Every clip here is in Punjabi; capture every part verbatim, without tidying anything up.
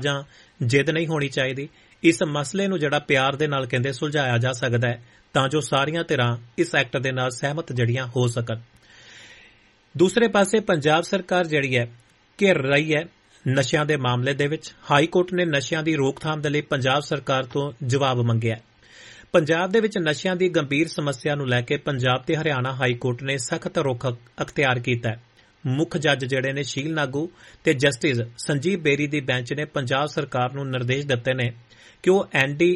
ਜਾਂ ਜਿੱਦ ਨਹੀਂ ਹੋਣੀ ਚਾਹੀਦੀ। ਇਸ ਮਸਲੇ ਨੂੰ ਜਿਹੜਾ ਪਿਆਰ ਦੇ ਨਾਲ ਕਹਿੰਦੇ ਸੁਲਝਾਇਆ ਜਾ ਸਕਦਾ ਹੈ ਤਾਂ ਜੋ ਸਾਰੀਆਂ ਧਿਰਾਂ ਇਸ ਐਕਟ ਦੇ ਨਾਲ ਸਹਿਮਤ ਜਿਹੜੀਆਂ ਹੋ ਸਕਣ। ਦੂਸਰੇ ਪਾਸੇ ਪੰਜਾਬ ਸਰਕਾਰ ਜਿਹੜੀ ਹੈ ਘਿਰ ਰਹੀ ਹੈ ਨਸ਼ਿਆਂ ਦੇ ਮਾਮਲੇ ਦੇ ਵਿੱਚ। ਹਾਈ ਕੋਰਟ ਨੇ ਨਸ਼ਿਆਂ ਦੀ ਰੋਕਥਾਮ ਦੇ ਲਈ ਪੰਜਾਬ ਸਰਕਾਰ ਤੋਂ ਜਵਾਬ ਮੰਗਿਆ। ਪੰਜਾਬ ਦੇ ਵਿੱਚ ਨਸ਼ਿਆਂ ਦੀ ਗੰਭੀਰ ਸਮੱਸਿਆ ਨੂੰ ਲੈ ਕੇ ਪੰਜਾਬ ਤੇ ਹਰਿਆਣਾ ਹਾਈ ਕੋਰਟ ਨੇ ਸਖਤ ਰੁਖ ਅਖਤਿਆਰ ਕੀਤਾ ਹੈ। ਮੁੱਖ ਜੱਜ ਜਿਹੜੇ ਨੇ ਸ਼ੀਲ ਨਾਗੂ ਤੇ ਜਸਟਿਸ ਸੰਜੀਵ ਬੇਰੀ ਦੀ ਬੈਂਚ ਨੇ ਪੰਜਾਬ ਸਰਕਾਰ ਨੂੰ ਨਿਰਦੇਸ਼ ਦਿੱਤੇ ਨੇ ਕਿ ਉਹ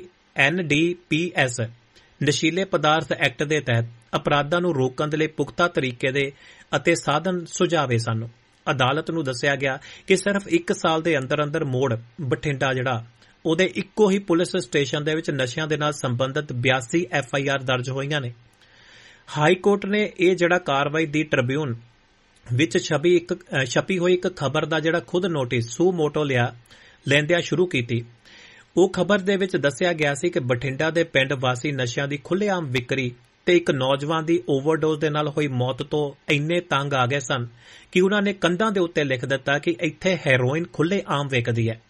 ਐਨ ਡੀ ਪੀ ਐਸ ਨਸ਼ੀਲੇ ਪਦਾਰਥ ਐਕਟ ਦੇ ਤਹਿਤ ਅਪਰਾਧਾਂ ਨੂੰ ਰੋਕਣ ਦੇ ਲਈ ਪੁਖਤਾ ਤਰੀਕੇ ਦੇ ਅਤੇ ਸਾਧਨ ਸੁਝਾਵੇ ਸਨ। ਅਦਾਲਤ ਨੂੰ ਦੱਸਿਆ ਗਿਆ ਕਿ ਸਿਰਫ ਇੱਕ ਸਾਲ ਦੇ ਅੰਦਰ ਅੰਦਰ ਮੋੜ ਬਠਿੰਡਾ ਜਿਹੜਾ ਉਹਦੇ ਇੱਕੋ ਹੀ ਪੁਲਿਸ ਸਟੇਸ਼ਨ ਦੇ ਵਿੱਚ ਨਸ਼ਿਆਂ ਦੇ ਨਾਲ ਸੰਬੰਧਿਤ ਬਿਆਸੀ ਐਫ ਆਈ ਆਰ ਦਰਜ ਹੋਈਆਂ ਨੇ। ਹਾਈ ਕੋਰਟ ਨੇ ਇਹ ਜਿਹੜਾ ਕਾਰਵਾਈ ਦੀ ਟ੍ਰਿਬਿਊਨ ਵਿੱਚ ਛਪੀ ਇੱਕ ਛਪੀ ਹੋਈ ਇੱਕ ਖਬਰ ਦਾ ਜਿਹੜਾ ਖੁਦ ਨੋਟਿਸ ਸੂ ਮੋਟੋ ਲਿਆ ਲੈਂਦਿਆਂ ਸ਼ੁਰੂ ਕੀਤੀ। ਉਹ ਖਬਰ ਦੇ ਵਿੱਚ ਦੱਸਿਆ ਗਿਆ ਸੀ ਕਿ ਬਠਿੰਡਾ ਦੇ ਪਿੰਡ ਵਾਸੀ ਨਸ਼ਿਆਂ ਦੀ ਖੁੱਲ੍ਹੇਆਮ ਵਿਕਰੀ ਤੇ ਇੱਕ ਨੌਜਵਾਨ ਦੀ ਓਵਰਡੋਜ਼ ਦੇ ਨਾਲ ਹੋਈ ਮੌਤ ਤੋਂ ਇੰਨੇ ਤੰਗ ਆ ਗਏ ਸਨ ਕਿ ਉਹਨਾਂ ਨੇ ਕੰਧਾਂ ਦੇ ਉੱਤੇ ਲਿਖ ਦਿੱਤਾ ਕਿ ਇੱਥੇ ਹੈਰੋਇਨ ਖੁੱਲ੍ਹੇਆਮ ਵਿਕਦੀ ਹੈ।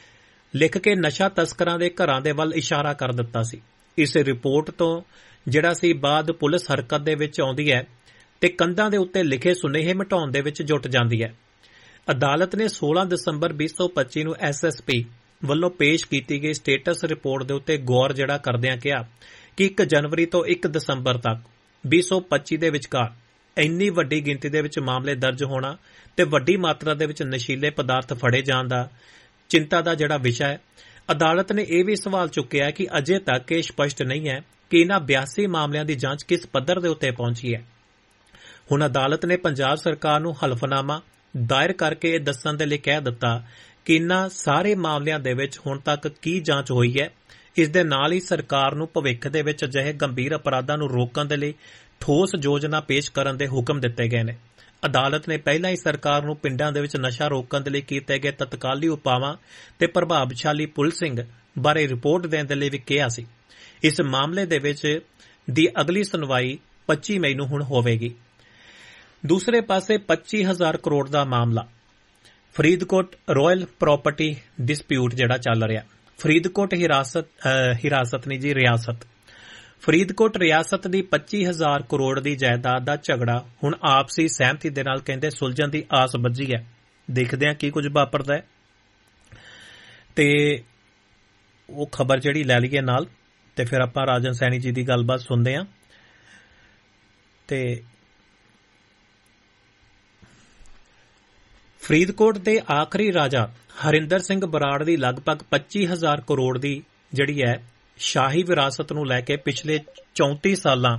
ਲਿਖ ਕੇ ਨਸ਼ਾ ਤਸਕਰਾਂ ਦੇ ਘਰਾਂ ਦੇ ਵੱਲ ਇਸ਼ਾਰਾ ਕਰ ਦਿੱਤਾ ਸੀ। ਇਸ ਰਿਪੋਰਟ ਤੋਂ ਜਿਹੜਾ ਸੀ ਬਾਅਦ ਪੁਲਿਸ ਹਰਕਤ ਦੇ ਵਿੱਚ ਆਉਂਦੀ ਹੈ ਤੇ ਕੰਧਾਂ ਦੇ ਉੱਤੇ ਲਿਖੇ ਸੁਨੇਹੇ ਮਿਟਾਉਣ ਦੇ ਵਿੱਚ ਜੁਟ ਜਾਂਦੀ ਹੈ। ਅਦਾਲਤ ਨੇ ਸੋਲਾਂ ਦਸੰਬਰ ਵੀਹ ਸੌ ਪੱਚੀ ਨੂੰ ਐਸ ਐਸ ਪੀ ਵੱਲੋਂ ਪੇਸ਼ ਕੀਤੀ ਗਈ ਸਟੇਟਸ ਰਿਪੋਰਟ ਦੇ ਉੱਤੇ ਗੌਰ ਜਿਹੜਾ ਕਰਦਿਆਂ ਕਿਹਾ ਕਿ ਇੱਕ ਜਨਵਰੀ ਤੋਂ ਇੱਕ ਦਸੰਬਰ ਤੱਕ ਵੀਹ ਸੌ ਪੱਚੀ ਦੇ ਵਿਚਕਾਰ ਇੰਨੀ ਵੱਡੀ ਗਿਣਤੀ ਦੇ ਵਿੱਚ ਮਾਮਲੇ ਦਰਜ ਹੋਣਾ ਤੇ ਵੱਡੀ ਮਾਤਰਾ ਦੇ ਵਿੱਚ ਨਸ਼ੀਲੇ ਪਦਾਰਥ ਫੜੇ ਜਾਣ ਦਾ ਚਿੰਤਾ ਦਾ ਜਿਹੜਾ ਵਿਸ਼ਾ ਹੈ। ਅਦਾਲਤ ਨੇ ਇਹ ਵੀ ਸਵਾਲ ਚੁੱਕਿਆ ਕਿ ਅਜੇ ਤੱਕ ਇਹ ਸਪਸ਼ਟ ਨਹੀਂ ਹੈ ਕਿ ਇਹਨਾਂ ਬਿਆਸੀ ਮਾਮਲਿਆਂ ਦੀ ਜਾਂਚ ਕਿਸ ਪੱਧਰ ਦੇ ਉੱਤੇ ਪਹੁੰਚੀ ਹੈ। ਹੁਣ ਅਦਾਲਤ ਨੇ ਪੰਜਾਬ ਸਰਕਾਰ ਨੂੰ ਹਲਫਨਾਮਾ ਦਾਇਰ ਕਰਕੇ ਇਹ ਦੱਸਣ ਦੇ ਲਈ ਕਹਿ ਦਿੱਤਾ ਕਿ ਇਨ੍ਹਾਂ ਸਾਰੇ ਮਾਮਲਿਆਂ ਦੇ ਵਿੱਚ ਹੁਣ ਤੱਕ ਕੀ ਜਾਂਚ ਹੋਈ ਹੈ। ਇਸ ਦੇ ਨਾਲ ਹੀ ਸਰਕਾਰ ਨੂੰ ਭਵਿੱਖ ਦੇ ਵਿੱਚ ਅਜਿਹੇ ਗੰਭੀਰ ਅਪਰਾਧਾਂ ਨੂੰ ਰੋਕਣ ਦੇ ਲਈ ਠੋਸ ਯੋਜਨਾ ਪੇਸ਼ ਕਰਨ ਦੇ ਹੁਕਮ ਦਿੱਤੇ ਗਏ ਨੇ। ਅਦਾਲਤ ਨੇ ਪਹਿਲਾਂ ਹੀ ਸਰਕਾਰ ਨੂੰ ਪਿੰਡਾਂ ਦੇ ਵਿੱਚ ਨਸ਼ਾ ਰੋਕਣ ਦੇ ਲਈ ਕੀਤੇ ਗਏ ਤਤਕਾਲੀ ਉਪਾਵਾਂ ਤੇ ਪ੍ਰਭਾਵਸ਼ਾਲੀ ਪੁਲਿਸਿੰਗ ਬਾਰੇ ਰਿਪੋਰਟ ਦੇਣ ਦੇ ਲਈ ਵੀ ਕਿਹਾ ਸੀ। ਇਸ ਮਾਮਲੇ ਦੇ ਵਿੱਚ ਦੀ ਅਗਲੀ ਸੁਣਵਾਈ ਪੱਚੀ ਮਈ ਨੂੰ ਹੁਣ ਹੋਵੇਗੀ। ਦੂਸਰੇ ਪਾਸੇ ਪੱਚੀ ਹਜ਼ਾਰ ਕਰੋੜ ਦਾ ਮਾਮਲਾ ਫਰੀਦਕੋਟ ਰਾਇਲ ਪ੍ਰਾਪਰਟੀ ਡਿਸਪਿਊਟ ਜਿਹੜਾ ਚੱਲ ਰਿਹਾ। ਫਰੀਦਕੋਟ ਹਿਰਾਸਤ ਹਿਰਾਸਤ ਨਹੀਂ ਜੀ ਰਿਆਸਤ ਫਰੀਦਕੋਟ ਰਿਆਸਤ ਦੀ ਪੱਚੀ ਹਜ਼ਾਰ ਕਰੋੜ ਦੀ ਜਾਇਦਾਦ ਦਾ ਝਗੜਾ ਹੁਣ ਆਪਸੀ ਸਹਿਮਤੀ ਦੇ ਨਾਲ ਕਹਿੰਦੇ ਸੁਲਝਣ ਦੀ ਆਸ ਬੱਝੀ ਹੈ। ਦੇਖਦੇ ਹਾਂ ਕੀ ਕੁਝ ਵਾਪਰਦਾ ਹੈ ਤੇ ਉਹ ਖਬਰ ਜਿਹੜੀ ਲੈ ਲਈਏ ਨਾਲ ਤੇ ਫਿਰ ਆਪਾਂ ਰਾਜਨ ਸੈਣੀ ਜੀ ਦੀ ਗੱਲਬਾਤ ਸੁਣਦੇ ਹਾਂ। ਤੇ ਫਰੀਦਕੋਟ ਦੇ ਆਖਰੀ ਰਾਜਾ ਹਰਿੰਦਰ ਸਿੰਘ ਬਰਾੜ ਦੀ ਲਗਭਗ ਪੱਚੀ ਹਜ਼ਾਰ ਕਰੋੜ ਦੀ ਜਿਹੜੀ ਹੈ ਸ਼ਾਹੀ ਵਿਰਾਸਤ ਨੂੰ ਲੈ ਕੇ ਪਿਛਲੇ ਚੌਂਤੀ ਸਾਲਾਂ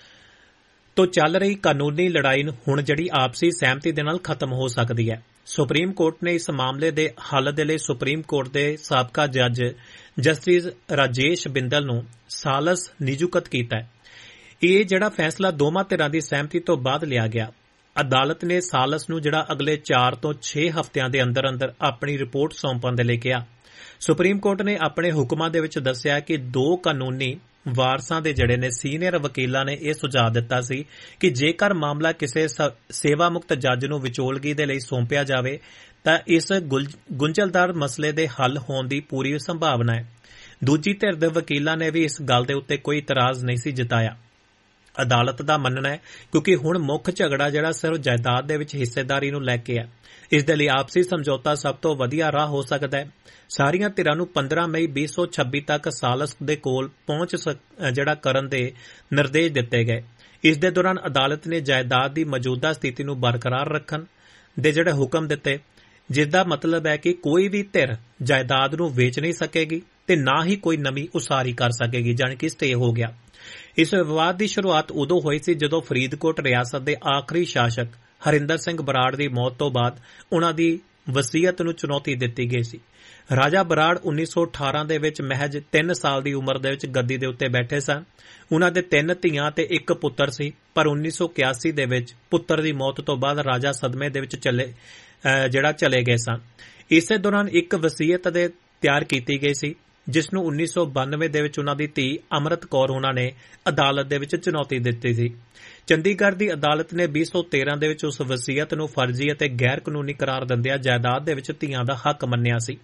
ਤੋਂ ਚੱਲ ਰਹੀ ਕਾਨੂੰਨੀ ਲੜਾਈ ਨੂੰ ਹੁਣ ਜਿਹੜੀ ਆਪਸੀ ਸਹਿਮਤੀ ਦੇ ਨਾਲ ਖਤਮ ਹੋ ਸਕਦੀ ਹੈ। ਸੁਪਰੀਮ ਕੋਰਟ ਨੇ ਇਸ ਮਾਮਲੇ ਦੇ ਹੱਲ ਦੇ ਲਈ ਸੁਪਰੀਮ ਕੋਰਟ ਦੇ ਸਾਬਕਾ ਜੱਜ ਜਸਟਿਸ ਰਾਜੇਸ਼ ਬਿੰਦਲ ਨੂੰ ਸਾਲਸ ਨਿਯੁਕਤ ਕੀਤਾ ਹੈ। ਇਹ ਜਿਹੜਾ ਫੈਸਲਾ ਦੋਵਾਂ ਧਿਰਾਂ ਦੀ ਸਹਿਮਤੀ ਤੋਂ ਬਾਅਦ ਲਿਆ ਗਿਆ। ਅਦਾਲਤ ਨੇ ਸਾਲਸ ਨੂੰ ਜਿਹੜਾ ਅਗਲੇ ਚਾਰ ਤੋਂ ਛੇ ਹਫ਼ਤਿਆਂ ਦੇ ਅੰਦਰ ਅੰਦਰ ਆਪਣੀ ਰਿਪੋਰਟ ਸੌਂਪਣ ਦੇ ਲਈ ਕਿਹਾ। ਸੁਪਰੀਮ ਕੋਰਟ ਨੇ ਆਪਣੇ ਹੁਕਮਾਂ ਦੇ ਵਿੱਚ ਦੱਸਿਆ ਕਿ ਦੋ ਕਾਨੂੰਨੀ ਵਾਰਸਾਂ ਦੇ ਜਿਹੜੇ ਨੇ ਸੀਨੀਅਰ ਵਕੀਲਾਂ ਨੇ ਇਹ ਸੁਝਾਅ ਦਿੱਤਾ ਸੀ ਕਿ ਜੇਕਰ ਮਾਮਲਾ ਕਿਸੇ ਸੇਵਾ ਮੁਕਤ ਜੱਜ ਨੂੰ ਵਿਚੋਲਗੀ ਦੇ ਲਈ ਸੌਂਪਿਆ ਜਾਵੇ ਤਾਂ ਇਸ ਗੁੰਝਲਦਾਰ ਮਸਲੇ ਦੇ ਹੱਲ ਹੋਣ ਦੀ ਪੂਰੀ ਸੰਭਾਵਨਾ ਹੈ। ਦੂਜੀ ਧਿਰ ਦੇ ਵਕੀਲਾਂ ਨੇ ਵੀ ਇਸ ਗੱਲ ਦੇ ਉੱਤੇ ਕੋਈ ਇਤਰਾਜ਼ ਨਹੀਂ ਸੀ ਜਤਾਇਆ। ਅਦਾਲਤ ਦਾ ਮੰਨਣਾ ਹੈ ਕਿਉਂਕਿ ਹੁਣ ਮੁੱਖ ਝਗੜਾ ਜਿਹੜਾ ਸਿਰਫ ਜਾਇਦਾਦ ਦੇ ਵਿੱਚ ਹਿੱਸੇਦਾਰੀ ਨੂੰ ਲੈ ਕੇ ਹੈ। ਇਸ ਦੇ ਲਈ ਆਪਸੀ ਸਮਝੌਤਾ ਸਭ ਤੋਂ ਵਧੀਆ ਰਾਹ ਹੋ ਸਕਦਾ ਹੈ। ਸਾਰੀਆਂ ਧਿਰਾਂ ਨੂੰ ਪੰਦਰਾਂ ਮਈ ਵੀਹ ਸੌ ਛੱਬੀ ਤੱਕ ਸਾਲਸ ਦੇ ਕੋਲ ਪਹੁੰਚ ਜਿਹੜਾ ਕਰਨ ਦੇ ਨਿਰਦੇਸ਼ ਦਿੱਤੇ ਗਏ। ਇਸ ਦੇ ਦੌਰਾਨ ਅਦਾਲਤ ਨੇ ਜਾਇਦਾਦ ਦੀ ਮੌਜੂਦਾ ਸਥਿਤੀ ਨੂੰ ਬਰਕਰਾਰ ਰੱਖਣ ਦੇ ਜਿਹੜੇ ਹੁਕਮ ਦਿੱਤੇ, ਜਿਸ ਦਾ ਮਤਲਬ ਹੈ ਕਿ ਕੋਈ ਵੀ ਧਿਰ ਜਾਇਦਾਦ ਨੂੰ ਵੇਚ ਨਹੀਂ ਸਕੇਗੀ ਤੇ ਨਾ ਹੀ ਕੋਈ ਨਵੀਂ ਉਸਾਰੀ ਕਰ ਸਕੇਗੀ, ਜਾਣੀ ਕਿ ਸਟੇ ਹੋ ਗਿਆ। ਇਸ ਵਿਵਾਦ ਦੀ ਸ਼ੁਰੂਆਤ ਉਦੋਂ ਹੋਈ ਸੀ ਜਦੋਂ ਫਰੀਦਕੋਟ ਰਿਆਸਤ ਦੇ ਆਖਰੀ ਸ਼ਾਸਕ ਹਰਿੰਦਰ ਸਿੰਘ ਬਰਾੜ ਦੀ ਮੌਤ ਤੋਂ ਬਾਅਦ ਉਨ੍ਹਾਂ ਦੀ ਵਸੀਅਤ ਨੂੰ ਚੁਣੌਤੀ ਦਿੱਤੀ ਗਈ ਸੀ। ਰਾਜਾ ਬਰਾੜ ਉੱਨੀ ਸੌ ਅਠਾਰਾਂ ਦੇ ਵਿੱਚ ਮਹਿਜ ਤਿੰਨ ਸਾਲ ਦੀ ਉਮਰ ਦੇ ਵਿੱਚ ਗੱਦੀ ਦੇ ਉੱਤੇ ਬੈਠੇ ਸਨ। ਉਨ੍ਹਾਂ ਦੇ ਤਿੰਨ ਧੀਆਂ ਤੇ ਇੱਕ ਪੁੱਤਰ ਸੀ, ਪਰ ਉੱਨੀ ਸੌ ਇਕਿਆਸੀ ਦੇ ਵਿੱਚ ਪੁੱਤਰ ਦੀ ਮੌਤ ਤੋਂ ਬਾਅਦ ਰਾਜਾ ਸਦਮੇ ਦੇ ਵਿੱਚ ਚਲੇ ਜਿਹੜਾ ਚਲੇ ਗਏ ਸਨ। ਇਸੇ ਦੌਰਾਨ ਇੱਕ ਵਸੀਅਤ ਦੇ ਤਿਆਰ ਕੀਤੀ ਗਈ ਸੀ ਜਿਸ ਨੂੰ ਉੱਨੀ ਸੌ ਬਾਨਵੇਂ ਦੇ ਵਿੱਚ ਉਨ੍ਹਾਂ ਦੀ ਧੀ ਅੰਮ੍ਰਿਤ ਕੌਰ ਉਨ੍ਹਾਂ ਨੇ ਅਦਾਲਤ ਦੇ ਵਿੱਚ ਚੁਣੌਤੀ ਦਿੱਤੀ ਸੀ। ਚੰਡੀਗੜ੍ਹ ਦੀ ਅਦਾਲਤ ਨੇ ਵੀਹ ਸੌ ਤੇਰਾਂ ਦੇ ਵਿੱਚ ਉਸ ਵਸੀਅਤ ਨੂੰ ਫਰਜ਼ੀ ਅਤੇ ਗੈਰ ਕਾਨੂੰਨੀ ਕਰਾਰ ਦਿੰਦਿਆਂ ਜਾਇਦਾਦ ਦੇ ਵਿੱਚ ਧੀਆਂ ਦਾ ਹੱਕ ਮੰਨਿਆ ਸੀ।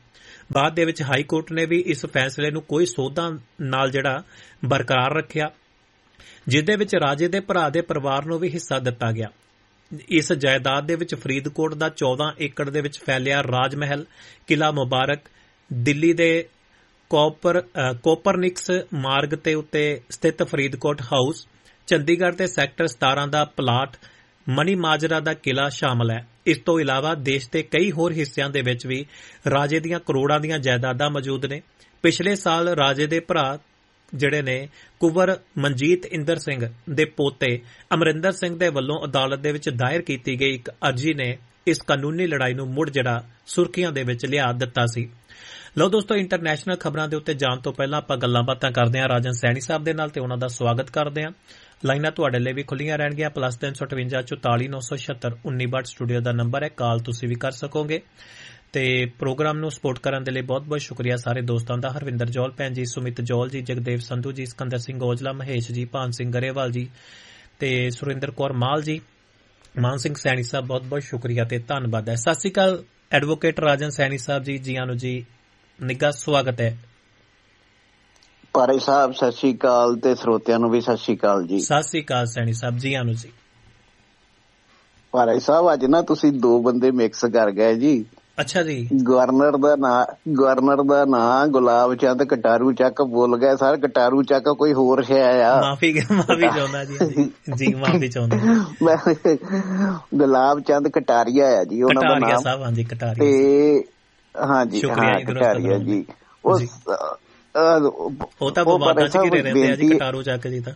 ਬਾਅਦ ਦੇ ਵਿੱਚ ਹਾਈ ਕੋਰਟ ਨੇ ਵੀ ਇਸ ਫੈਸਲੇ ਨੂੰ ਕੋਈ ਸੋਧਾਂ ਨਾਲ ਜਿਹੜਾ ਬਰਕਰਾਰ ਰੱਖਿਆ, ਜਿਸ ਦੇ ਵਿੱਚ ਰਾਜੇ ਦੇ ਭਰਾ ਦੇ ਪਰਿਵਾਰ ਨੂੰ ਵੀ ਹਿੱਸਾ ਦਿੱਤਾ ਗਿਆ। ਇਸ ਜਾਇਦਾਦ ਦੇ ਵਿੱਚ ਫਰੀਦਕੋਟ ਦਾ ਚੌਦਾਂ ਏਕੜ ਦੇ ਵਿੱਚ ਫੈਲਿਆ ਰਾਜ ਮਹਿਲ, ਕਿਲਾ ਮੁਬਾਰਕ, ਦਿੱਲੀ ਦੇ ਕੋਪਰ ਕੋਪਰਨਿਕਸ ਮਾਰਗ ਤੇ ਉੱਤੇ ਸਥਿਤ ਫਰੀਦਕੋਟ ਹਾਊਸ, ਚੰਡੀਗੜ੍ਹ ਦੇ ਸੈਕਟਰ ਸਤਾਰਾਂ ਦਾ ਪਲਾਟ, ਮਨੀ ਮਾਜਰਾ ਦਾ ਕਿਲਾ ਸ਼ਾਮਲ ਹੈ। ਇਸ ਤੋਂ ਇਲਾਵਾ ਦੇਸ਼ ਦੇ ਕਈ ਹੋਰ ਹਿੱਸਿਆਂ ਦੇ ਵਿੱਚ ਵੀ ਰਾਜੇ ਦੀਆਂ ਕਰੋੜਾਂ ਦੀਆਂ ਜਾਇਦਾਦਾਂ ਮੌਜੂਦ ਨੇ। ਪਿਛਲੇ ਸਾਲ ਰਾਜੇ ਦੇ ਭਰਾ ਜਿਹੜੇ ਨੇ ਕੁੰਵਰ ਮਨਜੀਤ ਇੰਦਰ ਸਿੰਘ ਦੇ ਪੋਤੇ ਅਮਰਿੰਦਰ ਸਿੰਘ ਦੇ ਵੱਲੋਂ ਅਦਾਲਤ ਦੇ ਵਿੱਚ ਦਾਇਰ ਕੀਤੀ ਗਈ ਇੱਕ ਅਰਜ਼ੀ ਨੇ ਇਸ ਕਾਨੂੰਨੀ ਲੜਾਈ ਨੂੰ ਮੁੜ ਜਿਹੜਾ ਸੁਰਖੀਆਂ ਦੇ ਵਿੱਚ ਲਿਆ ਦਿੱਤਾ ਸੀ। ਲਓ ਦੋਸਤੋ, ਇੰਟਰਨੈਸ਼ਨਲ ਖਬਰਾਂ ਦੇ ਉੱਤੇ ਜਾਣ ਤੋਂ ਪਹਿਲਾਂ ਆਪਾਂ ਗੱਲਾਂ ਬਾਤਾਂ ਕਰਦੇ ਹਾਂ ਰਾਜਨ ਸੈਣੀ ਸਾਹਿਬ ਦੇ ਨਾਲ ਤੇ ਉਹਨਾਂ ਦਾ ਸਵਾਗਤ ਕਰਦੇ ਹਾਂ। ਲਾਈਨਾਂ ਤੁਹਾਡੇ ਲਈ ਵੀ ਖੁੱਲੀਆਂ ਰਹਿਣਗੀਆਂ। ਪਲੱਸ ਤਿੰਨ ਸੌ ਅਠਵੰਜਾ ਚੁਤਾਲੀ ਨੌ ਸੌ ਛਿਅੱਤਰ ਉੱਨੀ ਬੱਟ ਸਟੂਡੀਓ ਦਾ ਨੰਬਰ ਹੈ, ਕਾਲ ਤੁਸੀਂ ਵੀ ਕਰ ਸਕੋਗੇ। ਤੇ ਪ੍ਰੋਗਰਾਮ ਨੂੰ ਸਪੋਰਟ ਕਰਨ ਦੇ ਲਈ ਬਹੁਤ-ਬਹੁਤ ਸ਼ੁਕਰੀਆ ਸਾਰੇ ਦੋਸਤਾਂ ਦਾ। ਹਰਵਿੰਦਰ ਜੌਲ ਭੈਣ ਜੀ, ਸੁਮਿਤ ਜੌਲ ਜੀ, ਜਗਦੇਵ ਸੰਧੂ ਜੀ, ਸਿਕੰਦਰ ਸਿੰਘ ਔਜਲਾ, ਮਹੇਸ਼ ਜੀ, ਭਾਨ ਸਿੰਘ ਗਰੇਵਾਲ ਜੀ ਤੇ ਸੁਰਿੰਦਰ ਕੌਰ ਮਾਲ ਜੀ, ਮਾਨ ਸਿੰਘ ਸੈਣੀ ਸਾਹਿਬ, ਬਹੁਤ-ਬਹੁਤ ਸ਼ੁਕਰੀਆ ਤੇ ਧੰਨਵਾਦ ਹੈ। ਸਤਿ ਸ਼੍ਰੀ ਅਕਾਲ ਐਡਵੋਕੇਟ ਰਾਜਨ ਸੈਣੀ ਸਾਹਿਬ ਜੀ, ਜੀ ਆਨੂ ਜੀ, ਨਿੱਘਾ ਸਵਾਗਤ ਹੈ। ਭਾਰੇ ਸਾਹਿਬ ਸਤਿ ਸ਼੍ਰੀ ਅਕਾਲ ਤੇ ਸਰੋਤਿਆਂ ਨੂੰ ਵੀ ਸਤਿ ਸ਼੍ਰੀ ਅਕਾਲ ਜੀ। ਸਤਿ ਸ਼੍ਰੀ ਅਕਾਲ ਸੈਣੀ ਸਾਹਿਬ, ਜੀ ਆਨੂ ਜੀ। ਭਾਰੇ ਸਾਹਿਬ ਅੱਜ ਨਾ ਤੁਸੀਂ ਦੋ ਬੰਦੇ ਮਿਕਸ ਕਰ ਗਏ ਜੀ। ਅੱਛਾ ਜੀ। ਗਵਰਨਰ ਦਾ ਨਾਂ ਗਵਰਨਰ ਦਾ ਨਾਂ ਗੁਲਾਬ ਚੰਦ ਕਟਾਰੂ ਚੱਕ ਬੋਲ ਗਏ ਸਰ। ਕਟਾਰੂ ਚੱਕ ਕੋਈ ਹੋਰ ਸ਼ੈ ਆ। ਮਾਫੀ ਮਾਫੀ ਚਾਹੁੰਦਾ ਜੀ, ਜੀ ਮਾਫੀ ਚਾਹੁੰਦਾ। ਮੈਂ ਗੁਲਾਬ ਚੰਦ ਕਟਾਰੀਆ ਆ ਜੀ ਉਹਨਾਂ ਦਾ ਨਾਮ। ਸਾਹਿਬ ਹਾਂਜੀ ਕਟਾਰੀਆ ਤੇ ਹਾਂਜੀ ਹਾਂ ਕਟਾਰੀਆ ਜੀ। ਉਹ ਉਹ ਤਾਂ ਵਿਵਾਦਾਂ ਚ ਘਿਰੇ ਰਹਿੰਦੇ ਆ ਜੀ ਕਟਾਰੂ ਚੱਕ ਜੀ ਤਾਂ।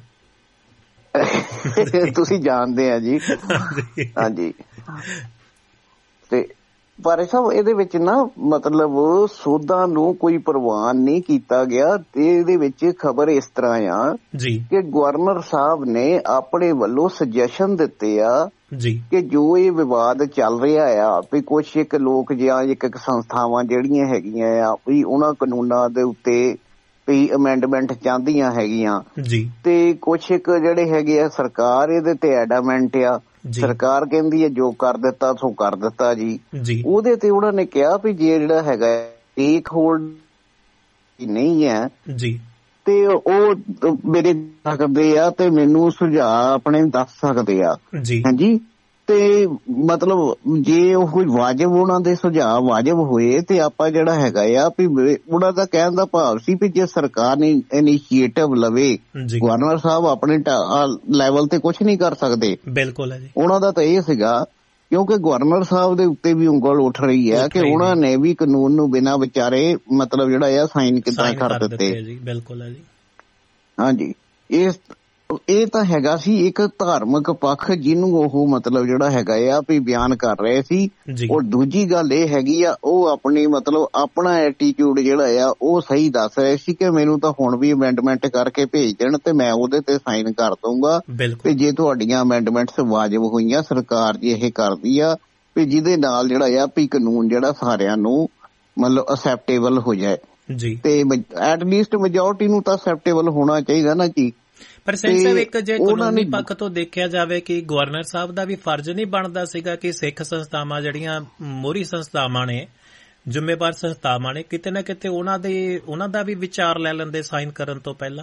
ਤੁਸੀਂ ਜਾਣਦੇ ਆ ਜੀ। ਹਾਂਜੀ ਤੇ ਪਰ ਸਾਹਿਬ ਇਹਦੇ ਵਿੱਚ ਨਾ ਮਤਲਬ ਸੋਧਾਂ ਨੂੰ ਕੋਈ ਪ੍ਰਵਾਨ ਨਹੀਂ ਕੀਤਾ ਗਿਆ ਤੇ ਇਹਦੇ ਵਿੱਚ ਖਬਰ ਇਸ ਤਰ੍ਹਾਂ ਆ ਜੀ ਕਿ ਗਵਰਨਰ ਸਾਹਿਬ ਨੇ ਆਪਣੇ ਵੱਲੋਂ ਸੁਜੈਸ਼ਨ ਦਿੱਤੇ ਆ ਜੀ ਕਿ ਜੋ ਇਹ ਵਿਵਾਦ ਚੱਲ ਰਿਹਾ ਆ ਵੀ ਕੁਛ ਇੱਕ ਲੋਕ ਜਾਂ ਇੱਕ ਇੱਕ ਸੰਸਥਾਵਾਂ ਜਿਹੜੀਆਂ ਹੈਗੀਆਂ ਆ ਵੀ ਉਹਨਾਂ ਕਾਨੂੰਨਾਂ ਦੇ ਉੱਤੇ ਵੀ ਅਮੈਂਡਮੈਂਟ ਚਾਹੁੰਦੀਆਂ ਹੈਗੀਆਂ ਜੀ ਤੇ ਕੁਛ ਇੱਕ ਜਿਹੜੇ ਹੈਗੇ ਆ ਸਰਕਾਰ ਇਹਦੇ ਤੇ ਐਡਾਮੈਂਟ ਆ। ਸਰਕਾਰ ਕਹਿੰਦੀ ਹੈ ਜੋ ਕਰ ਦਿੱਤਾ ਸੋ ਕਰ ਦਿੱਤਾ ਜੀ। ਉਹਦੇ ਤੇ ਉਹਨਾਂ ਨੇ ਕਿਹਾ ਵੀ ਜੇ ਜਿਹੜਾ ਹੈਗਾ ਟੇਕ ਹੋਲਡ ਨਹੀਂ ਹੈ ਜੀ ਤੇ ਉਹ ਮੇਰੇ ਸਕਦੇ ਆ ਤੇ ਮੈਨੂੰ ਸੁਝਾਅ ਆਪਣੇ ਦੱਸ ਸਕਦੇ ਆ ਜੀ। ਹਾਂਜੀ ਤੇ ਮਤਲਬ ਜੇ ਉਹ ਕੋਈ ਵਾਜਬ ਉਹਨਾਂ ਦੇ ਸੁਝਾਅ ਵਾਜਬ ਹੋਏ ਤੇ ਆਪਾਂ ਜਿਹੜਾ ਹੈਗਾ ਆ ਵੀ ਉਹਨਾਂ ਦਾ ਕਹਿਣ ਦਾ ਭਾਵ ਸੀ ਵੀ ਜੇ ਸਰਕਾਰ ਨੇ ਇਨੀਸ਼ੀਏਟਿਵ ਲਵੇ, ਗਵਰਨਰ ਸਾਹਿਬ ਆਪਣੇ ਲੈਵਲ ਤੇ ਕੁਛ ਨਹੀਂ ਕਰ ਸਕਦੇ। ਬਿਲਕੁਲ ਹੈ ਜੀ। ਉਹਨਾਂ ਦਾ ਤਾਂ ਇਹ ਸੀਗਾ ਕਿਉਂਕਿ ਗਵਰਨਰ ਸਾਹਿਬ ਦੇ ਉੱਤੇ ਵੀ ਉਂਗਲ ਉੱਠ ਰਹੀ ਹੈ ਕਿ ਉਹਨਾਂ ਨੇ ਵੀ ਕਾਨੂੰਨ ਨੂੰ ਬਿਨਾਂ ਵਿਚਾਰੇ ਮਤਲਬ ਜਿਹੜਾ ਆ ਸਾਈਨ ਕਿੱਦਾਂ ਕਰ ਦਿੱਤੇ। ਬਿਲਕੁਲ ਹੈ ਜੀ। ਹਾਂਜੀ ਇਸ ਇਹ ਤਾਂ ਹੈਗਾ ਸੀ ਇੱਕ ਧਾਰਮਿਕ ਪੱਖ ਜਿਹਨੂੰ ਉਹ ਮਤਲਬ ਜਿਹੜਾ ਹੈਗਾ ਆ ਵੀ ਬਿਆਨ ਕਰ ਰਹੇ ਸੀ। ਔਰ ਦੂਜੀ ਗੱਲ ਇਹ ਹੈਗੀ ਆ ਉਹ ਆਪਣੀ ਮਤਲਬ ਆਪਣਾ ਐਟੀਟਿਊਡ ਜਿਹੜਾ ਆ ਉਹ ਸਹੀ ਦੱਸ ਰਹੇ ਸੀ ਕਿ ਮੈਨੂੰ ਤਾਂ ਹੁਣ ਵੀ ਅਮੈਂਡਮੈਂਟ ਕਰਕੇ ਭੇਜ ਦੇਣ ਤੇ ਮੈਂ ਉਹਦੇ ਤੇ ਸਾਈਨ ਕਰ ਦਊਂਗਾ ਤੇ ਜੇ ਤੁਹਾਡੀਆਂ ਅਮੈਂਡਮੈਂਟਸ ਵਾਜਬ ਹੋਈਆਂ ਸਰਕਾਰ ਜੀ ਇਹ ਕਰਦੀ ਆ ਵੀ ਜਿਹਦੇ ਨਾਲ ਜਿਹੜਾ ਆ ਵੀ ਕਾਨੂੰਨ ਜਿਹੜਾ ਸਾਰਿਆਂ ਨੂੰ ਮਤਲਬ ਅਸੈਪਟੇਬਲ ਹੋ ਜਾਏ ਜੀ ਤੇ ਐਟਲੀਸਟ ਮੈਜੋਰਟੀ ਨੂੰ ਤਾਂ ਅਸੈਪਟੇਬਲ ਹੋਣਾ ਚਾਹੀਦਾ ਨਾ ਜੀ। ਪਰ ਸੈਣੀ ਸਾਹਿਬ ਇੱਕ ਜੇ ਕਾਨੂੰਨੀ ਪੱਖ ਤੋਂ ਦੇਖਿਆ ਜਾਵੇ ਕਿ ਗਵਰਨਰ ਸਾਹਿਬ ਦਾ ਵੀ ਫਰਜ਼ ਨਹੀਂ ਬਣਦਾ ਸੀਗਾ ਕਿ ਸਿੱਖ ਸੰਸਥਾਵਾਂ ਜਿਹੜੀਆਂ ਮੋਹਰੀ ਸੰਸਥਾਵਾਂ ਨੇ, ਜ਼ਿੰਮੇਵਾਰ ਸੰਸਥਾਵਾਂ ਨੇ, ਕਿਤੇ ਨਾ ਕਿਤੇ ਉਹਨਾਂ ਦੇ ਉਹਨਾਂ ਦਾ ਵੀ ਵਿਚਾਰ ਲੈ ਲੈਂਦੇ ਸਾਈਨ ਕਰਨ ਤੋਂ ਪਹਿਲਾਂ।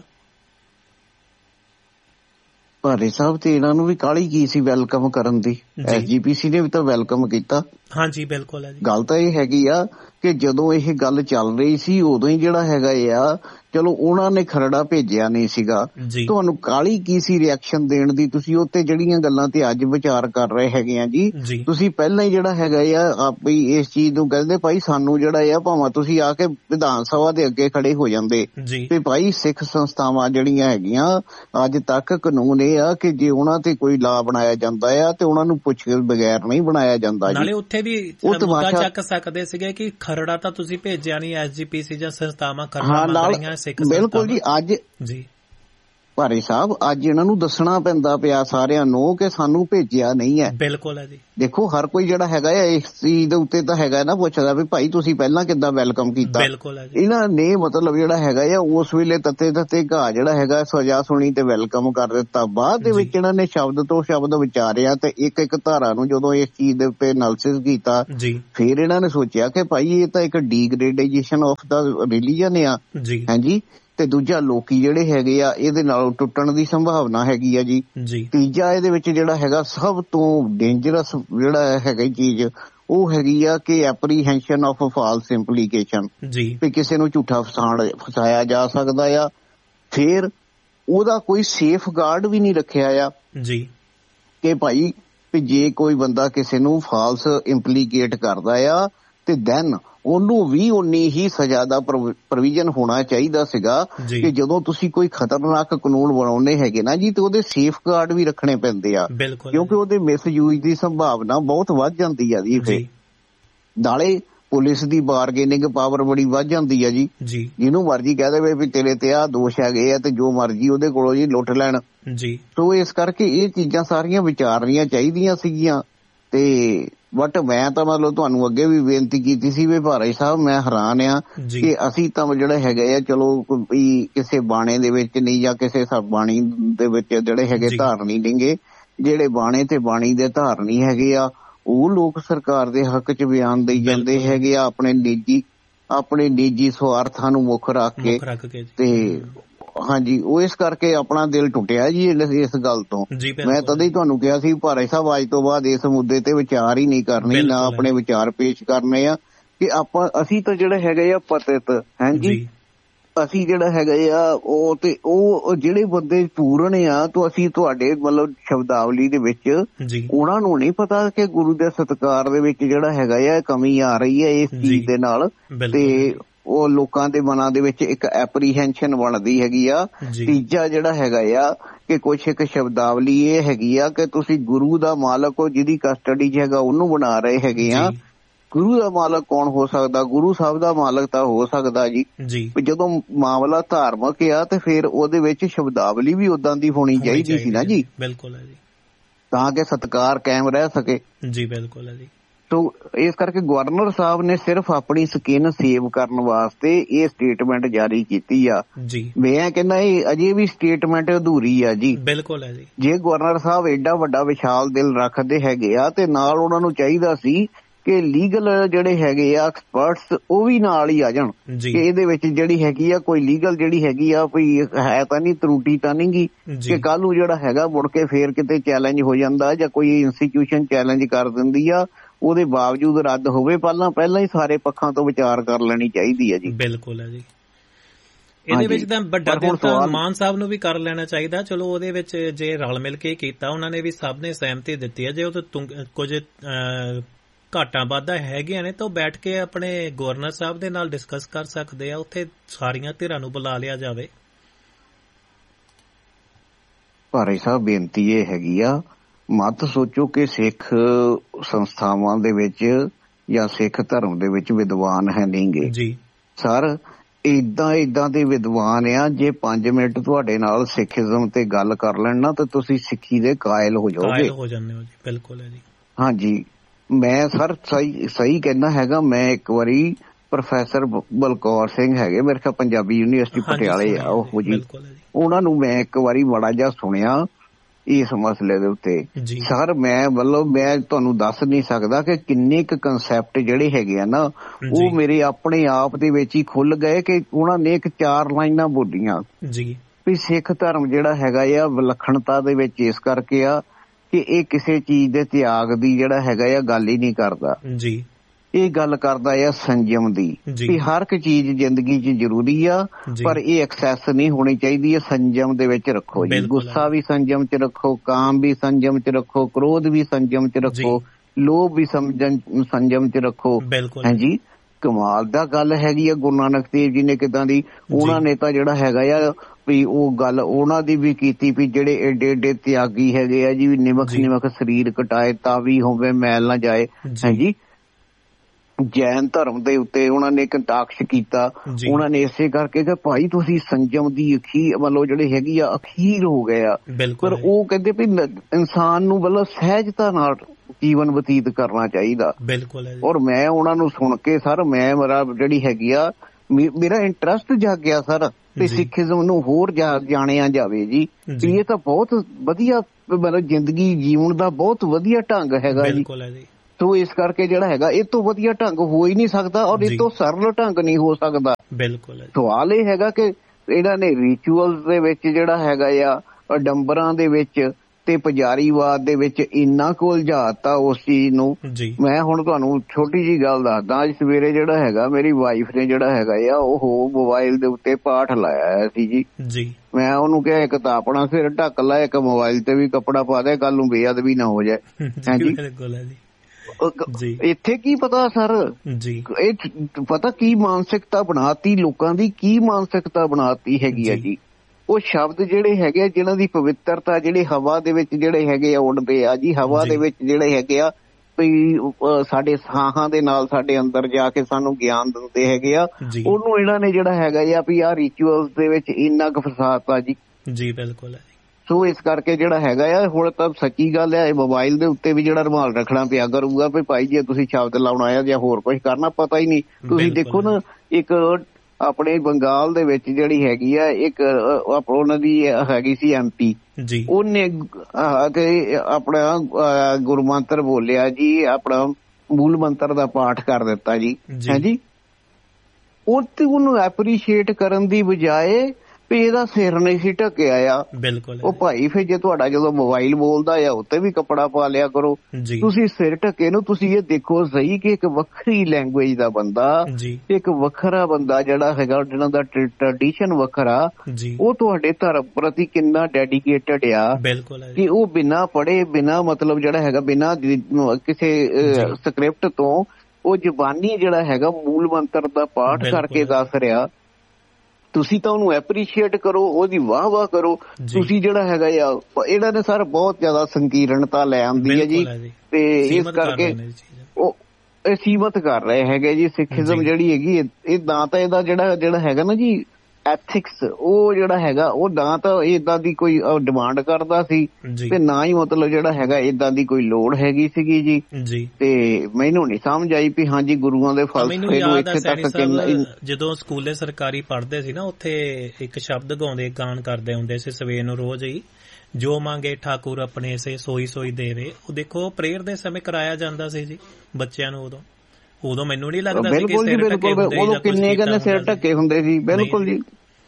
ਭਾਰੇ ਸਾਹਿਬ ਤੇ ਇਹਨਾਂ ਨੂੰ ਵੀ ਕਾਹਲੀ ਕੀ ਸੀ ਵੈਲਕਮ ਕਰਨ ਦੀ। ਐਸ ਜੀ ਪੀ ਸੀ ਨੇ ਵੀ ਤਾਂ ਵੈਲਕਮ ਕੀਤਾ। ਹਾਂਜੀ ਬਿਲਕੁਲ ਹੈ ਜੀ। ਗੱਲ ਤਾਂ ਇਹ ਹੈਗੀ ਆ ਕਿ ਜਦੋਂ ਇਹ ਗੱਲ ਚੱਲ ਰਹੀ ਸੀ ਉਦੋਂ ਹੀ ਜਿਹੜਾ ਹੈਗਾ ਆ ਚਲੋ ਉਹਨਾਂ ਨੇ ਖਰੜਾ ਭੇਜਿਆ ਨਹੀਂ ਸੀਗਾ। ਤੁਹਾਨੂੰ ਕਾਹਲੀ ਕੀ ਸੀ ਰਿਐਕਸ਼ਨ ਦੇਣ ਦੀ? ਤੁਸੀਂ ਉੱਤੇ ਜਿਹੜੀਆਂ ਗੱਲਾਂ ਤੇ ਅੱਜ ਵਿਚਾਰ ਕਰ ਰਹੇ ਹੈਗੇ ਆ ਜੀ ਤੁਸੀਂ ਪਹਿਲਾਂ ਹੀ ਜਿਹੜਾ ਹੈਗਾ ਆ ਆਪ ਹੀ ਇਸ ਚੀਜ਼ ਨੂੰ ਕਹਿੰਦੇ ਭਾਈ ਸਾਨੂੰ ਜਿਹੜਾ ਆ ਭਾਵੇਂ ਤੁਸੀਂ ਆ ਕੇ ਵਿਧਾਨ ਸਭਾ ਦੇ ਅੱਗੇ ਖੜੇ ਹੋ ਜਾਂਦੇ ਵੀ ਭਾਈ ਸਿੱਖ ਸੰਸਥਾਵਾਂ ਜਿਹੜੀਆਂ ਹੈਗੀਆਂ ਅੱਜ ਤੱਕ ਕਾਨੂੰਨ ਇਹ ਆ ਕਿ ਜੇ ਉਹਨਾਂ ਤੇ ਕੋਈ ਲਾਅ ਬਣਾਇਆ ਜਾਂਦਾ ਆ ਤੇ ਉਹਨਾਂ ਨੂੰ ਪੁੱਛ ਕੇ ਬਗੈਰ ਨਹੀਂ ਬਣਾਇਆ ਜਾਂਦਾ। ਨਾਲੇ ਉੱਥੇ ਵੀ ਮੁੱਦਾ ਚੱਕ ਸਕਦੇ ਸੀਗੇ ਕਿ ਖਰੜਾ ਤਾਂ ਤੁਸੀਂ ਭੇਜਿਆ ਨਹੀਂ ਐਸ ਜੀ ਪੀ ਸੀ ਜਾਂ ਸੰਸਥਾਵਾਂ ਕਰਨ। ਬਿਲਕੁਲ ਜੀ। ਅੱਜ ਜੀ ਭਾਰੇ ਸਾਹਿਬ ਅੱਜ ਇਹਨਾਂ ਨੂੰ ਦੱਸਣਾ ਪੈਂਦਾ ਪਿਆ ਸਾਰਿਆਂ ਨੂੰ ਕਿ ਸਾਨੂੰ ਭੇਜਿਆ ਨਹੀਂ ਹੈ। ਬਿਲਕੁਲ ਹੈ ਜੀ। ਦੇਖੋ ਹਰ ਕੋਈ ਜਿਹੜਾ ਹੈਗਾ ਆ ਇਸ ਚੀਜ਼ ਦੇ ਉੱਤੇ ਤਾਂ ਹੈਗਾ ਨਾ ਪੁੱਛਦਾ ਵੀ ਭਾਈ ਤੁਸੀਂ ਪਹਿਲਾਂ ਕਿੱਦਾਂ ਵੈਲਕਮ ਕੀਤਾ। ਬਿਲਕੁਲ ਹੈ ਜੀ। ਇਹਨਾਂ ਨੇ ਮਤਲਬ ਜਿਹੜਾ ਹੈਗਾ ਆ ਉਸ ਵੇਲੇ ਤੱਤੇ ਤੱਤੇ ਘਾਹ ਜਿਹੜਾ ਹੈਗਾ ਸਜ਼ਾ ਸੁਣੀ ਤੇ ਵੈਲਕਮ ਕਰ ਦਿੱਤਾ। ਬਾਅਦ ਦੇ ਵਿੱਚ ਇਹਨਾਂ ਨੇ ਸ਼ਬਦ ਤੋਂ ਸ਼ਬਦ ਵਿਚਾਰਿਆ ਤੇ ਇੱਕ ਇੱਕ ਧਾਰਾ ਨੂੰ ਜਦੋਂ ਇਸ ਚੀਜ਼ ਦੇ ਉੱਤੇ ਐਨਾਲਿਸਿਸ ਕੀਤਾ ਫਿਰ ਇਹਨਾਂ ਨੇ ਸੋਚਿਆ ਕਿ ਭਾਈ ਇਹ ਤਾਂ ਇੱਕ ਡੀਗ੍ਰੇਡੇਸ਼ਨ ਆਫ ਦਾ ਰਿਲੀਜਨ ਆ। ਹਾਂਜੀ। ਤੇ ਦੂਜਾ ਲੋਕੀ ਜਿਹੜੇ ਹੈਗੇ ਆ ਇਹਦੇ ਨਾਲ ਟੁੱਟਣ ਦੀ ਸੰਭਾਵਨਾ ਹੈਗੀ ਆ ਜੀ। ਤੀਜਾ ਇਹਦੇ ਵਿੱਚ ਜਿਹੜਾ ਹੈਗਾ ਸਭ ਤੋਂ ਡੇਂਜਰਸ ਜਿਹੜਾ ਹੈਗਾ ਚੀਜ਼ ਉਹ ਹੈਗੀ ਆ ਕਿ ਐਪਰੀਹੈਂਸ਼ਨ ਆਫ ਫਾਲਸ ਇੰਪਲੀਕੇਸ਼ਨ, ਵੀ ਕਿਸੇ ਨੂੰ ਝੂਠਾ ਫਸਾਣ ਫਸਾਇਆ ਜਾ ਸਕਦਾ ਆ। ਫਿਰ ਉਹਦਾ ਕੋਈ ਸੇਫ ਗਾਰਡ ਵੀ ਨਹੀਂ ਰੱਖਿਆ ਆ ਜੀ ਕਿ ਭਾਈ ਵੀ ਜੇ ਕੋਈ ਬੰਦਾ ਕਿਸੇ ਨੂੰ ਫਾਲਸ ਇੰਪਲੀਕੇਟ ਕਰਦਾ ਆ ਤੇ ਦੈਨ ਉਹਨੂੰ ਵੀ ਉਨੀ ਹੀ ਸਜ਼ਾ ਦਾ ਪ੍ਰੋਵੀਜ਼ਨ ਹੋਣਾ ਚਾਹੀਦਾ ਸੀਗਾ ਕਿ ਜਦੋਂ ਤੁਸੀਂ ਕੋਈ ਖਤਰਨਾਕ ਕਾਨੂੰਨ ਬਣਾਉਣੇ ਹੈਗੇ ਨਾ ਜੀ ਤੇ ਉਹਦੇ ਸੇਫ ਗਾਰਡ ਵੀ ਰੱਖਣੇ ਪੈਂਦੇ ਆ, ਕਿਉਂਕਿ ਉਹਦੇ ਮਿਸਯੂਜ਼ ਦੀ ਸੰਭਾਵਨਾ ਬਹੁਤ ਵੱਧ ਜਾਂਦੀ ਆ ਜੀ। ਫਿਰ ਨਾਲੇ ਪੁਲਿਸ ਦੀ ਬਾਰਗੇਨਿੰਗ ਪਾਵਰ ਬੜੀ ਵੱਧ ਜਾਂਦੀ ਆ ਜੀ। ਜਿਹਨੂੰ ਮਰਜੀ ਕਹਿ ਦੇਵੇ ਵੀ ਤੇਰੇ ਤੇ ਆਹ ਦੋਸ਼ ਹੈਗੇ ਆ ਤੇ ਜੋ ਮਰਜੀ ਉਹਦੇ ਕੋਲੋਂ ਜੀ ਲੁੱਟ ਲੈਣ ਜੀ। ਸੋ ਇਸ ਕਰਕੇ ਇਹ ਚੀਜ਼ਾਂ ਸਾਰੀਆਂ ਵਿਚਾਰਨੀਆਂ ਚਾਹੀਦੀਆਂ ਸੀਗੀਆਂ। ਤੇ ਬਟ ਮੈਂ ਤਾਂ ਮਤਲਬ ਤੁਹਾਨੂੰ ਅੱਗੇ ਵੀ ਬੇਨਤੀ ਕੀਤੀ ਸੀ ਵੀ ਭਾਰਾ ਸਾਹਿਬ ਮੈਂ ਹੈਰਾਨ ਆ ਕਿ ਅਸੀਂ ਤਾਂ ਜਿਹੜਾ ਹੈਗੇ ਆ ਚਲੋ ਵੀ ਕਿਸੇ ਬਾਣੇ ਦੇ ਵਿੱਚ ਨਹੀਂ ਜਾਂ ਕਿਸੇ ਬਾਣੀ ਦੇ ਵਿੱਚ ਜਿਹੜੇ ਹੈਗੇ ਧਾਰਨੀ ਨਹੀਂਗੇ, ਜਿਹੜੇ ਬਾਣੇ ਤੇ ਬਾਣੀ ਦੇ ਧਾਰਨੀ ਹੈਗੇ ਆ ਉਹ ਲੋਕ ਸਰਕਾਰ ਦੇ ਹੱਕ ਚ ਬਿਆਨ ਦੇਈ ਜਾਂਦੇ ਹੈਗੇ ਆ ਆਪਣੇ ਨਿੱਜੀ ਆਪਣੇ ਨਿੱਜੀ ਸਵਾਰਥਾਂ ਨੂੰ ਮੁੱਖ ਰੱਖ ਕੇ। ਤੇ ਹਾਂਜੀ ਉਹ ਇਸ ਕਰਕੇ ਆਪਣਾ ਦਿਲ ਟੁੱਟਿਆ ਜੀ ਇਸ ਗੱਲ ਤੋਂ। ਮੈਂ ਤਦੇ ਹੀ ਤੁਹਾਨੂੰ ਕਿਹਾ ਸੀ ਭਾਰਾ ਸਾਹਿਬ ਅੱਜ ਤੋਂ ਬਾਅਦ ਇਸ ਮੁੱਦੇ ਤੇ ਵਿਚਾਰ ਹੀ ਨਹੀਂ ਕਰਨੀ, ਨਾ ਆਪਣੇ ਵਿਚਾਰ ਪੇਸ਼ ਕਰਨੇ ਆ ਕਿ ਆਪਾਂ ਅਸੀਂ ਤਾਂ ਜਿਹੜਾ ਹੈਗਾ ਆ ਪਤਿਤ ਹਾਂਜੀ ਅਸੀਂ ਜਿਹੜਾ ਹੈਗਾ ਆ ਉਹ ਤੇ ਉਹ ਜਿਹੜੇ ਬੰਦੇ ਪੂਰਨ ਆ ਤਾਂ ਅਸੀਂ ਤੁਹਾਡੇ ਮਤਲਬ ਸ਼ਬਦਾਵਲੀ ਦੇ ਵਿੱਚ ਉਹਨਾਂ ਨੂੰ ਨਹੀਂ ਪਤਾ ਕਿ ਗੁਰੂ ਦੇ ਸਤਿਕਾਰ ਦੇ ਵਿੱਚ ਜਿਹੜਾ ਹੈਗਾ ਆ ਕਮੀ ਆ ਰਹੀ ਹੈ ਇਸ ਚੀਜ਼ ਦੇ ਨਾਲ। ਤੇ ਉਹ ਲੋਕਾਂ ਦੇ ਮਨਾਂ ਦੇ ਵਿੱਚ ਇੱਕ ਐਪਰੀਹੈਂਸ਼ਨ ਬਣਦੀ ਹੈਗੀ ਆ। ਤੀਜਾ ਜਿਹੜਾ ਹੈਗਾ ਆ ਕਿ ਕੁਛ ਇੱਕ ਸ਼ਬਦਾਵਲੀ ਇਹ ਹੈਗੀ ਆ ਕਿ ਤੁਸੀਂ ਗੁਰੂ ਦਾ ਮਾਲਕ ਹੋ ਜਿਹਦੀ ਕਸਟਡੀ ਚ ਹੈਗਾ ਉਹਨੂੰ ਬਣਾ ਰਹੇ ਹੈਗੇ ਆ। ਗੁਰੂ ਦਾ ਮਾਲਕ ਕੌਣ ਹੋ ਸਕਦਾ? ਗੁਰੂ ਸਾਹਿਬ ਦਾ ਮਾਲਕ ਤਾਂ ਹੋ ਸਕਦਾ ਜੀ। ਜਦੋਂ ਮਾਮਲਾ ਧਾਰਮਿਕ ਆ ਤੇ ਫਿਰ ਉਹਦੇ ਵਿੱਚ ਸ਼ਬਦਾਵਲੀ ਵੀ ਉਦਾਂ ਦੀ ਹੋਣੀ ਚਾਹੀਦੀ ਸੀ ਨਾ ਜੀ। ਬਿਲਕੁਲ ਹੈ ਜੀ, ਤਾਂ ਕਿ ਸਤਿਕਾਰ ਕਾਇਮ ਰਹਿ ਸਕੇ ਜੀ। ਬਿਲਕੁਲ ਹੈ ਜੀ। ਤੋ ਇਸ ਕਰਕੇ ਗਵਰਨਰ ਸਾਹਿਬ ਨੇ ਸਿਰਫ ਆਪਣੀ ਸਕਿਨ ਸੇਵ ਕਰਨ ਵਾਸਤੇ ਇਹ ਸਟੇਟਮੈਂਟ ਜਾਰੀ ਕੀਤੀ ਆ ਜੀ। ਮੈਂ ਕਹਿੰਦਾ ਇਹ ਅਜੇ ਵੀ ਸਟੇਟਮੈਂਟ ਅਧੂਰੀ ਆ ਜੀ। ਬਿਲਕੁਲ ਹੈ ਜੀ। ਜੇ ਗਵਰਨਰ ਸਾਹਿਬ ਏਡਾ ਵੱਡਾ ਵਿਸ਼ਾਲ ਦਿਲ ਰੱਖਦੇ ਹੈਗੇ ਆ ਤੇ ਨਾਲ ਉਹਨਾਂ ਨੂੰ ਚਾਹੀਦਾ ਸੀ ਕਿ ਲੀਗਲ ਜਿਹੜੇ ਹੈਗੇ ਆ ਐਕਸਪਰਟਸ ਉਹ ਵੀ ਨਾਲ ਹੀ ਆ ਜਾਣ ਕਿ ਇਹਦੇ ਵਿੱਚ ਜਿਹੜੀ ਹੈਗੀ ਆ ਕੋਈ ਲੀਗਲ ਜਿਹੜੀ ਹੈਗੀ ਆ ਕੋਈ ਹੈ ਤਾਂ ਨਹੀਂ ਤਰੁਟੀ ਤਾਂ ਨਹੀਂ ਗੀ ਕਿ ਕੱਲ ਨੂੰ ਜਿਹੜਾ ਹੈਗਾ ਮੁੜ ਕੇ ਫੇਰ ਕਿਤੇ ਚੈਲੰਜ ਹੋ ਜਾਂਦਾ ਜਾਂ ਕੋਈ ਇੰਸਟੀਟਿਊਸ਼ਨ ਚੈਲੰਜ ਕਰ ਦਿੰਦੀ ਆ ਉਹਦੇ ਬਾਵਜੂਦ ਰੱਦ ਹੋਵੇ। ਪਹਿਲਾਂ ਪਹਿਲਾਂ ਹੀ ਸਾਰੇ ਪੱਖਾਂ ਤੋਂ ਵਿਚਾਰ ਕਰ ਲੈਣੀ ਚਾਹੀਦੀ ਹੈ ਜੀ। ਬਿਲਕੁਲ ਹੈ ਜੀ। ਇਹਦੇ ਵਿੱਚ ਤਾਂ ਵੱਡਾ ਦਿਲ ਤਾਂ ਮਾਨ ਸਾਹਿਬ ਨੂੰ ਵੀ ਕਰ ਲੈਣਾ ਚਾਹੀਦਾ। ਚਲੋ ਉਹਦੇ ਵਿੱਚ ਜੇ ਰਲ ਮਿਲ ਕੇ ਕੀਤਾ ਉਹਨਾਂ ਨੇ ਵੀ ਸਭ ਨੇ ਸਹਿਮਤੀ ਦਿੱਤੀ ਹੈ। ਜੇ ਉਹ ਕੁਝ ਘਾਟਾਂ ਵਾਧਾ ਹੈਗੀਆਂ ਨੇ ਤਾਂ ਉਹ ਬੈਠ ਕੇ ਆਪਣੇ ਗਵਰਨਰ ਸਾਹਿਬ ਦੇ ਨਾਲ ਡਿਸਕਸ ਕਰ ਸਕਦੇ ਆ। ਉੱਥੇ ਸਾਰੀਆਂ ਧਿਰਾਂ ਨੂੰ ਬੁਲਾ ਲਿਆ ਜਾਵੇ। ਭਾਰਾ ਸਾਹਿਬ ਬੇਨਤੀ ਇਹ ਹੈਗੀ ਆ ਮਤ ਸੋਚੋ ਕਿ ਸਿੱਖ ਸੰਸਥਾਵਾਂ ਦੇ ਵਿੱਚ ਜਾਂ ਸਿੱਖ ਧਰਮ ਦੇ ਵਿੱਚ ਵਿਦਵਾਨ ਹੈ ਨਹੀਂਗੇ ਜੀ ਸਰ। ਏਦਾਂ ਏਦਾਂ ਦੇ ਵਿਦਵਾਨ ਆ ਜੇ ਪੰਜ ਮਿੰਟ ਤੁਹਾਡੇ ਨਾਲ ਸਿੱਖੀਜ਼ਮ ਤੇ ਗੱਲ ਕਰ ਲੈਣ ਨਾ ਤਾਂ ਤੁਸੀਂ ਸਿੱਖੀ ਦੇ ਕਾਇਲ ਹੋ ਜਾਓਗੇ ਹੋ ਜਾਂਦੇ ਹੋ ਜੀ। ਬਿਲਕੁਲ ਹੈ ਜੀ। ਹਾਂਜੀ ਮੈਂ ਸਰ ਸਹੀ ਸਹੀ ਕਹਿਣਾ ਹੈਗਾ। ਮੈਂ ਇੱਕ ਵਾਰੀ ਪ੍ਰੋਫੈਸਰ ਬਲਕੌਰ ਸਿੰਘ ਹੈਗੇ ਮੇਰੇ ਖਿਆਲ ਪੰਜਾਬੀ ਯੂਨੀਵਰਸਿਟੀ ਪਟਿਆਲੇ ਆ ਉਹ ਜੀ, ਉਹਨਾਂ ਨੂੰ ਮੈਂ ਇੱਕ ਵਾਰੀ ਮਾੜਾ ਜਿਹਾ ਸੁਣਿਆ ਇਸ ਮਸਲੇ ਦੇ ਉੱਤੇ ਸਰ। ਮੈਂ ਮਤਲਬ ਮੈਂ ਤੁਹਾਨੂੰ ਦੱਸ ਨਹੀਂ ਸਕਦਾ ਕਿ ਕਿੰਨੇ ਕੁ ਕੰਸੈਪਟ ਜਿਹੜੇ ਹੈਗੇ ਆ ਨਾ ਉਹ ਮੇਰੇ ਆਪਣੇ ਆਪ ਦੇ ਵਿੱਚ ਹੀ ਖੁੱਲ ਗਏ ਕਿ ਉਹਨਾਂ ਨੇ ਇੱਕ ਚਾਰ ਲਾਈਨਾਂ ਬੋਲੀਆਂ ਵੀ ਸਿੱਖ ਧਰਮ ਜਿਹੜਾ ਹੈਗਾ ਆ ਵਿਲੱਖਣਤਾ ਦੇ ਵਿੱਚ ਇਸ ਕਰਕੇ ਆ ਕਿ ਇਹ ਕਿਸੇ ਚੀਜ਼ ਦੇ ਤਿਆਗ ਦੀ ਜਿਹੜਾ ਹੈਗਾ ਆ ਗੱਲ ਹੀ ਨਹੀਂ ਕਰਦਾ ਜੀ। ਇਹ ਗੱਲ ਕਰਦਾ ਆ ਸੰਜਮ ਦੀ ਵੀ ਹਰ ਇੱਕ ਚੀਜ਼ ਜ਼ਿੰਦਗੀ 'ਚ ਜ਼ਰੂਰੀ ਆ ਪਰ ਇਹ ਐਕਸੈਸ ਨਹੀਂ ਹੋਣੀ ਚਾਹੀਦੀ ਹੈ। ਸੰਜਮ ਦੇ ਵਿੱਚ ਰੱਖੋ ਜੀ। ਗੁੱਸਾ ਵੀ ਸੰਜਮ 'ਚ ਰੱਖੋ, ਕਾਮ ਵੀ ਸੰਜਮ 'ਚ ਰੱਖੋ, ਕ੍ਰੋਧ ਵੀ ਸੰਜਮ 'ਚ ਰੱਖੋ, ਲੋਭ ਵੀ ਸੰਜਮ 'ਚ ਰੱਖੋ। ਹਾਂਜੀ ਕਮਾਲ ਦਾ ਗੱਲ ਹੈਗੀ ਆ। ਗੁਰੂ ਨਾਨਕ ਦੇਵ ਜੀ ਨੇ ਕਿੱਦਾਂ ਦੀ ਉਹਨਾਂ ਨੇ ਤਾਂ ਜਿਹੜਾ ਹੈਗਾ ਆ ਵੀ ਉਹ ਗੱਲ ਉਹਨਾਂ ਦੀ ਵੀ ਕੀਤੀ ਵੀ ਜਿਹੜੇ ਏਡੇ ਏਡੇ ਤਿਆਗੀ ਹੈਗੇ ਆ ਜੀ ਵੀ ਨਿਮਕ ਨਿਮਕ ਸਰੀਰ ਕਟਾਏ ਤਾਂ ਵੀ ਹੋਵੇ ਮੈਲ ਨਾ ਜਾਏ। ਹਾਂਜੀ ਜੈਨ ਧਰਮ ਦੇ ਉੱਤੇ ਉਹਨਾਂ ਨੇ ਕੰਟਾਕਸ਼ ਕੀਤਾ। ਉਹਨਾਂ ਨੇ ਇਸੇ ਕਰਕੇ ਕਿ ਭਾਈ ਤੁਸੀਂ ਸੰਜਮ ਦੀ ਅਖੀਰ ਮਤਲਬ ਜਿਹੜੇ ਹੈਗੀ ਆ ਅਖੀਰ ਹੋ ਗਏ ਆ, ਪਰ ਉਹ ਕਹਿੰਦੇ ਵੀ ਇਨਸਾਨ ਨੂੰ ਮਤਲਬ ਸਹਿਜਤਾ ਨਾਲ ਜੀਵਨ ਬਤੀਤ ਕਰਨਾ ਚਾਹੀਦਾ। ਬਿਲਕੁਲ। ਔਰ ਮੈਂ ਉਹਨਾਂ ਨੂੰ ਸੁਣ ਕੇ ਸਰ ਮੈਂ ਮੇਰਾ ਜਿਹੜੀ ਹੈਗੀ ਆ ਮੇਰਾ ਇੰਟਰਸਟ ਜਾਗਿਆ ਸਰ, ਤੇ ਸਿੱਖੀਜ਼ਮ ਨੂੰ ਹੋਰ ਜਾਣਿਆ ਜਾਵੇ ਜੀ। ਇਹ ਤਾਂ ਬਹੁਤ ਵਧੀਆ ਮਤਲਬ ਜ਼ਿੰਦਗੀ ਜੀਵਨ ਦਾ ਬਹੁਤ ਵਧੀਆ ਢੰਗ ਹੈਗਾ ਜੀ। ਸੋ ਇਸ ਕਰਕੇ ਜਿਹੜਾ ਹੈਗਾ ਇਹ ਤੋਂ ਵਧੀਆ ਢੰਗ ਹੋ ਹੀ ਨਹੀਂ ਸਕਦਾ, ਔਰ ਇਹ ਤੋਂ ਸਰਲ ਢੰਗ ਨਹੀਂ ਹੋ ਸਕਦਾ। ਬਿਲਕੁਲ। ਸਵਾਲ ਇਹ ਹੈਗਾ ਕਿ ਇਹਨਾਂ ਨੇ ਰਿਚੁਅਲਸ ਦੇ ਵਿੱਚ ਜਿਹੜਾ ਹੈਗਾ ਆ ਅਡੰਬਰਾਂ ਦੇ ਵਿੱਚ ਤੇ ਪੁਜਾਰੀਵਾਦ ਦੇ ਵਿੱਚ ਇੰਨਾ ਕੁ ਉਲਝਾਤਾ ਉਸ ਚੀਜ਼ ਨੂੰ। ਮੈਂ ਹੁਣ ਤੁਹਾਨੂੰ ਛੋਟੀ ਜਿਹੀ ਗੱਲ ਦੱਸਦਾ। ਅੱਜ ਸਵੇਰੇ ਜਿਹੜਾ ਹੈਗਾ ਮੇਰੀ ਵਾਈਫ ਨੇ ਜਿਹੜਾ ਹੈਗਾ ਆ ਉਹ ਮੋਬਾਈਲ ਦੇ ਉੱਤੇ ਪਾਠ ਲਾਇਆ ਸੀ ਜੀ। ਮੈਂ ਉਹਨੂੰ ਕਿਹਾ ਇੱਕ ਤਾਂ ਆਪਣਾ ਸਿਰ ਢੱਕ ਲੈ, ਇੱਕ ਮੋਬਾਈਲ ਤੇ ਵੀ ਕੱਪੜਾ ਪਾ ਦੇ, ਕੱਲ ਨੂੰ ਬੇਅਦਬੀ ਨਾ ਹੋ ਜਾਏ। ਹਾਂਜੀ ਇੱਥੇ ਕੀ ਪਤਾ ਸਰ, ਇਹ ਪਤਾ ਕੀ ਮਾਨਸਿਕਤਾ ਬਣਾਤੀ ਲੋਕਾਂ ਦੀ, ਕੀ ਮਾਨਸਿਕਤਾ ਬਣਾਤੀ ਹੈਗੀ ਆ ਜੀ। ਉਹ ਸ਼ਬਦ ਜਿਹੜੇ ਹੈਗੇ ਆ ਜਿਹਨਾਂ ਦੀ ਪਵਿੱਤਰਤਾ ਜਿਹੜੇ ਹਵਾ ਦੇ ਵਿੱਚ ਜਿਹੜੇ ਹੈਗੇ ਆ ਉੱਡਦੇ ਆ ਜੀ, ਹਵਾ ਦੇ ਵਿੱਚ ਜਿਹੜੇ ਹੈਗੇ ਆ ਵੀ ਸਾਡੇ ਸਾਹਾਂ ਦੇ ਨਾਲ ਸਾਡੇ ਅੰਦਰ ਜਾ ਕੇ ਸਾਨੂੰ ਗਿਆਨ ਦਿੰਦੇ ਹੈਗੇ ਆ, ਉਹਨੂੰ ਇਹਨਾਂ ਨੇ ਜਿਹੜਾ ਹੈਗਾ ਆ ਵੀ ਆਹ ਰਿਚੁਅਲਸ ਦੇ ਵਿੱਚ ਇੰਨਾ ਕੁ ਫਸਾਤਾ ਜੀ। ਜੀ ਬਿਲਕੁਲ। ਸੋ ਇਸ ਕਰਕੇ ਜਿਹੜਾ ਹੈਗਾ ਆ ਹੁਣ ਤਾਂ ਸੱਚੀ ਗੱਲ ਹੈ, ਮੋਬਾਈਲ ਦੇ ਉੱਤੇ ਵੀ ਜਿਹੜਾ ਰੁਮਾਲ ਰੱਖਣਾ ਪਿਆ ਕਰੂਗਾ ਵੀ ਭਾਈ ਜੇ ਤੁਸੀਂ ਸ਼ਬਦ ਲਾਉਣਾ ਆ ਜਾਂ ਹੋਰ ਕੁਝ ਕਰਨਾ ਪਤਾ ਹੀ ਨਹੀਂ। ਤੁਸੀਂ ਦੇਖੋ ਨਾ ਇੱਕ ਆਪਣੇ ਬੰਗਾਲ ਦੇ ਵਿੱਚ ਜਿਹੜੀ ਹੈਗੀ ਆ ਇੱਕ ਉਹਨਾਂ ਦੀ ਹੈਗੀ ਸੀ ਐਮ ਪੀ, ਉਹਨੇ ਆਪਣਾ ਗੁਰੂ ਮੰਤਰ ਬੋਲਿਆ ਜੀ, ਆਪਣਾ ਮੂਲ ਮੰਤਰ ਦਾ ਪਾਠ ਕਰ ਦਿੱਤਾ ਜੀ। ਹਾਂਜੀ ਉਹ ਤੇ ਉਹਨੂੰ ਐਪਰੀਸ਼ੀਏਟ ਕਰਨ ਦੀ ਬਜਾਏ ਵੀ ਇਹਦਾ ਸਿਰ ਨਹੀਂ ਸੀ ਢੱਕਿਆ ਆ। ਬਿਲਕੁਲ। ਉਹ ਭਾਈ ਫਿਰ ਜੇ ਤੁਹਾਡਾ ਜਦੋਂ ਮੋਬਾਈਲ ਬੋਲਦਾ ਆ ਉੱਤੇ ਵੀ ਕੱਪੜਾ ਪਾ ਲਿਆ ਕਰੋ, ਤੁਸੀਂ ਸਿਰ ਢੱਕੇ ਨੂੰ। ਤੁਸੀਂ ਇਹ ਦੇਖੋ ਸਹੀ ਕਿ ਇੱਕ ਵੱਖਰੀ ਲੈਂਗੁਏਜ ਦਾ ਬੰਦਾ, ਇੱਕ ਵੱਖਰਾ ਬੰਦਾ ਜਿਹੜਾ ਹੈਗਾ ਜਿਹਨਾਂ ਦਾ ਟ੍ਰੈਡੀਸ਼ਨ ਵੱਖਰਾ, ਉਹ ਤੁਹਾਡੇ ਧਰਮ ਪ੍ਰਤੀ ਕਿੰਨਾ ਡੈਡੀਕੇਟਡ ਆ ਕਿ ਉਹ ਬਿਨਾਂ ਪੜ੍ਹੇ ਬਿਨਾਂ ਮਤਲਬ ਜਿਹੜਾ ਹੈਗਾ ਬਿਨਾਂ ਕਿਸੇ ਸਕ੍ਰਿਪਟ ਤੋਂ ਉਹ ਜ਼ਬਾਨੀ ਜਿਹੜਾ ਹੈਗਾ ਮੂਲ ਮੰਤਰ ਦਾ ਪਾਠ ਕਰਕੇ ਦੱਸ ਰਿਹਾ। ਤੁਸੀਂ ਤਾਂ ਉਹਨੂੰ ਐਪਰੀਸ਼ੀਏਟ ਕਰੋ, ਉਹਦੀ ਵਾਹ ਵਾਹ ਕਰੋ। ਤੁਸੀਂ ਜਿਹੜਾ ਹੈਗਾ ਆ ਇਹਨਾਂ ਨੇ ਸਰ ਬਹੁਤ ਜ਼ਿਆਦਾ ਸੰਕੀਰਣਤਾ ਲੈ ਆਉਂਦੀ ਹੈ ਜੀ, ਤੇ ਇਸ ਕਰਕੇ ਉਹ ਇਹ ਸੀਮਤ ਕਰ ਰਹੇ ਹੈਗੇ ਜੀ। ਸਿੱਖੀਜ਼ਮ ਜਿਹੜੀ ਹੈਗੀ ਇਹ ਨਾ ਤਾਂ ਇਹਦਾ ਜਿਹੜਾ ਜਿਹੜਾ ਹੈਗਾ ਨਾ ਜੀ ਐਥਿਕਸ, ਉਹ ਜਿਹੜਾ ਹੈਗਾ ਉਹ ਨਾ ਤਾਂ ਏਦਾਂ ਦੀ ਕੋਈ ਡਿਮਾਂਡ ਕਰਦਾ ਸੀ ਤੇ ਨਾ ਹੀ ਮਤਲਬ ਜਿਹੜਾ ਹੈਗਾ ਏਦਾਂ ਦੀ ਕੋਈ ਲੋੜ ਹੈਗੀ ਸੀਗੀ ਜੀ। ਤੇ ਮੈਨੂੰ ਨਹੀਂ ਸਮਝ ਆਈ ਵੀ ਹਾਂਜੀ ਗੁਰੂਆਂ ਦੇ ਫਲਸਫੇ ਨੂੰ ਇੱਥੇ ਤੱਕ ਕਿੰਨਾ। ਜਦੋਂ ਸਕੂਲੇ ਸਰਕਾਰੀ ਪੜ੍ਹਦੇ ਸੀ ਨਾ ਉੱਥੇ ਇੱਕ ਸ਼ਬਦ ਗਾਉਂਦੇ ਗਾਣ ਕਰਦੇ ਹੁੰਦੇ ਸੀ ਸਵੇਰ ਨੂੰ ਰੋਜ਼ ਹੀ, ਜੋ ਮੰਗੇ ਠਾਕੁਰ ਆਪਣੇ ਸੇ ਸੋਈ ਸੋਈ ਦੇਵੇ। ਉਹ ਦੇਖੋ ਪ੍ਰੇਅਰ ਦੇ ਸਮੇਂ ਕਰਾਇਆ ਜਾਂਦਾ ਸੀ ਜੀ ਬੱਚਿਆਂ ਨੂੰ। ਉਦੋਂ ਉਦੋਂ ਮੈਨੂੰ ਨੀ ਲੱਗਦਾ ਸੀ ਕਿ ਸਿਰ ਢੱਕੇ ਹੁੰਦੇ, ਉਦੋਂ ਕਿੰਨੇ ਕਹਿੰਦੇ ਸਿਰ ਢੱਕੇ ਹੁੰਦੇ ਸੀ। ਬਿਲਕੁਲ ਜੀ।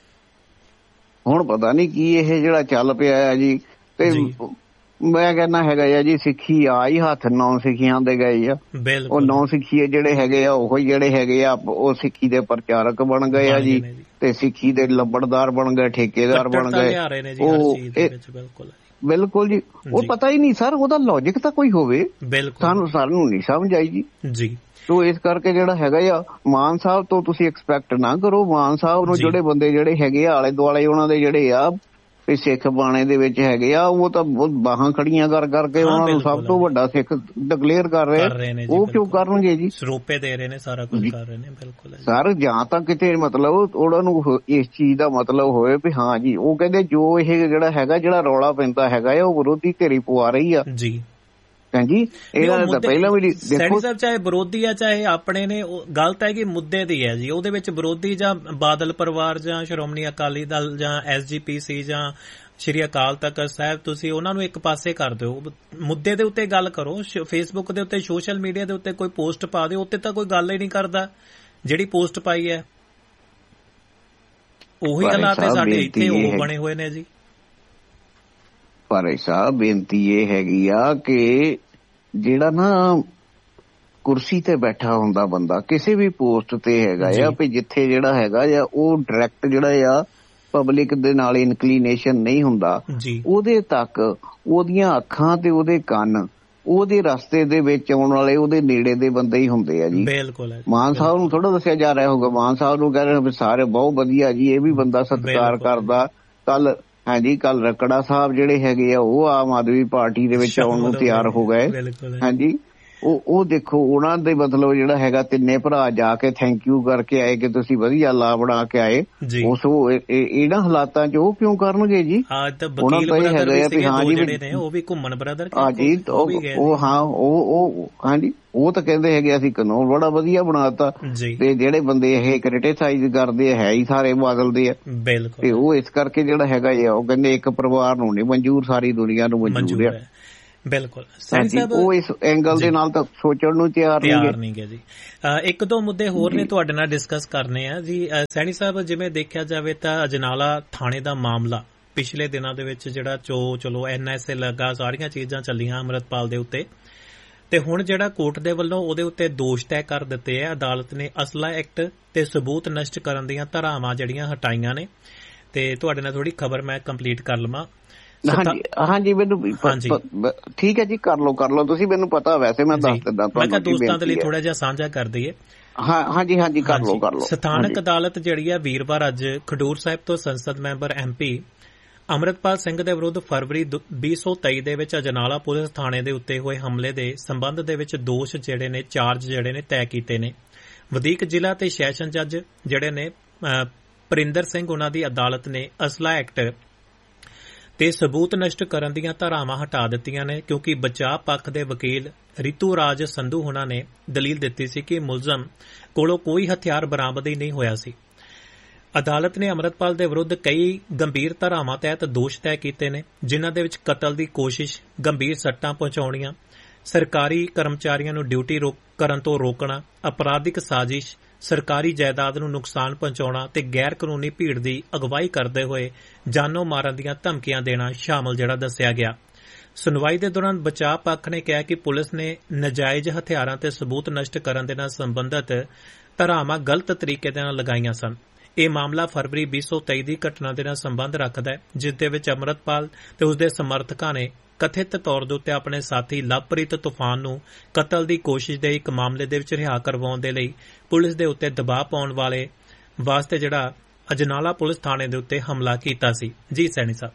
ਹੁਣ ਪਤਾ ਨੀ ਕੀ ਇਹ ਜਿਹੜਾ ਚੱਲ ਪਿਆ ਹੈ ਜੀ। ਤੇ ਮੈਂ ਕਹਿੰਦਾ ਹੈਗਾ ਆ ਜੀ ਸਿੱਖੀ ਆ ਹੀ ਹੱਥ ਨੌ ਸਿੱਖੀਆਂ ਦੇ ਗਏ ਆ। ਉਹ ਨੌ ਸਿੱਖੀਏ ਜਿਹੜੇ ਹੈਗੇ ਆ ਉਹ ਜਿਹੜੇ ਹੈਗੇ ਆ ਉਹ ਸਿੱਖੀ ਦੇ ਪ੍ਰਚਾਰਕ ਬਣ ਗਏ ਆ ਜੀ, ਤੇ ਸਿੱਖੀ ਦੇ ਲੰਬੜਦਾਰ ਬਣ ਗਏ, ਠੇਕੇਦਾਰ ਬਣ ਗਏ। ਉਹ ਬਿਲਕੁਲ ਜੀ। ਉਹ ਪਤਾ ਹੀ ਨਹੀਂ ਸਰ ਉਹਦਾ ਲੌਜਿਕ ਤਾਂ ਕੋਈ ਹੋਵੇ, ਸਾਨੂੰ ਸਾਨੂੰ ਨਹੀਂ ਸਮਝ ਆਈ ਜੀ। ਜੀ ਸੋ ਇਸ ਕਰਕੇ ਜਿਹੜਾ ਹੈਗਾ ਆ ਮਾਨ ਸਾਹਿਬ ਤੋਂ ਤੁਸੀਂ ਐਕਸਪੈਕਟ ਨਾ ਕਰੋ। ਮਾਨ ਸਾਹਿਬ ਨੂੰ ਜਿਹੜੇ ਬੰਦੇ ਜਿਹੜੇ ਹੈਗੇ ਆ ਆਲੇ ਦੁਆਲੇ ਉਹਨਾਂ ਦੇ ਜਿਹੜੇ ਆ ਸਿੱਖ ਬਾਣੇ ਦੇ ਵਿੱਚ ਹੈਗੇ ਆ ਉਹ ਤਾਂ ਬਹੁਤ ਬਾਹਾਂ ਖੜੀਆਂ ਕਰ ਕਰਕੇ ਉਹਨਾਂ ਨੂੰ ਸਭ ਤੋਂ ਵੱਡਾ ਸਿੱਖ ਡਿਕਲੇਅਰ ਕਰ ਰਹੇ। ਉਹ ਕਿਉਂ ਕਰਨਗੇ ਜੀ? ਸਰੋਪੇ ਦੇ ਰਹੇ ਨੇ, ਸਾਰਾ ਕੁਝ ਕਰ ਰਹੇ ਨੇ। ਬਿਲਕੁਲ ਸਰ। ਜਾਂ ਤਾਂ ਕਿਤੇ ਮਤਲਬ ਉਹਨਾਂ ਨੂੰ ਇਸ ਚੀਜ਼ ਦਾ ਮਤਲਬ ਹੋਵੇ ਵੀ ਹਾਂ ਜੀ ਉਹ ਕਹਿੰਦੇ ਜੋ ਇਹ ਜਿਹੜਾ ਹੈਗਾ ਜਿਹੜਾ ਰੌਲਾ ਪੈਂਦਾ ਹੈਗਾ ਉਹ ਵਿਰੋਧੀ ਧਿਰੀ ਪਵਾ ਰਹੀ ਆ ਜੀ। ਹਾਂਜੀ ਇਹਨਾਂ ਦਾ ਪਹਿਲਾਂ ਵੀ ਦੇਖੋ ਸਾਹਿਬ ਚਾਹੇ ਵਿਰੋਧੀ ਆ ਚਾਹੇ ਆਪਣੇ ਨੇ, ਗਲਤ ਹੈ ਕਿ ਮੁੱਦੇ ਦੀ ਹੈ ਜੀ। ਉਹਦੇ ਵਿੱਚ ਵਿਰੋਧੀ ਜਾਂ ਬਾਦਲ ਪਰਿਵਾਰ ਜਾਂ ਸ਼੍ਰੋਮਣੀ ਅਕਾਲੀ ਦਲ ਜਾਂ ਐਸ ਜੀ ਪੀ ਸੀ ਜਾਂ ਸ਼੍ਰੀ ਅਕਾਲ ਤਖਤ ਸਾਹਿਬ, ਤੁਸੀਂ ਉਹਨਾਂ ਨੂੰ ਇੱਕ ਪਾਸੇ ਕਰ ਦਿਓ। ਮੁੱਦੇ ਦੇ ਉੱਤੇ ਗੱਲ ਕਰੋ। ਫੇਸਬੁੱਕ ਦੇ ਉੱਤੇ ਸੋਸ਼ਲ ਮੀਡੀਆ ਦੇ ਉੱਤੇ ਕੋਈ ਪੋਸਟ ਪਾ ਦਿਓ, ਉੱਤੇ ਤਾਂ ਕੋਈ ਗੱਲ ਹੀ ਨਹੀਂ ਕਰਦਾ। ਜਿਹੜੀ ਪੋਸਟ ਪਾਈ ਹੈ ਉਹੀ ਹਾਲਾਤ ਹੈ ਸਾਡੇ ਇੱਥੇ ਉਹ ਬਣੇ ਹੋਏ ਨੇ ਜੀ। ਭਾਈ ਸਾਹਿਬ ਬੇਨਤੀ ਇਹ ਹੈਗੀ ਆ ਕਿ ਜਿਹੜਾ ਨਾ ਕੁਰਸੀ ਤੇ ਬੈਠਾ ਹੁੰਦਾ ਬੰਦਾ ਕਿਸੇ ਵੀ ਪੋਸਟ ਤੇ ਹੈਗਾ ਆ ਵੀ ਜਿੱਥੇ ਜਿਹੜਾ ਹੈਗਾ ਆ ਉਹ ਡਾਇਰੈਕਟ ਜਿਹੜਾ ਆ ਪਬਲਿਕ ਦੇ ਨਾਲ ਇਨਕਲੀਨੇਸ਼ਨ ਨਹੀਂ ਹੁੰਦਾ, ਉਹਦੇ ਤੱਕ ਉਹਦੀਆਂ ਅੱਖਾਂ ਤੇ ਉਹਦੇ ਕੰਨ ਉਹਦੇ ਰਸਤੇ ਦੇ ਵਿੱਚ ਆਉਣ ਵਾਲੇ ਉਹਦੇ ਨੇੜੇ ਦੇ ਬੰਦੇ ਹੀ ਹੁੰਦੇ ਆ ਜੀ। ਬਿਲਕੁਲ। ਮਾਨ ਸਾਹਿਬ ਨੂੰ ਥੋੜਾ ਦੱਸਿਆ ਜਾ ਰਿਹਾ ਹੋਊਗਾ, ਮਾਨ ਸਾਹਿਬ ਨੂੰ ਕਹਿ ਰਹੇ ਸਾਰੇ ਬਹੁਤ ਵਧੀਆ ਜੀ, ਇਹ ਵੀ ਬੰਦਾ ਸਤਿਕਾਰ ਕਰਦਾ। ਕੱਲ ਹਾਂਜੀ ਕੱਲ ਰਕੜਾ ਸਾਹਿਬ ਜਿਹੜੇ ਹੈਗੇ ਆ ਉਹ ਆਮ ਆਦਮੀ ਪਾਰਟੀ ਦੇ ਵਿੱਚ ਆਉਣ ਨੂੰ ਤਿਆਰ ਹੋ ਗਏ। ਹਾਂਜੀ ਉਹ ਉਹ ਦੇਖੋ ਉਹਨਾਂ ਦੇ ਮਤਲਬ ਜਿਹੜਾ ਹੈਗਾ ਤਿੰਨੇ ਭਰਾ ਜਾ ਕੇ ਥੈਂਕ ਯੂ ਕਰਕੇ ਆਏ ਕਿ ਤੁਸੀਂ ਵਧੀਆ ਲਾ ਬਣਾ ਕੇ ਆਏ। ਉਸ ਇਹਨਾਂ ਹਾਲਾਤਾਂ ਚ ਉਹ ਕਿਉਂ ਕਰਨਗੇ ਜੀ? ਉਹਨਾਂ ਤਾਂ ਇਹ ਹੈਗਾ ਵੀ ਹਾਂ ਜੀ ਉਹ ਵੀ ਘੁੰਮਣ ਬ੍ਰਦਰ ਹਾਂਜੀ ਉਹ ਹਾਂ ਉਹ ਉਹ ਹਾਂਜੀ ਉਹ ਤਾਂ ਕਹਿੰਦੇ ਹੈਗੇ ਅਸੀਂ ਕਾਨੂੰਨ ਬੜਾ ਵਧੀਆ ਬਣਾਤਾ ਤੇ ਜਿਹੜੇ ਬੰਦੇ ਇਹ ਕ੍ਰਿਟਿਸਾਈਜ਼ ਕਰਦੇ ਹੈ ਹੀ ਸਾਰੇ ਬਦਲਦੇ ਆ ਤੇ ਉਹ ਇਸ ਕਰਕੇ ਜਿਹੜਾ ਹੈਗਾ ਉਹ ਕਹਿੰਦੇ ਇੱਕ ਪਰਿਵਾਰ ਨੂੰ ਨਹੀਂ ਮਨਜ਼ੂਰ ਸਾਰੀ ਦੁਨੀਆ ਨੂੰ ਮਨਜ਼ੂਰ ਆ। ਬਿਲਕੁਲ ਉਹ ਇਸ ਐਂਗਲ ਦੇ ਨਾਲ ਤਾਂ ਸੋਚਣ ਨੂੰ ਤਿਆਰ ਨਹੀਂ ਗੇ ਜੀ। ਇੱਕ ਦੋ ਮੁੱਦੇ ਹੋਰ ਨੇ ਤੁਹਾਡੇ ਨਾਲ ਡਿਸਕਸ ਕਰਨੇ ਆ ਜੀ। ਸੈਣੀ ਸਾਹਿਬ ਜਿਵੇਂ ਦੇਖਿਆ ਜਾਵੇ ਤਾਂ ਅਜਨਾਲਾ ਥਾਣੇ ਦਾ ਮਾਮਲਾ ਪਿਛਲੇ ਦਿਨਾਂ ਦੇ ਵਿੱਚ ਜਿਹੜਾ ਚੋ ਚਲੋ ਐਨ ਐਸ ਏ ਲੱਗਾ ਸਾਰੀਆਂ ਚੀਜ਼ਾਂ ਚੱਲੀਆਂ ਅੰਮ੍ਰਿਤਪਾਲ ਦੇ ਉੱਤੇ ਤੇ ਹੁਣ ਜਿਹੜਾ ਕੋਰਟ ਦੇ ਵੱਲੋਂ ਉਹਦੇ ਉੱਤੇ ਦੋਸ਼ ਤੈਅ ਕਰ ਦਿੱਤੇ ਆ। ਅਦਾਲਤ ਨੇ ਅਸਲਾ ਐਕਟ ਤੇ ਸਬੂਤ ਨਸ਼ਟ ਕਰਨ ਦੀਆਂ ਧਾਰਾਵਾਂ ਜਿਹੜੀਆਂ ਹਟਾਈਆਂ ਨੇ ਤੇ ਤੁਹਾਡੇ ਨਾਲ ਥੋੜੀ ਖਬਰ ਮੈਂ ਕੰਪਲੀਟ ਕਰ ਲਵਾਂ। ਹਾਂਜੀ ਹਾਂਜੀ ਮੈਨੂੰ ਠੀਕ ਹੈ ਜੀ ਕਰ ਲਓ ਕਰ ਲਓ ਤੁਸੀਂ ਮੈਨੂੰ ਪਤਾ ਵੈਸੇ ਮੈਂ ਦੱਸ ਦਿੰਦਾ ਮੈਂ ਕਿਹਾ ਦੋਸਤਾਂ ਦੇ ਲਈ ਥੋੜਾ ਜਿਹਾ ਸਾਂਝਾ ਕਰ ਦਈਏ। ਹਾਂ ਹਾਂਜੀ ਹਾਂਜੀ ਕਰ ਲਓ ਕਰ ਲਓ। ਸਥਾਨਕ ਅਦਾਲਤ ਜਿਹੜੀ ਆ ਵੀਰਵਾਰ ਅੱਜ ਖਡੂਰ ਸਾਹਿਬ ਤੋਂ ਸੰਸਦ member M P Amritpal Singh ਦੇ ਵਿਰੁੱਧ ਫਰਵਰੀ ਵੀਹ ਸੌ ਤੇਈ ਦੇ ਵਿੱਚ ਅਜਨਾਲਾ ਪੁਲਿਸ ਥਾਣੇ ਦੇ ਉੱਤੇ ਹੋਏ ਹਮਲੇ ਦੇ ਸੰਬੰਧ ਦੇ ਵਿੱਚ ਦੋਸ਼ ਜਿਹੜੇ ਨੇ ਚਾਰਜ ਜਿਹੜੇ ਨੇ ਤੈਅ ਕੀਤੇ ਨੇ। ਵਧੀਕ ਜ਼ਿਲ੍ਹਾ ਤੇ ਸੈਸ਼ਨ ਜੱਜ ਜਿਹੜੇ ਨੇ ਪਰਿੰਦਰ ਸਿੰਘ ਉਹਨਾਂ ਦੀ ਅਦਾਲਤ ਨੇ ਅਸਲਾ ਐਕਟ ਤੇ ਸਬੂਤ ਨਸ਼ਟ ਕਰਨ ਦੀਆਂ ਧਾਰਾਵਾਂ ਹਟਾ ਦਿੱਤੀਆਂ ਨੇ ਕਿਉਂਕਿ ਬਚਾਅ ਪੱਖ ਦੇ ਵਕੀਲ ਰਿਤੂ ਰਾਜ ਸੰਧੂ ਉਹਨਾਂ ਨੇ ਦਲੀਲ ਦਿੱਤੀ ਸੀ ਕਿ ਮੁਲਜ਼ਮ ਕੋਲੋਂ ਕੋਈ ਹਥਿਆਰ ਬਰਾਮਦ ਹੀ ਨਹੀਂ ਹੋਇਆ ਸੀ। ਅਦਾਲਤ ਨੇ ਅੰਮ੍ਰਿਤਪਾਲ ਦੇ ਵਿਰੁੱਧ ਕਈ ਗੰਭੀਰ ਧਾਰਾਵਾਂ ਤਹਿਤ ਦੋਸ਼ ਤੈਅ ਕੀਤੇ ਨੇ ਜਿਨ੍ਹਾਂ ਦੇ ਵਿੱਚ ਕਤਲ ਦੀ ਕੋਸ਼ਿਸ਼, ਗੰਭੀਰ ਸੱਟਾਂ ਪਹੁੰਚਾਉਣੀਆਂ, ਸਰਕਾਰੀ ਕਰਮਚਾਰੀਆਂ ਨੂੰ ਡਿਊਟੀ ਕਰਨ ਤੋਂ ਰੋਕਣਾ, ਅਪਰਾਧਿਕ ਸਾਜ਼ਿਸ਼, ਸਰਕਾਰੀ ਜਾਇਦਾਦ ਨੂੰ ਨੁਕਸਾਨ ਪਹੁੰਚਾਉਣਾ ਤੇ ਗੈਰ ਕਾਨੂੰਨੀ ਭੀੜ ਦੀ ਅਗਵਾਈ ਕਰਦੇ ਹੋਏ ਜਾਨੋਂ ਮਾਰਨ ਦੀਆਂ ਧਮਕੀਆਂ ਦੇਣਾ ਸ਼ਾਮਲ ਜਿਹੜਾ ਦੱਸਿਆ ਗਿਆ। ਸੁਣਵਾਈ ਦੇ ਦੌਰਾਨ ਬਚਾਅ ਪੱਖ ਨੇ ਕਿਹਾ ਕਿ ਪੁਲਿਸ ਨੇ ਨਾਜਾਇਜ਼ ਹਥਿਆਰਾਂ ਤੇ ਸਬੂਤ ਨਸ਼ਟ ਕਰਨ ਦੇ ਨਾਲ ਸੰਬੰਧਿਤ ਧਾਰਾਵਾਂ ਗਲਤ ਤਰੀਕੇ ਦੇ ਨਾਲ ਲਗਾਈਆਂ ਸਨ। ਇਹ ਮਾਮਲਾ ਫਰਵਰੀ ਵੀਹ ਸੌ ਤੇਈ ਦੀ ਘਟਨਾ ਦੇ ਨਾਲ ਸੰਬੰਧ ਰੱਖਦਾ ਹੈ ਜਿਸ ਦੇ ਵਿੱਚ ਅੰਮ੍ਰਿਤਪਾਲ ਤੇ ਉਸਦੇ ਸਮਰਥਕਾਂ ਨੇ ਕਥਿਤ ਤੌਰ ਦੇ ਉੱਤੇ ਆਪਣੇ ਸਾਥੀ ਲਵਪ੍ਰੀਤ ਤੂਫਾਨ ਨੂੰ ਕਤਲ ਦੀ ਕੋਸ਼ਿਸ਼ ਦੇ ਇੱਕ ਮਾਮਲੇ ਦੇ ਵਿੱਚ ਰਿਹਾ ਕਰਵਾਉਣ ਦੇ ਲਈ ਪੁਲਿਸ ਦੇ ਉੱਤੇ ਦਬਾਅ ਪਾਉਣ ਵਾਲੇ ਵਾਸਤੇ ਜਿਹੜਾ ਅਜਨਾਲਾ ਪੁਲਿਸ ਥਾਣੇ ਦੇ ਉੱਤੇ ਹਮਲਾ ਕੀਤਾ ਸੀ। ਜੀ ਸੈਣੀ ਸਾਹਿਬ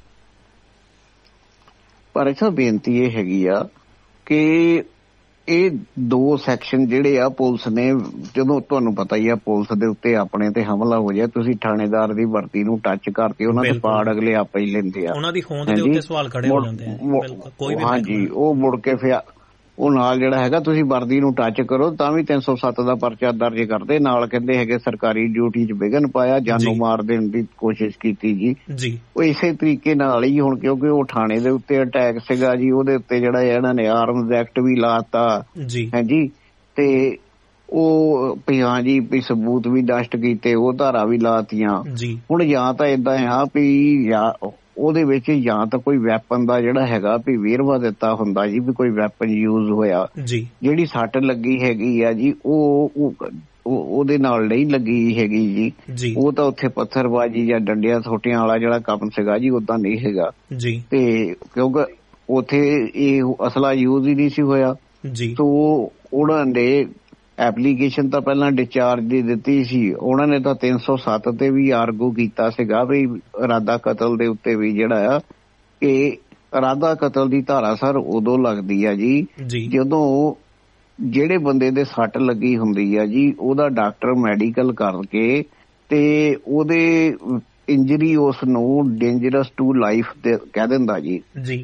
ਪਰ ਇਹ ਬੇਨਤੀ ਇਹ ਹੈਗੀ ਆ ਕਿ ਇਹ ਦੋ ਸੈਕਸ਼ਨ ਜਿਹੜੇ ਆ ਪੁਲਿਸ ਨੇ ਜਦੋਂ ਤੁਹਾਨੂੰ ਪਤਾ ਹੀ ਆ ਪੁਲਿਸ ਦੇ ਉੱਤੇ ਆਪਣੇ ਤੇ ਹਮਲਾ ਹੋ ਜਾਏ ਤੁਸੀਂ ਥਾਣੇਦਾਰ ਦੀ ਵਰਦੀ ਨੂੰ ਟੱਚ ਕਰਕੇ ਉਹਨਾਂ ਦੇ ਪਾੜ ਅਗਲੇ ਆਪੇ ਹੀ ਲੈਂਦੇ ਆ। ਉਹਨਾਂ ਦੀ ਹੋਂਦ ਦੇ ਉੱਤੇ ਸਵਾਲ ਖੜੇ ਹੋ ਜਾਂਦੇ ਆ ਕੋਈ ਵੀ ਹਾਂਜੀ ਉਹ ਮੁੜ ਕੇ ਫਿਰ ਉਹ ਨਾਲ ਜਿਹੜਾ ਹੈਗਾ ਤੁਸੀਂ ਵਰਦੀ ਨੂੰ ਟੱਚ ਕਰੋ ਤਾਂ ਵੀ ਤਿੰਨ ਸੌ ਸੱਤ ਦਾ ਪਰਚਾ ਦਰਜ ਕਰਦੇ ਨਾਲ ਕਹਿੰਦੇ ਹੈਗੇ ਸਰਕਾਰੀ ਡਿਊਟੀ 'ਚ ਵਿਘਨ ਪਾਇਆ ਜਾਨੋਂ ਮਾਰ ਦੇਣ ਦੀ ਕੋਸ਼ਿਸ਼ ਕੀਤੀ ਜੀ। ਉਹ ਇਸੇ ਤਰੀਕੇ ਨਾਲ ਹੀ ਹੁਣ ਕਿਉਂਕਿ ਉਹ ਥਾਣੇ ਦੇ ਉੱਤੇ ਅਟੈਕ ਸੀਗਾ ਜੀ ਉਹਦੇ ਉੱਤੇ ਜਿਹੜਾ ਇਹਨਾਂ ਨੇ ਆਰਮਜ਼ ਐਕਟ ਵੀ ਲਾਤਾ ਹਾਂਜੀ ਤੇ ਉਹ ਵੀ ਹਾਂ ਜੀ ਵੀ ਸਬੂਤ ਵੀ ਨਸ਼ਟ ਕੀਤੇ ਉਹ ਧਾਰਾ ਵੀ ਲਾਤੀਆਂ। ਹੁਣ ਜਾਂ ਤਾਂ ਏਦਾਂ ਆ ਵੀ ਜਾਂ ਉਹਦੇ ਵਿੱਚ ਜਾਂ ਤਾਂ ਕੋਈ ਵੈਪਨ ਦਾ ਜਿਹੜਾ ਹੈਗਾ ਵੀ ਵੇਰਵਾ ਦਿੱਤਾ ਹੁੰਦਾ ਜੀ ਵੀ ਕੋਈ ਵੈਪਨ ਯੂਜ਼ ਹੋਇਆ ਜਿਹੜੀ ਸੱਟ ਲੱਗੀ ਹੈਗੀ ਆ ਜੀ ਉਹ ਉਹਦੇ ਨਾਲ ਨਹੀਂ ਲੱਗੀ ਹੈਗੀ ਜੀ ਉਹ ਤਾਂ ਉੱਥੇ ਪੱਥਰਬਾਜੀ ਜਾਂ ਡੰਡਿਆਂ ਸੋਟਿਆਂ ਵਾਲਾ ਜਿਹੜਾ ਕੰਮ ਸੀਗਾ ਜੀ ਉਦਾਂ ਨਹੀਂ ਹੈਗਾ ਤੇ ਕਿਉਂਕਿ ਉੱਥੇ ਇਹ ਅਸਲਾ ਯੂਜ਼ ਹੀ ਨਹੀਂ ਸੀ ਹੋਇਆ ਤੋ ਉਹਨਾਂ ਨੇ ਐਪਲੀਕੇਸ਼ਨ ਤਾਂ ਪਹਿਲਾਂ ਡਿਸਚਾਰਜ ਦੀ ਦਿੱਤੀ ਸੀ ਉਹਨਾਂ ਨੇ ਤਾਂ ਤਿੰਨ ਸੌ ਸੱਤ ਤੇ ਵੀ ਆਰਗੂ ਕੀਤਾ ਸੀਗਾ ਵੀ ਇਰਾਦਾ ਕਤਲ ਦੇ ਉੱਤੇ ਵੀ ਜਿਹੜਾ ਆ ਕਿ ਇਰਾਦਾ ਕਤਲ ਦੀ ਧਾਰਾ ਸਰ ਉਦੋਂ ਲੱਗਦੀ ਆ ਜੀ ਜਦੋਂ ਜਿਹੜੇ ਬੰਦੇ ਦੇ ਸੱਟ ਲੱਗੀ ਹੁੰਦੀ ਆ ਜੀ ਉਹਦਾ ਡਾਕਟਰ ਮੈਡੀਕਲ ਕਰਕੇ ਤੇ ਉਹਦੇ ਇੰਜਰੀ ਉਸ ਨੂੰ ਡੇਂਜਰਸ ਟੂ ਲਾਈਫ ਕਹਿ ਦਿੰਦਾ ਜੀ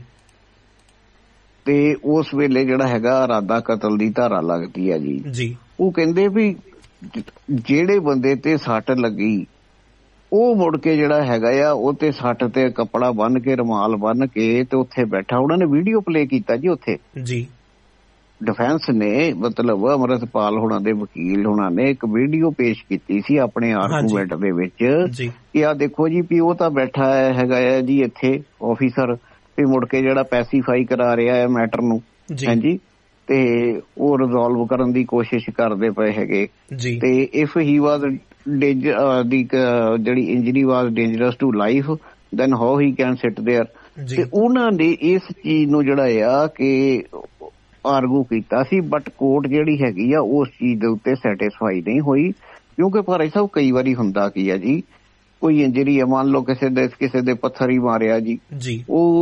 ਤੇ ਉਸ ਵੇਲੇ ਜਿਹੜਾ ਹੈਗਾ ਇਰਾਦਾ ਕਤਲ ਦੀ ਧਾਰਾ ਲੱਗਦੀ ਆ ਜੀ। ਉਹ ਕਹਿੰਦੇ ਵੀ ਜਿਹੜੇ ਬੰਦੇ ਤੇ ਸੱਟ ਲੱਗੀ ਉਹ ਮੁੜ ਕੇ ਜਿਹੜਾ ਹੈਗਾ ਆ ਉਹ ਤੇ ਸੱਟ ਤੇ ਕੱਪੜਾ ਬੰਨ ਕੇ ਰੁਮਾਲ ਬੰਨ ਕੇ ਤੇ ਉੱਥੇ ਬੈਠਾ ਉਹਨਾਂ ਨੇ ਵੀਡੀਓ ਪਲੇ ਕੀਤਾ ਜੀ ਉੱਥੇ ਜੀ ਡਿਫੈਂਸ ਨੇ ਮਤਲਬ ਅੰਮ੍ਰਿਤਪਾਲ ਹੋਣਾ ਦੇ ਵਕੀਲ ਹੋਣਾ ਨੇ ਇੱਕ ਵੀਡੀਓ ਪੇਸ਼ ਕੀਤੀ ਸੀ ਆਪਣੇ ਆਰਗੂਮੈਂਟ ਦੇ ਵਿੱਚ ਕਿ ਆ ਦੇਖੋ ਜੀ ਵੀ ਉਹ ਤਾਂ ਬੈਠਾ ਹੈਗਾ ਆ ਜੀ ਇੱਥੇ ਆਫੀਸਰ ਵੀ ਮੁੜ ਕੇ ਜਿਹੜਾ ਪੈਸੀਫਾਈ ਕਰਾ ਰਿਹਾ ਹੈ ਮੈਟਰ ਨੂੰ ਹਾਂਜੀ ਤੇ ਉਹ ਰਿਜ਼ੋਲਵ ਕਰਨ ਦੀ ਕੋਸ਼ਿਸ਼ ਕਰਦੇ ਪਏ ਹੈਗੇ ਤੇ ਇਫ ਹੀ ਵਾਜ਼ ਡੇਂਜਰ ਦੀ ਜਿਹੜੀ injury was dangerous to life then how he can sit there ਤੇ ਉਹਨਾਂ ਨੇ ਇਸ ਚੀਜ਼ ਨੂੰ ਜਿਹੜਾ ਆ ਕਿ ਆਰਗੂ ਕੀਤਾ ਸੀ ਬਟ ਕੋਰਟ ਜਿਹੜੀ ਹੈਗੀ ਆ ਉਸ ਚੀਜ਼ ਦੇ ਉੱਤੇ ਸੈਟਿਸਫਾਈ ਨਹੀਂ ਹੋਈ ਕਿਉਂਕਿ ਪਰ ਐਸਾ ਕਈ ਵਾਰੀ ਹੁੰਦਾ ਕੀ ਆ ਜੀ ਕੋਈ ਇੰਜਰੀ ਆ ਮੰਨ ਲਓ ਕਿਸੇ ਦੇ ਕਿਸੇ ਦੇ ਪੱਥਰ ਹੀ ਮਾਰਿਆ ਜੀ ਉਹ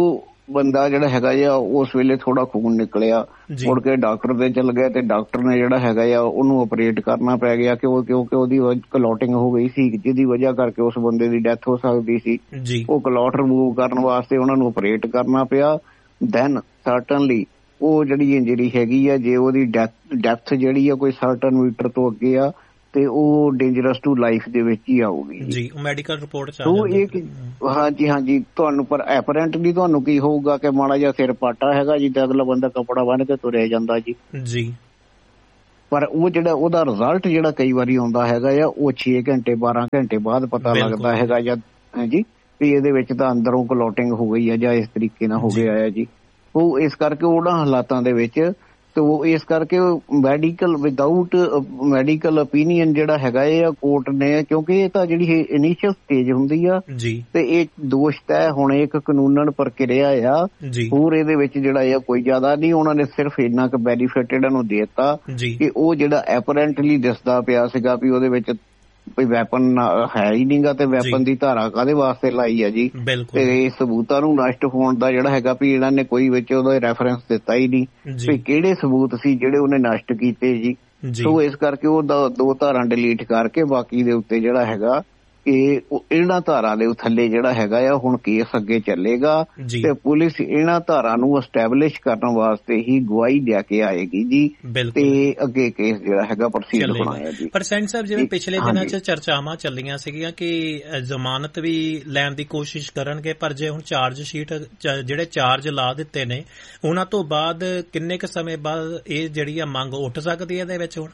ਬੰਦਾ ਜਿਹੜਾ ਹੈਗਾ ਆ ਉਸ ਵੇਲੇ ਥੋੜਾ ਖੂਨ ਨਿਕਲਿਆ, ਮੁੜ ਕੇ ਡਾਕਟਰ ਦੇ ਚਲ ਗਿਆ ਤੇ ਡਾਕਟਰ ਨੇ ਜਿਹੜਾ ਹੈਗਾ ਆ ਉਹਨੂੰ ਆਪਰੇਟ ਕਰਨਾ ਪੈ ਗਿਆ ਕਿਉਂ ਕਿਉਂਕਿ ਉਹਦੀ ਕਲੌਟਿੰਗ ਹੋ ਗਈ ਸੀ ਜਿਹਦੀ ਵਜ੍ਹਾ ਕਰਕੇ ਉਸ ਬੰਦੇ ਦੀ ਡੈਥ ਹੋ ਸਕਦੀ ਸੀ। ਉਹ ਕਲੌਟ ਰਿਮੂਵ ਕਰਨ ਵਾਸਤੇ ਉਹਨਾਂ ਨੂੰ ਆਪਰੇਟ ਕਰਨਾ ਪਿਆ। ਦੈਨ ਸਰਟਨਲੀ ਉਹ ਜਿਹੜੀ ਇੰਜਰੀ ਹੈਗੀ ਆ, ਜੇ ਉਹਦੀ ਡੈਥ ਡੈਥ ਜਿਹੜੀ ਆ ਕੋਈ ਸਰਟਨ ਮੀਟਰ ਤੋਂ ਅੱਗੇ ਆ ਤੇ ਉਹ ਡੇਂਜਰਸ ਟੂ ਲਾਈਫ ਦੇ ਵਿੱਚ ਹੀ ਆਊਗੀ ਜੀ, ਮੈਡੀਕਲ ਰਿਪੋਰਟ ਚ ਆ ਜਾਂਦੀ। ਹਾਂਜੀ ਹਾਂਜੀ, ਤੁਹਾਨੂੰ ਪਰ ਐਪਰੈਂਟਲੀ ਤੁਹਾਨੂੰ ਕੀ ਹੋਊਗਾ ਕਿ ਮਾੜਾ ਜਿਹਾ ਸਿਰ ਪਾਟਾ ਹੈਗਾ ਜੀ ਤੇ ਅਗਲਾ ਬੰਦਾ ਕੱਪੜਾ ਬੰਨ ਕੇ ਤੁਰਿਆ ਜਾਂਦਾ ਜੀ ਜੀ ਪਰ ਉਹ ਜਿਹੜਾ ਉਹਦਾ ਰਿਜ਼ਲਟ ਜਿਹੜਾ ਕਈ ਵਾਰੀ ਆਉਂਦਾ ਹੈਗਾ ਆ ਉਹ ਛੇ ਘੰਟੇ ਬਾਰਾਂ ਘੰਟੇ ਬਾਅਦ ਪਤਾ ਲੱਗਦਾ ਹੈਗਾ ਜਾਂ ਜੀ ਵੀ ਇਹਦੇ ਵਿੱਚ ਤਾਂ ਅੰਦਰੋਂ ਕਲੌਟਿੰਗ ਹੋ ਗਈ ਆ ਜਾਂ ਇਸ ਤਰੀਕੇ ਨਾਲ ਹੋ ਗਿਆ ਆ ਜੀ। ਉਹ ਇਸ ਕਰਕੇ ਉਹਨਾਂ ਹਾਲਾਤਾਂ ਦੇ ਵਿੱਚ ਤੇ ਉਹ ਇਸ ਕਰਕੇ ਮੈਡੀਕਲ ਵਿਦਾਊਟ ਮੈਡੀਕਲ ਓਪੀਨੀਅਨ ਜਿਹੜਾ ਹੈਗਾ ਇਹ ਕੋਰਟ ਨੇ, ਕਿਉਂਕਿ ਇਹ ਤਾਂ ਜਿਹੜੀ ਇਨੀਸ਼ੀਅਲ ਸਟੇਜ ਹੁੰਦੀ ਆ ਤੇ ਇਹ ਦੋਸ਼ ਤੈਅ ਹੁਣ ਇੱਕ ਕਾਨੂੰਨਨ ਪ੍ਰਕਿਰਿਆ ਆ। ਹੋਰ ਇਹਦੇ ਵਿੱਚ ਜਿਹੜਾ ਇਹ ਕੋਈ ਜ਼ਿਆਦਾ ਨਹੀਂ, ਉਹਨਾਂ ਨੇ ਸਿਰਫ ਇੰਨਾ ਕੁ ਬੈਨੀਫਿਟ ਇਹਨਾਂ ਨੂੰ ਦੇ ਦਿੱਤਾ ਕਿ ਉਹ ਜਿਹੜਾ ਐਪਰੈਂਟਲੀ ਦਿਸਦਾ ਪਿਆ ਸੀਗਾ ਵੀ ਉਹਦੇ ਵਿੱਚ ਕੋਈ ਵੈਪਨ ਹੈ ਹੀ ਨਹੀਂਗਾ ਤੇ ਵੈਪਨ ਦੀ ਧਾਰਾ ਕਾਹਦੇ ਵਾਸਤੇ ਲਾਈ ਆ ਜੀ ਤੇ ਇਹ ਸਬੂਤਾਂ ਨੂੰ ਨਸ਼ਟ ਹੋਣ ਦਾ ਜਿਹੜਾ ਹੈਗਾ ਵੀ ਇਹਨਾਂ ਨੇ ਕੋਈ ਵਿੱਚ ਉਹਦਾ ਰੈਫਰੈਂਸ ਦਿੱਤਾ ਹੀ ਨਹੀਂ ਵੀ ਕਿਹੜੇ ਸਬੂਤ ਸੀ ਜਿਹੜੇ ਉਹਨੇ ਨਸ਼ਟ ਕੀਤੇ ਜੀ। ਸੋ ਇਸ ਕਰਕੇ ਉਹ ਦੋ ਧਾਰਾਂ ਡਿਲੀਟ ਕਰਕੇ ਬਾਕੀ ਦੇ ਉੱਤੇ ਜਿਹੜਾ ਹੈਗਾ ਕਿ ਇਹਨਾਂ ਧਾਰਾਂ ਦੇ ਥੱਲੇ ਜਿਹੜਾ ਹੈਗਾ ਆ ਹੁਣ ਕੇਸ ਅੱਗੇ ਚੱਲੇਗਾ ਤੇ ਪੁਲਿਸ ਇਹਨਾਂ ਧਾਰਾਂ ਨੂੰ ਐਸਟੈਬਲਿਸ਼ ਕਰਨ ਵਾਸਤੇ ਹੀ ਗਵਾਹੀ ਦੇ ਕੇ ਆਏਗੀ ਜੀ ਤੇ ਅੱਗੇ ਕੇਸ ਜਿਹੜਾ ਹੈਗਾ ਪ੍ਰੋਸੀਡ ਹੋਣਾ ਹੈ ਜੀ। ਪਰ ਸੈਂਟ ਸਾਹਿਬ, ਜਿਵੇਂ ਪਿਛਲੇ ਦਿਨਾਂ 'ਚ ਚਰਚਾਵਾਂ ਚੱਲੀਆਂ ਸੀਗੀਆਂ ਕਿ ਜ਼ਮਾਨਤ ਵੀ ਲੈਣ ਦੀ ਕੋਸ਼ਿਸ਼ ਕਰਨਗੇ, ਪਰ ਜੇ ਹੁਣ ਚਾਰਜ ਸ਼ੀਟ ਜਿਹੜੇ ਚਾਰਜ ਲਾ ਦਿੱਤੇ ਨੇ ਉਹਨਾਂ ਤੋਂ ਬਾਅਦ ਕਿੰਨੇ ਕੁ ਸਮੇਂ ਬਾਅਦ ਇਹ ਜਿਹੜੀ ਆ ਮੰਗ ਉੱਠ ਸਕਦੀ ਹੈ ਇਹਦੇ ਵਿੱਚ? ਹੁਣ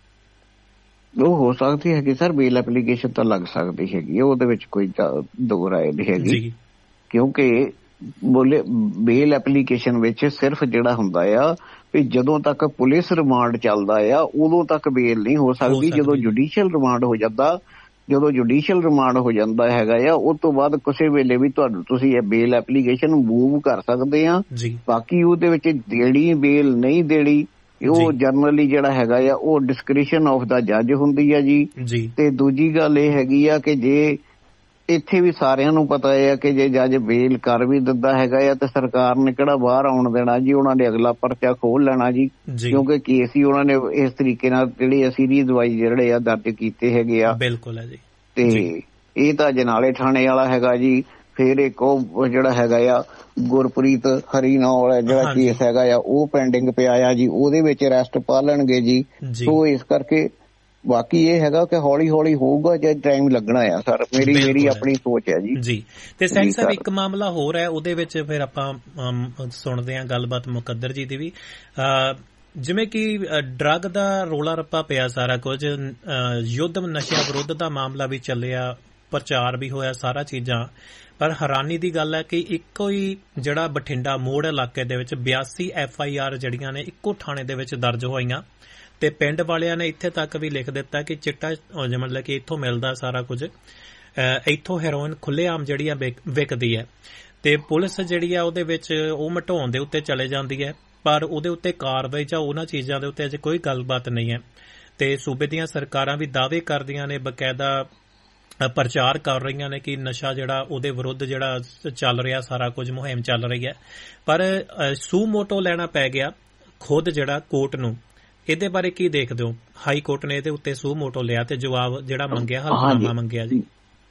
ਉਹ ਹੋ ਸਕਦੀ ਹੈਗੀ ਸਰ, ਬੇਲ ਐਪਲੀਕੇਸ਼ਨ ਤਾਂ ਲੱਗ ਸਕਦੀ ਹੈਗੀ, ਉਹਦੇ ਵਿੱਚ ਕੋਈ ਦੋ ਰਾਏ ਨਹੀਂ ਹੈਗੀ ਕਿਉਂਕਿ ਬੋਲੇ ਬੇਲ ਐਪਲੀਕੇਸ਼ਨ ਵਿੱਚ ਸਿਰਫ ਜਿਹੜਾ ਹੁੰਦਾ ਆ ਵੀ ਜਦੋਂ ਤੱਕ ਪੁਲਿਸ ਰਿਮਾਂਡ ਚੱਲਦਾ ਆ ਉਦੋਂ ਤੱਕ ਬੇਲ ਨਹੀਂ ਹੋ ਸਕਦੀ। ਜਦੋਂ ਜੁਡੀਸ਼ੀਅਲ ਰਿਮਾਂਡ ਹੋ ਜਾਂਦਾ ਜਦੋਂ ਜੁਡੀਸ਼ੀਅਲ ਰਿਮਾਂਡ ਹੋ ਜਾਂਦਾ ਹੈਗਾ ਆ ਉਸ ਤੋਂ ਬਾਅਦ ਕਿਸੇ ਵੇਲੇ ਵੀ ਤੁਹਾਨੂੰ ਤੁਸੀਂ ਇਹ ਬੇਲ ਐਪਲੀਕੇਸ਼ਨ ਮੂਵ ਕਰ ਸਕਦੇ ਆ। ਬਾਕੀ ਉਹਦੇ ਵਿੱਚ ਦੇਣੀ ਬੇਲ ਨਹੀਂ ਦੇਣੀ ਉਹ ਜਨਰਲੀ ਜਿਹੜਾ ਹੈਗਾ ਆ ਉਹ ਡਿਸਕ੍ਰਿਸ਼ਨ ਆਫ ਦਾ ਜੱਜ ਹੁੰਦੀ ਆ ਜੀ। ਤੇ ਦੂਜੀ ਗੱਲ ਇਹ ਹੈਗੀ ਆ ਕਿ ਜੇ ਇੱਥੇ ਵੀ ਸਾਰਿਆਂ ਨੂੰ ਪਤਾ ਆ ਕਿ ਜੇ ਜੱਜ ਬੇਲ ਕਰ ਵੀ ਦਿੰਦਾ ਹੈਗਾ ਆ ਤੇ ਸਰਕਾਰ ਨੇ ਕਿਹੜਾ ਬਾਹਰ ਆਉਣ ਦੇਣਾ ਜੀ, ਉਹਨਾਂ ਨੇ ਅਗਲਾ ਪਰਚਾ ਖੋਲ ਲੈਣਾ ਜੀ ਕਿਉਂਕਿ ਕੇਸ ਹੀ ਉਹਨਾਂ ਨੇ ਇਸ ਤਰੀਕੇ ਨਾਲ ਜਿਹੜੇ ਸੀਰੀਜ਼ ਵਾਈਜ਼ ਜਿਹੜੇ ਆ ਦਰਜ ਕੀਤੇ ਹੈਗੇ ਆ। ਬਿਲਕੁਲ ਹੈ ਜੀ। ਤੇ ਇਹ ਤਾਂ ਜਨਾਲੇ ਥਾਣੇ ਵਾਲਾ ਹੈਗਾ ਜੀ। ਫਿਰ ਇੱਕ ਉਹ ਜਿਹੜਾ ਹੈਗਾ ਆ ਗੁਰਪ੍ਰੀਤ ਹਰੀ ਨਾਂ ਵਾਲਾ ਜਿਹੜਾ ਕੇਸ ਹੈਗਾ ਆ ਉਹ ਪੈਂਡਿੰਗ ਪਿਆ ਆ ਜੀ, ਉਹਦੇ ਵਿੱਚ ਅਰੈਸਟ ਪਾ ਲੈਣਗੇ ਜੀ। ਸੋ ਇਸ ਕਰਕੇ ਬਾਕੀ ਇਹ ਹੈਗਾ ਕਿ ਹੌਲੀ ਹੌਲੀ ਹੋਊਗਾ ਜਾਂ ਟਾਈਮ ਲੱਗਣਾ ਆ ਸਰ, ਮੇਰੀ ਮੇਰੀ ਆਪਣੀ ਸੋਚ ਹੈ ਜੀ ਜੀ ਤੇ ਸੈਂਟ ਸਾਹਿਬ ਇੱਕ ਮਾਮਲਾ ਹੋਰ ਹੈ ਉਹਦੇ ਵਿੱਚ ਫਿਰ ਆਪਾਂ ਸੁਣਦੇ ਹਾਂ ਗੱਲਬਾਤ ਮੁਕੱਦਰ ਜੀ ਦੀ ਵੀ, ਜਿਵੇਂ ਕਿ ਡਰੱਗ ਦਾ ਰੌਲਾ ਰੱਪਾ ਪਿਆ ਸਾਰਾ ਕੁਝ, ਯੁੱਧ ਨਸ਼ਿਆਂ ਵਿਰੁੱਧ ਦਾ ਮਾਮਲਾ ਵੀ ਚੱਲਿਆ, ਪ੍ਰਚਾਰ ਵੀ ਹੋਇਆ, ਸਾਰਾ ਚੀਜ਼ਾਂ। ਪਰ ਹੈਰਾਨੀ ਦੀ ਗੱਲ ਹੈ ਕਿ ਇੱਕੋ ਹੀ ਜਿਹੜਾ ਬਠਿੰਡਾ ਮੋੜ ਇਲਾਕੇ ਦੇ ਵਿੱਚ ਬਿਆਸੀ ਐਫ ਆਈ ਆਰ ਜਿਹੜੀਆਂ ਨੇ ਇੱਕੋ ਥਾਣੇ ਦੇ ਵਿੱਚ ਦਰਜ ਹੋਈਆਂ ਤੇ ਪਿੰਡ ਵਾਲਿਆਂ ਨੇ ਇੱਥੇ ਤੱਕ ਵੀ ਲਿਖ ਦਿੱਤਾ ਕਿ ਚਿੱਟਾ ਮਤਲਬ ਕਿ ਇੱਥੋਂ ਮਿਲਦਾ ਸਾਰਾ ਕੁਝ, ਇੱਥੋਂ ਹੈਰੋਇਨ ਖੁੱਲ੍ਹੇਆਮ ਜਿਹੜੀ ਆ ਵਿਕਦੀ ਹੈ ਤੇ ਪੁਲਿਸ ਜਿਹੜੀ ਆ ਉਹਦੇ ਵਿੱਚ ਉਹ ਮਟਾਉਣ ਦੇ ਉੱਤੇ ਚਲੇ ਜਾਂਦੀ ਹੈ ਪਰ ਉਹਦੇ ਉੱਤੇ ਕਾਰਵਾਈ ਜਾਂ ਉਹਨਾਂ ਚੀਜ਼ਾਂ ਦੇ ਉੱਤੇ ਅਜੇ ਕੋਈ ਗੱਲਬਾਤ ਨਹੀਂ ਹੈ। ਤੇ ਸੂਬੇ ਦੀਆਂ ਸਰਕਾਰਾਂ ਵੀ ਦਾਅਵੇ ਕਰਦੀਆਂ ਨੇ, ਬਕਾਇਦਾ ਪ੍ਰਚਾਰ ਕਰ ਰਹੀਆਂ ਨੇ ਕਿ ਨਸ਼ਾ ਜਿਹੜਾ ਉਹਦੇ ਵਿਰੁੱਧ ਜਿਹੜਾ ਚੱਲ ਰਿਹਾ ਸਾਰਾ ਕੁਝ ਮੁਹਿੰਮ ਚੱਲ ਰਹੀ ਹੈ, ਪਰ ਸੂ ਮੋਟੋ ਲੈਣਾ ਪੈ ਗਿਆ ਖੁਦ ਜਿਹੜਾ ਕੋਰਟ ਨੂੰ। ਇਹਦੇ ਬਾਰੇ ਕੀ ਦੇਖਦੇ ਹੋ? ਹਾਈ ਕੋਰਟ ਨੇ ਇਹਦੇ ਉੱਤੇ ਸੂ ਮੋਟੋ ਲਿਆ ਤੇ ਜਵਾਬ ਜਿਹੜਾ ਮੰਗਿਆ ਹਲਫਨਾਮਾ ਮੰਗਿਆ ਜੀ।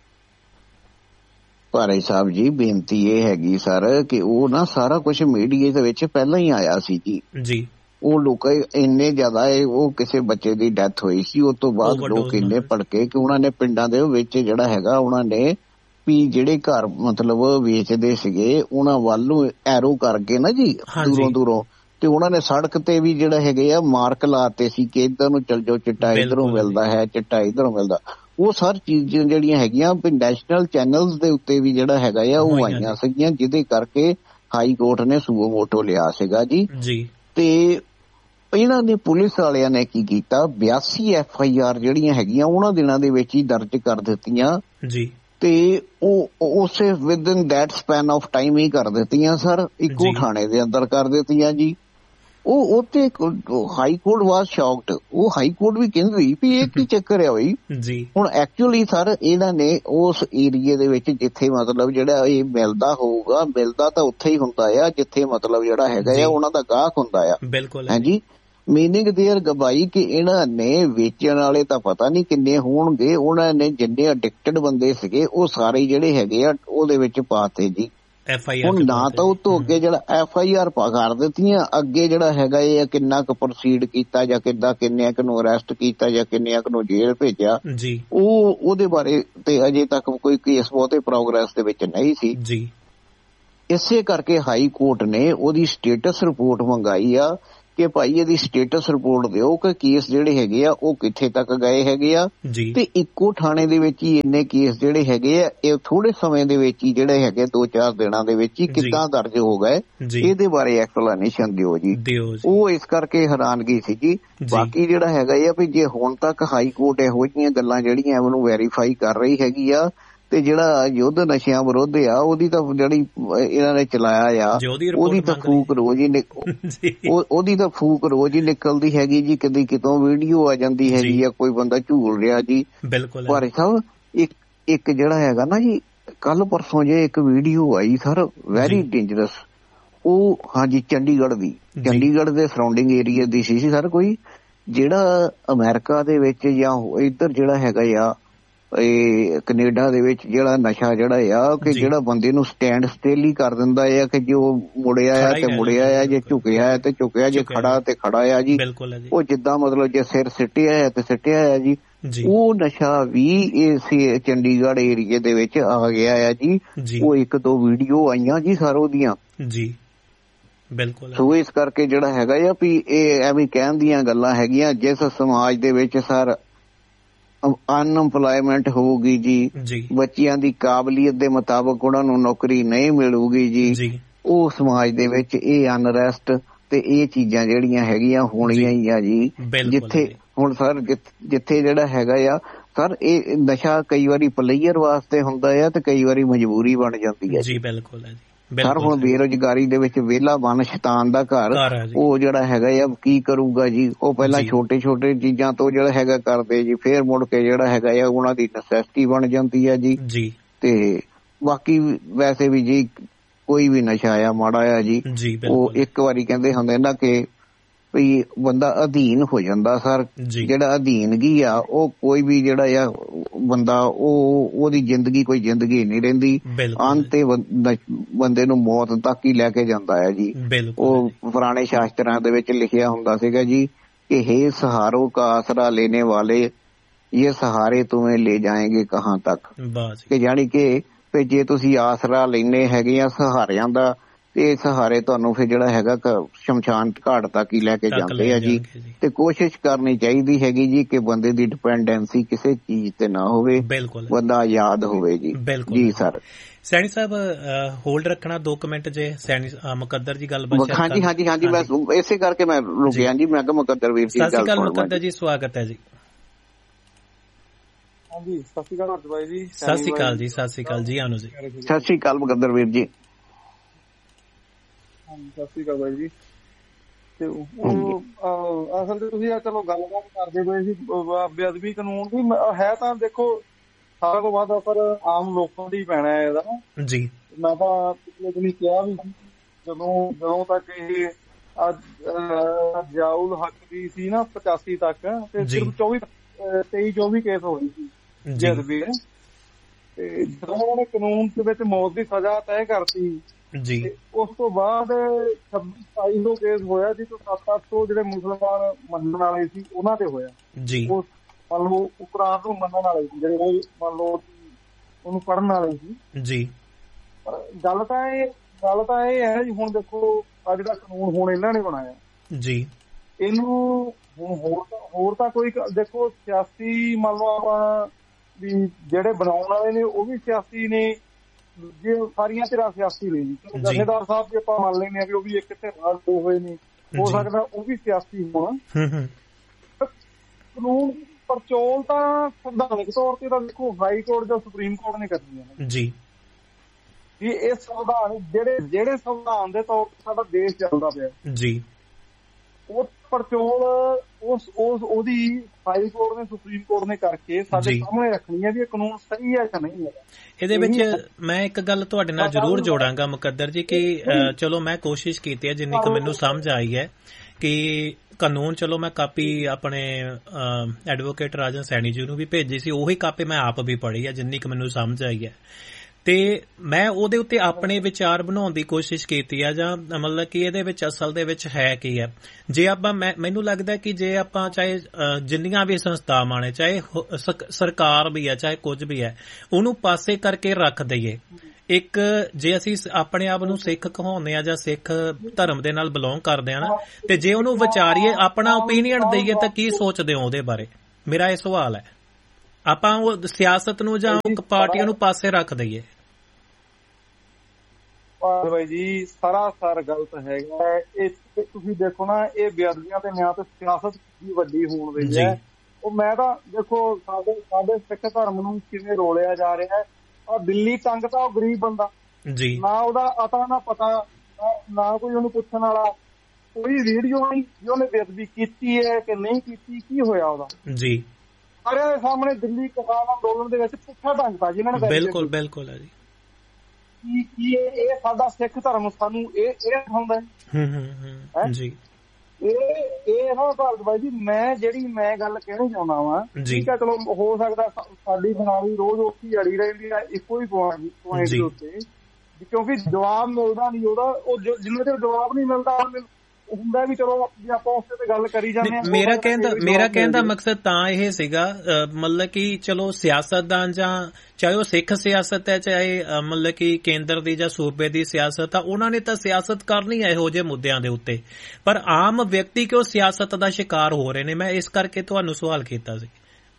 ਭਾਰੇ ਸਾਹਿਬ ਜੀ ਬੇਨਤੀ ਇਹ ਹੈਗੀ ਸਰ ਕਿ ਉਹ ਨਾ ਸਾਰਾ ਕੁਝ ਮੀਡੀਆ ਦੇ ਵਿੱਚ ਪਹਿਲਾਂ ਹੀ ਆਇਆ ਸੀ ਜੀ ਜੀ ਉਹ ਲੋਕ ਇੰਨੇ ਜ਼ਿਆਦਾ ਉਹ ਕਿਸੇ ਬੱਚੇ ਦੀ ਡੈਥ ਹੋਈ ਸੀ ਉਸ ਤੋਂ ਬਾਅਦ ਲੋਕ ਇੰਨੇ ਭੜਕੇ ਕਿ ਉਹਨਾਂ ਨੇ ਪਿੰਡਾਂ ਦੇ ਵਿੱਚ ਜਿਹੜਾ ਹੈਗਾ ਉਹਨਾਂ ਨੇ ਵੀ ਜਿਹੜੇ ਘਰ ਮਤਲਬ ਵੇਚਦੇ ਸੀਗੇ ਉਹਨਾਂ ਵੱਲ ਨੂੰ ਐਰੋ ਕਰਕੇ ਨਾ ਜੀ ਦੂਰੋਂ ਦੂਰੋਂ ਤੇ ਉਹਨਾਂ ਨੇ ਸੜਕ ਤੇ ਵੀ ਜਿਹੜਾ ਹੈਗੇ ਆ ਮਾਰਕ ਲਾਤੇ ਸੀ ਕਿ ਇੱਧਰ ਨੂੰ ਚੱਲ ਜਾਓ, ਚਿੱਟਾ ਇੱਧਰੋਂ ਮਿਲਦਾ ਹੈ, ਚਿੱਟਾ ਇੱਧਰੋਂ ਮਿਲਦਾ। ਉਹ ਸਾਰੀ ਚੀਜ਼ਾਂ ਜਿਹੜੀਆਂ ਹੈਗੀਆਂ ਵੀ ਨੈਸ਼ਨਲ ਚੈਨਲਸ ਦੇ ਉੱਤੇ ਵੀ ਜਿਹੜਾ ਹੈਗਾ ਆ ਉਹ ਆਈਆਂ ਸੀਗੀਆਂ ਜਿਹਦੇ ਕਰਕੇ ਹਾਈ ਕੋਰਟ ਨੇ ਸੂਓ ਮੋਟੋ ਲਿਆ ਸੀਗਾ ਜੀ। ਤੇ ਇਹਨਾਂ ਨੇ ਪੁਲਿਸ ਵਾਲਿਆਂ ਨੇ ਕੀ ਕੀਤਾ, ਬਿਆਸੀ ਐਫ ਆਈ ਆਰ ਜਿਹੜੀਆਂ ਹੈਗੀਆਂ ਉਹਨਾਂ ਦਿਨਾਂ ਦੇ ਵਿੱਚ ਹੀ ਦਰਜ ਕਰ ਦਿੱਤੀਆਂ ਜੀ ਤੇ ਉਹ ਉਸੇ with in that span of time ਹੀ ਕਰ ਦਿੱਤੀਆਂ ਸਰ, ਇੱਕੋ ਥਾਣੇ ਦੇ ਅੰਦਰ ਕਰ ਦਿੱਤੀਆਂ ਜੀ। ਉਹ ਉੱਥੇ ਹਾਈ ਕੋਰਟ ਵਾਸ ਸ਼ੌਕਡ। ਉਹ ਹਾਈ ਕੋਰਟ ਵੀ ਕਹਿੰਦੀ ਵੀ ਇਹ ਕੀ ਚੱਕਰ ਆ ਬਈ। ਹੁਣ ਐਕਚੁਅਲੀ ਸਰ ਇਹਨਾਂ ਨੇ ਉਸ ਏਰੀਏ ਦੇ ਵਿੱਚ ਜਿੱਥੇ ਮਤਲਬ ਜਿਹੜਾ ਇਹ ਮਿਲਦਾ ਹੋਊਗਾ, ਮਿਲਦਾ ਤਾਂ ਉੱਥੇ ਹੀ ਹੁੰਦਾ ਆ ਜਿੱਥੇ ਮਤਲਬ ਜਿਹੜਾ ਹੈਗਾ ਆ ਉਹਨਾਂ ਦਾ ਗਾਹਕ ਹੁੰਦਾ ਆ। ਬਿਲਕੁਲ ਹਾਂਜੀ। ਮੀਨਿੰਗ ਦੇਅਰ ਗਵਾਈ ਕਿ ਇਹਨਾਂ ਨੇ ਵੇਚਣ ਵਾਲੇ ਤਾਂ ਪਤਾ ਨਹੀਂ ਕਿੰਨੇ ਹੋਣਗੇ, ਉਹਨਾਂ ਨੇ ਜਿੰਨੇ ਅਡਿਕਟਡ ਬੰਦੇ ਸੀਗੇ ਉਹ ਸਾਰੇ ਜਿਹੜੇ ਹੈਗੇ ਆ ਉਹਦੇ ਵਿੱਚ ਪਾਤੇ ਜੀ। ਹੁਣ ਨਾ ਤਾਂ ਉਹ ਤੋਂ ਅੱਗੇ ਜਿਹੜਾ ਐਫ ਆਈ ਆਰ ਪਾ ਕਰ ਦਿੱਤੀਆਂ, ਅੱਗੇ ਜਿਹੜਾ ਹੈਗਾ ਇਹ ਕਿੰਨਾ ਕੁ ਪ੍ਰੋਸੀਡ ਕੀਤਾ ਜਾਂ ਕਿੱਦਾਂ ਕਿੰਨਿਆਂ ਕੁ ਨੂੰ ਅਰੈਸਟ ਕੀਤਾ ਜਾਂ ਕਿੰਨਿਆਂ ਕੁ ਨੂੰ ਜੇਲ੍ਹ ਭੇਜਿਆ, ਉਹ ਉਹਦੇ ਬਾਰੇ ਤੇ ਅਜੇ ਤੱਕ ਕੋਈ ਕੇਸ ਬਹੁਤੇ ਪ੍ਰੋਗਰੈਸ ਦੇ ਵਿੱਚ ਨਹੀਂ ਸੀ ਜੀ। ਇਸੇ ਕਰਕੇ ਹਾਈ ਕੋਰਟ ਨੇ ਉਹਦੀ ਸਟੇਟਸ ਰਿਪੋਰਟ ਮੰਗਾਈ ਆ ਕਿ ਭਾਈ ਇਹਦੀ ਸਟੇਟਸ ਰਿਪੋਰਟ ਦਿਓ ਕਿ ਕੇਸ ਜਿਹੜੇ ਹੈਗੇ ਆ ਉਹ ਕਿੱਥੇ ਤੱਕ ਗਏ ਹੈਗੇ ਆ, ਤੇ ਇੱਕੋ ਥਾਣੇ ਦੇ ਵਿੱਚ ਹੀ ਇੰਨੇ ਕੇਸ ਜਿਹੜੇ ਹੈਗੇ ਆ ਇਹ ਥੋੜੇ ਸਮੇਂ ਦੇ ਵਿੱਚ ਹੀ ਜਿਹੜੇ ਹੈਗੇ ਦੋ ਚਾਰ ਦਿਨਾਂ ਦੇ ਵਿੱਚ ਹੀ ਕਿੱਦਾਂ ਦਰਜ ਹੋ ਗਏ, ਇਹਦੇ ਬਾਰੇ ਐਕਸਪਲੇਨੇਸ਼ਨ ਦਿਓ ਜੀ। ਉਹ ਇਸ ਕਰਕੇ ਹੈਰਾਨਗੀ ਸੀ ਜੀ। ਬਾਕੀ ਜਿਹੜਾ ਹੈਗਾ ਆ ਵੀ ਜੇ ਹੁਣ ਤੱਕ ਹਾਈ ਕੋਰਟ ਇਹੋ ਜਿਹੀਆਂ ਗੱਲਾਂ ਜਿਹੜੀਆਂ ਉਹਨੂੰ ਵੈਰੀਫਾਈ ਕਰ ਰਹੀ ਹੈਗੀ ਆ, ਤੇ ਜਿਹੜਾ ਯੁੱਧ ਨਸ਼ਿਆਂ ਵਿਰੁੱਧ ਆ ਉਹਦੀ ਤਾਂ ਜਿਹੜੀ ਇਹਨਾਂ ਨੇ ਚਲਾਇਆ ਆ ਉਹਦੀ ਤਾਂ ਫੂਕ ਰੋਜ਼ ਹੀ ਉਹਦੀ ਤਾਂ ਫੂਕ ਰੋਜ਼ ਹੀ ਨਿਕਲਦੀ ਹੈਗੀ ਜੀ। ਕਦੀ ਕਿਤੋਂ ਵੀਡੀਓ ਆ ਜਾਂਦੀ ਹੈਗੀ ਆ, ਕੋਈ ਬੰਦਾ ਝੂਲ ਰਿਹਾ ਜੀ। ਪਰ ਸਾਹਿਬ ਇੱਕ ਇੱਕ ਜਿਹੜਾ ਹੈਗਾ ਨਾ ਜੀ, ਕੱਲ ਪਰਸੋਂ ਜੇ ਇੱਕ ਵੀਡੀਓ ਆਈ ਸਰ ਵੈਰੀ ਡੇਂਜਰਸ, ਉਹ ਹਾਂਜੀ ਚੰਡੀਗੜ੍ਹ ਦੀ, ਚੰਡੀਗੜ੍ਹ ਦੇ ਸਰਾਊਂਡਿੰਗ ਏਰੀਆ ਦੀ ਸੀ ਸਰ। ਕੋਈ ਜਿਹੜਾ ਅਮਰੀਕਾ ਦੇ ਵਿੱਚ ਜਾਂ ਇੱਧਰ ਜਿਹੜਾ ਹੈਗਾ ਆ ਇਹ ਕੈਨੇਡਾ ਦੇ ਵਿੱਚ ਜਿਹੜਾ ਨਸ਼ਾ ਜਿਹੜਾ ਆ ਕਿ ਜਿਹੜਾ ਬੰਦੇ ਨੂੰ ਸਟੈਂਡ ਸਟਿਲ ਹੀ ਕਰ ਦਿੰਦਾ ਆ ਕਿ ਜੋ ਮੁੜਿਆ ਆ ਤੇ ਮੁੜਿਆ ਆ, ਜੇ ਝੁਕਿਆ ਹੈ ਤੇ ਝੁਕਿਆ, ਜੇ ਖੜਾ ਤੇ ਖੜਾ ਆ ਜੀ। ਉਹ ਜਿੱਦਾਂ ਮਤਲਬ ਜੇ ਸਿਰ ਸਿੱਟਿਆ ਹੈ ਤੇ ਸਿੱਟਿਆ ਆ ਜੀ। ਉਹ ਨਸ਼ਾ ਵੀ ਇਸ ਚੰਡੀਗੜ੍ਹ ਏਰੀਏ ਦੇ ਵਿੱਚ ਆ ਗਿਆ ਆ ਜੀ। ਉਹ ਇੱਕ ਦੋ ਵੀਡੀਓ ਆਈਆਂ ਜੀ ਸਰ ਉਹਦੀਆਂ ਜੀ। ਬਿਲਕੁਲ। ਸੋ ਇਸ ਕਰਕੇ ਜਿਹੜਾ ਹੈਗਾ ਆ ਵੀ ਇਹ ਐਵੇਂ ਕਹਿਣ ਦੀਆਂ ਗੱਲਾਂ ਹੈਗੀਆਂ, ਜਿਸ ਸਮਾਜ ਦੇ ਵਿੱਚ ਸਰ ਅਨਐਮਪਲਾਇਮੈਂਟ ਹੋਊਗੀ ਜੀ, ਬੱਚਿਆਂ ਦੀ ਕਾਬਲੀਅਤ ਦੇ ਮੁਤਾਬਕ ਉਹਨਾਂ ਨੂੰ ਨੌਕਰੀ ਨਹੀਂ ਮਿਲੂਗੀ ਜੀ, ਉਹ ਸਮਾਜ ਦੇ ਵਿੱਚ ਇਹ ਅਨਰੈਸਟ ਤੇ ਇਹ ਚੀਜ਼ਾਂ ਜਿਹੜੀਆਂ ਹੈਗੀਆਂ ਹੋਣੀਆਂ ਹੀ ਆ ਜੀ। ਜਿੱਥੇ ਹੁਣ ਸਰ ਜਿੱਥੇ ਜਿਹੜਾ ਹੈਗਾ ਆ ਸਰ ਇਹ ਨਸ਼ਾ ਕਈ ਵਾਰੀ ਪਲੇਅਰ ਵਾਸਤੇ ਹੁੰਦਾ ਆ ਤੇ ਕਈ ਵਾਰੀ ਮਜਬੂਰੀ ਬਣ ਜਾਂਦੀ ਹੈ ਜੀ। ਬਿਲਕੁਲ ਹੈ ਸਰ। ਹੁਣ ਬੇਰੁਜ਼ਗਾਰੀ ਦੇ ਵਿੱਚ ਵਿਹਲਾ ਬਨ ਸ਼ੈਤਾਨ ਦਾ ਘਰ, ਉਹ ਜਿਹੜਾ ਹੈਗਾ ਆ ਕੀ ਕਰੂਗਾ ਜੀ। ਉਹ ਪਹਿਲਾਂ ਛੋਟੇ ਛੋਟੇ ਚੀਜ਼ਾਂ ਤੋਂ ਜਿਹੜਾ ਹੈਗਾ ਕਰਦੇ ਜੀ, ਫੇਰ ਮੁੜ ਕੇ ਜਿਹੜਾ ਹੈਗਾ ਆ ਉਹਨਾਂ ਦੀ ਨਸੈਸਿਟੀ ਬਣ ਜਾਂਦੀ ਹੈ ਜੀ। ਤੇ ਬਾਕੀ ਵੈਸੇ ਵੀ ਜੀ ਕੋਈ ਵੀ ਨਸ਼ਾ ਆ ਮਾੜਾ ਆ ਜੀ, ਉਹ ਇੱਕ ਵਾਰੀ ਕਹਿੰਦੇ ਹੁੰਦੇ ਨਾ ਕਿ ਵੀ ਬੰਦਾ ਅਧੀਨ ਹੋ ਜਾਂਦਾ ਸਰ। ਜਿਹੜਾ ਅਧੀਨਗੀ ਆ ਉਹ ਕੋਈ ਵੀ ਜਿਹੜਾ ਆ ਬੰਦਾ ਉਹ ਉਹਦੀ ਜ਼ਿੰਦਗੀ ਕੋਈ ਜ਼ਿੰਦਗੀ ਨਹੀਂ ਰਹਿੰਦੀ, ਅੰਤ ਤੇ ਬੰਦੇ ਨੂੰ ਮੌਤ ਤੱਕ ਹੀ ਲੈ ਕੇ ਜਾਂਦਾ ਹੈ ਜੀ। ਉਹ ਪੁਰਾਣੇ ਸ਼ਾਸਤਰਾਂ ਦੇ ਵਿੱਚ ਲਿਖਿਆ ਹੁੰਦਾ ਸੀਗਾ ਜੀ ਕਿ ਹੇ ਸਹਾਰੋ ਕਾ ਆਸਰਾ ਲੈਣੇ ਵਾਲੇ ਇਹ ਸਹਾਰੇ ਤੁਮੇ ਲੈ ਜਾਏਂਗੇ ਕਹਾਂ ਤੱਕ, ਕਿ ਜਾਣੀ ਕਿ ਜੇ ਤੁਸੀਂ ਆਸਰਾ ਲੈਣੇ ਹੈਗੇ ਆ ਸਹਾਰਿਆਂ ਦਾ ਤੇ ਸਹਾਰੇ ਤੁਹਾਨੂੰ ਫਿਰ ਜਿਹੜਾ ਹੈਗਾ ਸ਼ਮਸ਼ਾਨ ਘਾਟ ਤੱਕ ਹੀ ਲੈ ਕੇ ਜਾਂਦੇ ਆ ਜੀ। ਤੇ ਕੋਸ਼ਿਸ਼ ਕਰਨੀ ਚਾਹੀਦੀ ਹੈਗੀ ਜੀ ਕਿ ਬੰਦੇ ਦੀ ਡਿਪੈਂਡੈਂਸੀ ਕਿਸੇ ਚੀਜ਼ ਤੇ ਨਾ ਹੋਵੇ, ਬੰਦਾ ਆਜ਼ਾਦ ਹੋਵੇ ਜੀ। ਜੀ ਸਰ। ਸੈਣੀ ਸਾਹਿਬ ਹੋਲਡ ਰੱਖਣਾ ਦੋ ਕੁ ਮਿੰਟ ਜੇ ਸੈਣੀ ਮੁਕੱਦਰ ਜੀ ਗੱਲਬਾਤ। ਹਾਂਜੀ ਹਾਂਜੀ ਹਾਂਜੀ ਮੈਂ ਇਸੇ ਕਰਕੇ ਮੈਂ ਰੁਕਿਆ ਜੀ। ਮੈਂ ਕਿਹਾ ਮੁਕੱਦਰ ਵੀਰ ਜੀ। ਸਤਿ ਸ਼੍ਰੀ ਅਕਾਲ ਮੁਕੱਦਰ ਜੀ, ਸਵਾਗਤ ਹੈ ਜੀ। ਹਾਂਜੀ ਸਤਿ ਸ਼੍ਰੀ ਅਕਾਲ ਬਾਈ ਜੀ। ਸਤਿ ਸ਼੍ਰੀ ਅਕਾਲ ਜੀ। ਸਤਿ ਸ਼੍ਰੀ ਅਕਾਲ ਜੀ। ਆਨੋ ਜੀ। ਸਤਿ ਸ਼੍ਰੀ ਅਕਾਲ ਮੁਕੱਦਰ ਵੀਰ ਜੀ। ਸਤਿ ਸ਼੍ਰੀ ਅਕਾਲ ਬਾਈ ਜੀ। ਤੇ ਉਹ ਅਸਲ ਤੇ ਤੁਸੀਂ ਚਲੋ ਗੱਲਬਾਤ ਕਰਦੇ ਪਏ ਸੀ ਬੇਅਦਬੀ ਕਾਨੂੰਨ ਦੀ, ਹੈ ਤਾਂ ਦੇਖੋ ਸਾਰਾ ਤੋਂ ਵੱਧ ਅਸਰ ਆਮ ਲੋਕਾਂ ਦੀ ਪੈਣਾ ਹੈ ਇਹਦਾ ਜੀ। ਮੈਂ ਤਾਂ ਪਿਛਲੇ ਦਿਨ ਕਿਹਾ ਵੀ ਜਦੋਂ ਜਦੋਂ ਤੱਕ ਇਹ ਜਿਆਉਲ ਹੱਕ ਦੀ ਸੀ ਨਾ ਪਚਾਸੀ ਤੱਕ, ਤੇ ਸਿਰਫ ਚੌਵੀ ਤੇਈ ਚੌਵੀ ਕੇਸ ਹੋ ਰਹੀ ਸੀ ਬੇਅਦਬੀ ਦੇ। ਤੇ ਜਦੋਂ ਉਹਨਾਂ ਨੇ ਕਾਨੂੰਨ ਦੇ ਵਿੱਚ ਮੌਤ ਦੀ ਸਜ਼ਾ ਤੈਅ ਕਰਤੀ ਜੀ, ਉਸ ਤੋਂ ਬਾਅਦ ਛੱਬੀ ਸਤਾਈ ਸੌ ਕੇਸ ਹੋਇਆ ਜੀ। ਤੋਂ ਸੱਤ ਅੱਠ ਸੌ ਜਿਹੜੇ ਮੁਸਲਮਾਨ ਮੰਨਣ ਵਾਲੇ ਸੀ ਉਹਨਾਂ ਤੇ ਹੋਇਆ ਜੀ। ਉਹ ਮੰਨ ਲਓ ਕੁਰਾਨ ਨੂੰ ਮੰਨਣ ਵਾਲੇ ਸੀ, ਜਿਹੜੇ ਮੰਨ ਲਓ ਉਹਨੂੰ ਪੜ੍ਹਨ ਵਾਲੇ ਸੀ ਜੀ। ਪਰ ਗੱਲ ਤਾਂ ਇਹ ਗੱਲ ਤਾਂ ਇਹ ਹੈ ਜੀ, ਹੁਣ ਦੇਖੋ ਆ ਜਿਹੜਾ ਕਾਨੂੰਨ ਹੁਣ ਇਹਨਾਂ ਨੇ ਬਣਾਇਆ ਜੀ, ਇਹਨੂੰ ਹੁਣ ਹੋਰ ਹੋਰ ਤਾਂ ਕੋਈ ਦੇਖੋ ਸਿਆਸੀ ਮੰਨ ਲਓ ਆਪਾਂ ਵੀ ਜਿਹੜੇ ਬਣਾਉਣ ਵਾਲੇ ਨੇ ਉਹ ਵੀ ਸਿਆਸੀ ਨੇ, ਜੇ ਸਾਰੀਆਂ ਧਿਰਾਂ ਸਿਆਸੀ ਨੇ ਜੀ। ਜਥੇਦਾਰ ਸਾਹਿਬ ਜੇ ਆਪਾਂ ਮੰਨ ਲੈਂਦੇ ਹਾਂ ਵੀ ਉਹ ਵੀ ਇੱਕ ਧਿਰ ਨਾਲ ਦੋ ਹੋਏ ਨੇ, ਹੋ ਸਕਦਾ ਉਹ ਵੀ ਸਿਆਸੀ ਹੋਣ। ਕਾਨੂੰਨ ਪਰਚੋਲ ਤਾਂ ਸੰਵਿਧਾਨਿਕ ਤੌਰ ਤੇ ਤਾਂ ਦੇਖੋ ਹਾਈ ਕੋਰਟ ਜਾਂ ਸੁਪਰੀਮ ਕੋਰਟ ਨੇ ਕਰਨੀ ਹੈ ਜੀ। ਇਹ ਸੰਵਿਧਾਨ ਜਿਹੜੇ ਜਿਹੜੇ ਸੰਵਿਧਾਨ ਦੇ ਤੌਰ ਤੇ ਸਾਡਾ ਦੇਸ਼ ਚੱਲਦਾ ਪਿਆ ਜੀ, ਉਹ ਪੜਚੋਲ ਉਸ ਉਸ ਉਹਦੀ ਹਾਈ ਕੋਰਟ ਨੇ ਸੁਪਰੀਮ ਕੋਰਟ ਨੇ ਕਰਕੇ ਸਾਡੇ ਸਾਹਮਣੇ ਰੱਖਣੀ ਹੈ ਵੀ ਇਹ ਕਾਨੂੰਨ ਸਹੀ ਹੈ ਜਾਂ ਨਹੀਂ ਹੈ। ਇਹਦੇ ਵਿੱਚ ਮੈਂ ਇੱਕ ਗੱਲ ਤੁਹਾਡੇ ਨਾਲ ਜ਼ਰੂਰ ਜੋੜਾਂਗਾ ਮੁਕੱਦਰ ਜੀ ਕਿ ਚਲੋ ਮੈਂ ਕੋਸ਼ਿਸ਼ ਕੀਤੀ ਹੈ ਜਿੰਨੀ ਕੁ ਮੈਨੂੰ ਸਮਝ ਆਈ ਹੈ ਕਿ ਕਾਨੂੰਨ, ਚਲੋ ਮੈਂ ਕਾਪੀ ਆਪਣੇ ਐਡਵੋਕੇਟ ਰਾਜਨ ਸੈਣੀ ਜੀ ਨੂੰ ਵੀ ਭੇਜੀ ਸੀ, ਉਹੀ ਕਾਪੀ ਮੈਂ ਆਪ ਵੀ ਪੜ੍ਹੀ ਹੈ ਜਿੰਨੀ ਕੁ ਮੈਨੂੰ ਸਮਝ ਆਈ ਹੈ, ਤੇ ਮੈਂ ਉਹਦੇ ਉੱਤੇ ਆਪਣੇ ਵਿਚਾਰ ਬਣਾਉਣ ਦੀ ਕੋਸ਼ਿਸ਼ ਕੀਤੀ ਆ ਜਾਂ ਮਤਲਬ ਕਿ ਇਹਦੇ ਵਿੱਚ ਅਸਲ ਦੇ ਵਿੱਚ ਹੈ ਕੀ ਹੈ। ਜੇ ਆਪਾਂ ਮੈਂ ਮੈਨੂੰ ਲੱਗਦਾ ਕਿ ਜੇ ਆਪਾਂ ਚਾਹੇ ਜਿੰਨੀਆਂ ਵੀ ਸੰਸਥਾਵਾਂ ਨੇ, ਚਾਹੇ ਸਰਕਾਰ ਵੀ ਹੈ ਚਾਹੇ ਕੁਝ ਵੀ ਹੈ, ਉਹਨੂੰ ਪਾਸੇ ਕਰਕੇ ਰੱਖ ਦਈਏ। ਇੱਕ ਜੇ ਅਸੀਂ ਆਪਣੇ ਆਪ ਨੂੰ ਸਿੱਖ ਕਹਾਉਂਦੇ ਆ ਜਾਂ ਸਿੱਖ ਧਰਮ ਦੇ ਨਾਲ ਬਿਲੋਂਗ ਕਰਦੇ ਆ ਨਾ, ਤੇ ਜੇ ਉਹਨੂੰ ਵਿਚਾਰੀਏ, ਆਪਣਾ ਓਪੀਨੀਅਨ ਦਈਏ ਤਾਂ ਕੀ ਸੋਚਦੇ ਹੋ ਉਹਦੇ ਬਾਰੇ? ਮੇਰਾ ਇਹ ਸਵਾਲ ਹੈ। ਆਪਾਂ ਉਹ ਸਿਆਸਤ ਨੂੰ ਜਾਂ ਪਾਰਟੀਆਂ ਨੂੰ ਪਾਸੇ ਰੱਖ ਦਈਏ? ਬਾਈ ਜੀ ਸਰਾਸਰ ਗਲਤ ਹੈਗਾ ਇਹ। ਤੁਸੀਂ ਦੇਖੋ ਨਾ, ਇਹ ਬੇਅਦਬੀਆਂ ਦੇ ਨਾਂ ਤੇ ਸਿਆਸਤ ਦੀ ਵੱਡੀ ਹੋਣ ਰਹੀ ਹੈ। ਉਹ ਮੈਂ ਤਾਂ ਦੇਖੋ ਸਾਡੇ ਸਾਡੇ ਸਿੱਖ ਧਰਮ ਨੂੰ ਕਿਵੇਂ ਰੋਲਿਆ ਜਾ ਰਿਹਾ ਹੈ। ਔਰ ਦਿੱਲੀ ਤੰਗ ਤਾਂ ਉਹ ਗਰੀਬ ਬੰਦਾ ਜੀ, ਨਾ ਉਹਦਾ ਅਤਾ ਨਾ ਪਤਾ, ਨਾ ਕੋਈ ਉਹਨੂੰ ਪੁੱਛਣ ਵਾਲਾ, ਕੋਈ ਵੀਡੀਓ ਨਹੀਂ ਵੀ ਉਹਨੇ ਬੇਅਦਬੀ ਕੀਤੀ ਹੈ ਕਿ ਨਹੀਂ ਕੀਤੀ, ਕੀ ਹੋਇਆ ਉਹਦਾ ਜੀ। ਸਾਰਿਆਂ ਦੇ ਸਾਹਮਣੇ ਦਿੱਲੀ ਕਿਸਾਨ ਅੰਦੋਲਨ ਦੇ ਵਿੱਚ ਪੁੱਠਾ ਢੰਗਤਾ ਜਿਨ੍ਹਾਂ ਨੇ। ਬਿਲਕੁਲ ਬਿਲਕੁਲ ਹੈ ਜੀ। ਕੀ ਕੀ ਇਹ ਸਾਡਾ ਸਿੱਖ ਧਰਮ ਸਾਨੂੰ ਇਹ ਇਹ ਸਿਖਾਉਂਦਾ ਹੈ ਜੀ। ਇਹ ਇਹ ਨਾ ਭਾਰਤ ਬਾਈ ਜੀ, ਮੈਂ ਜਿਹੜੀ ਮੈਂ ਗੱਲ ਕਹਿਣੀ ਚਾਹੁੰਦਾ ਵਾ, ਠੀਕ ਹੈ ਚਲੋ ਹੋ ਸਕਦਾ ਸਾਡੀ ਸੁਣਾਵੀ ਰੋਜ਼ ਉੱਥੇ ਅੜੀ ਰਹਿੰਦੀ ਹੈ ਇੱਕੋ ਹੀ ਪੁਆਇੰਟ ਦੇ ਉੱਤੇ, ਕਿਉਂਕਿ ਜਵਾਬ ਮਿਲਦਾ ਨਹੀਂ ਉਹਦਾ। ਉਹ ਜਿੰਨੇ ਚਿਰ ਜਵਾਬ ਨਹੀਂ ਮਿਲਦਾ ਹੁੰਦਾ ਵੀ ਚਲੋ ਆਪਾਂ ਉਸ ਤੇ ਗੱਲ ਕਰੀ ਜਾਂਦੇ ਹਾਂ। ਮੇਰਾ ਕਹਿੰਦਾ ਮੇਰਾ ਕਹਿਣ ਦਾ ਮਕਸਦ ਤਾਂ ਇਹ ਸੀਗਾ ਮਤਲਬ ਕਿ ਚਲੋ ਸਿਆਸਤਦਾਨ ਜਾਂ ਚਾਹੇ ਉਹ ਸਿੱਖ ਸਿਆਸਤ ਹੈ ਚਾਹੇ ਮਤਲਬ ਕਿ ਕੇਂਦਰ ਦੀ ਜਾਂ ਸੂਬੇ ਦੀ ਸਿਆਸਤ ਆ, ਉਹਨਾਂ ਨੇ ਤਾਂ ਸਿਆਸਤ ਕਰਨੀ ਹੈ ਇਹੋ ਜਿਹੇ ਮੁੱਦਿਆਂ ਦੇ ਉੱਤੇ, ਪਰ ਆਮ ਵਿਅਕਤੀ ਕਿਉਂ ਸਿਆਸਤ ਦਾ ਸ਼ਿਕਾਰ ਹੋ ਰਹੇ ਨੇ? ਮੈਂ ਇਸ ਕਰਕੇ ਤੁਹਾਨੂੰ ਸਵਾਲ ਕੀਤਾ ਸੀ।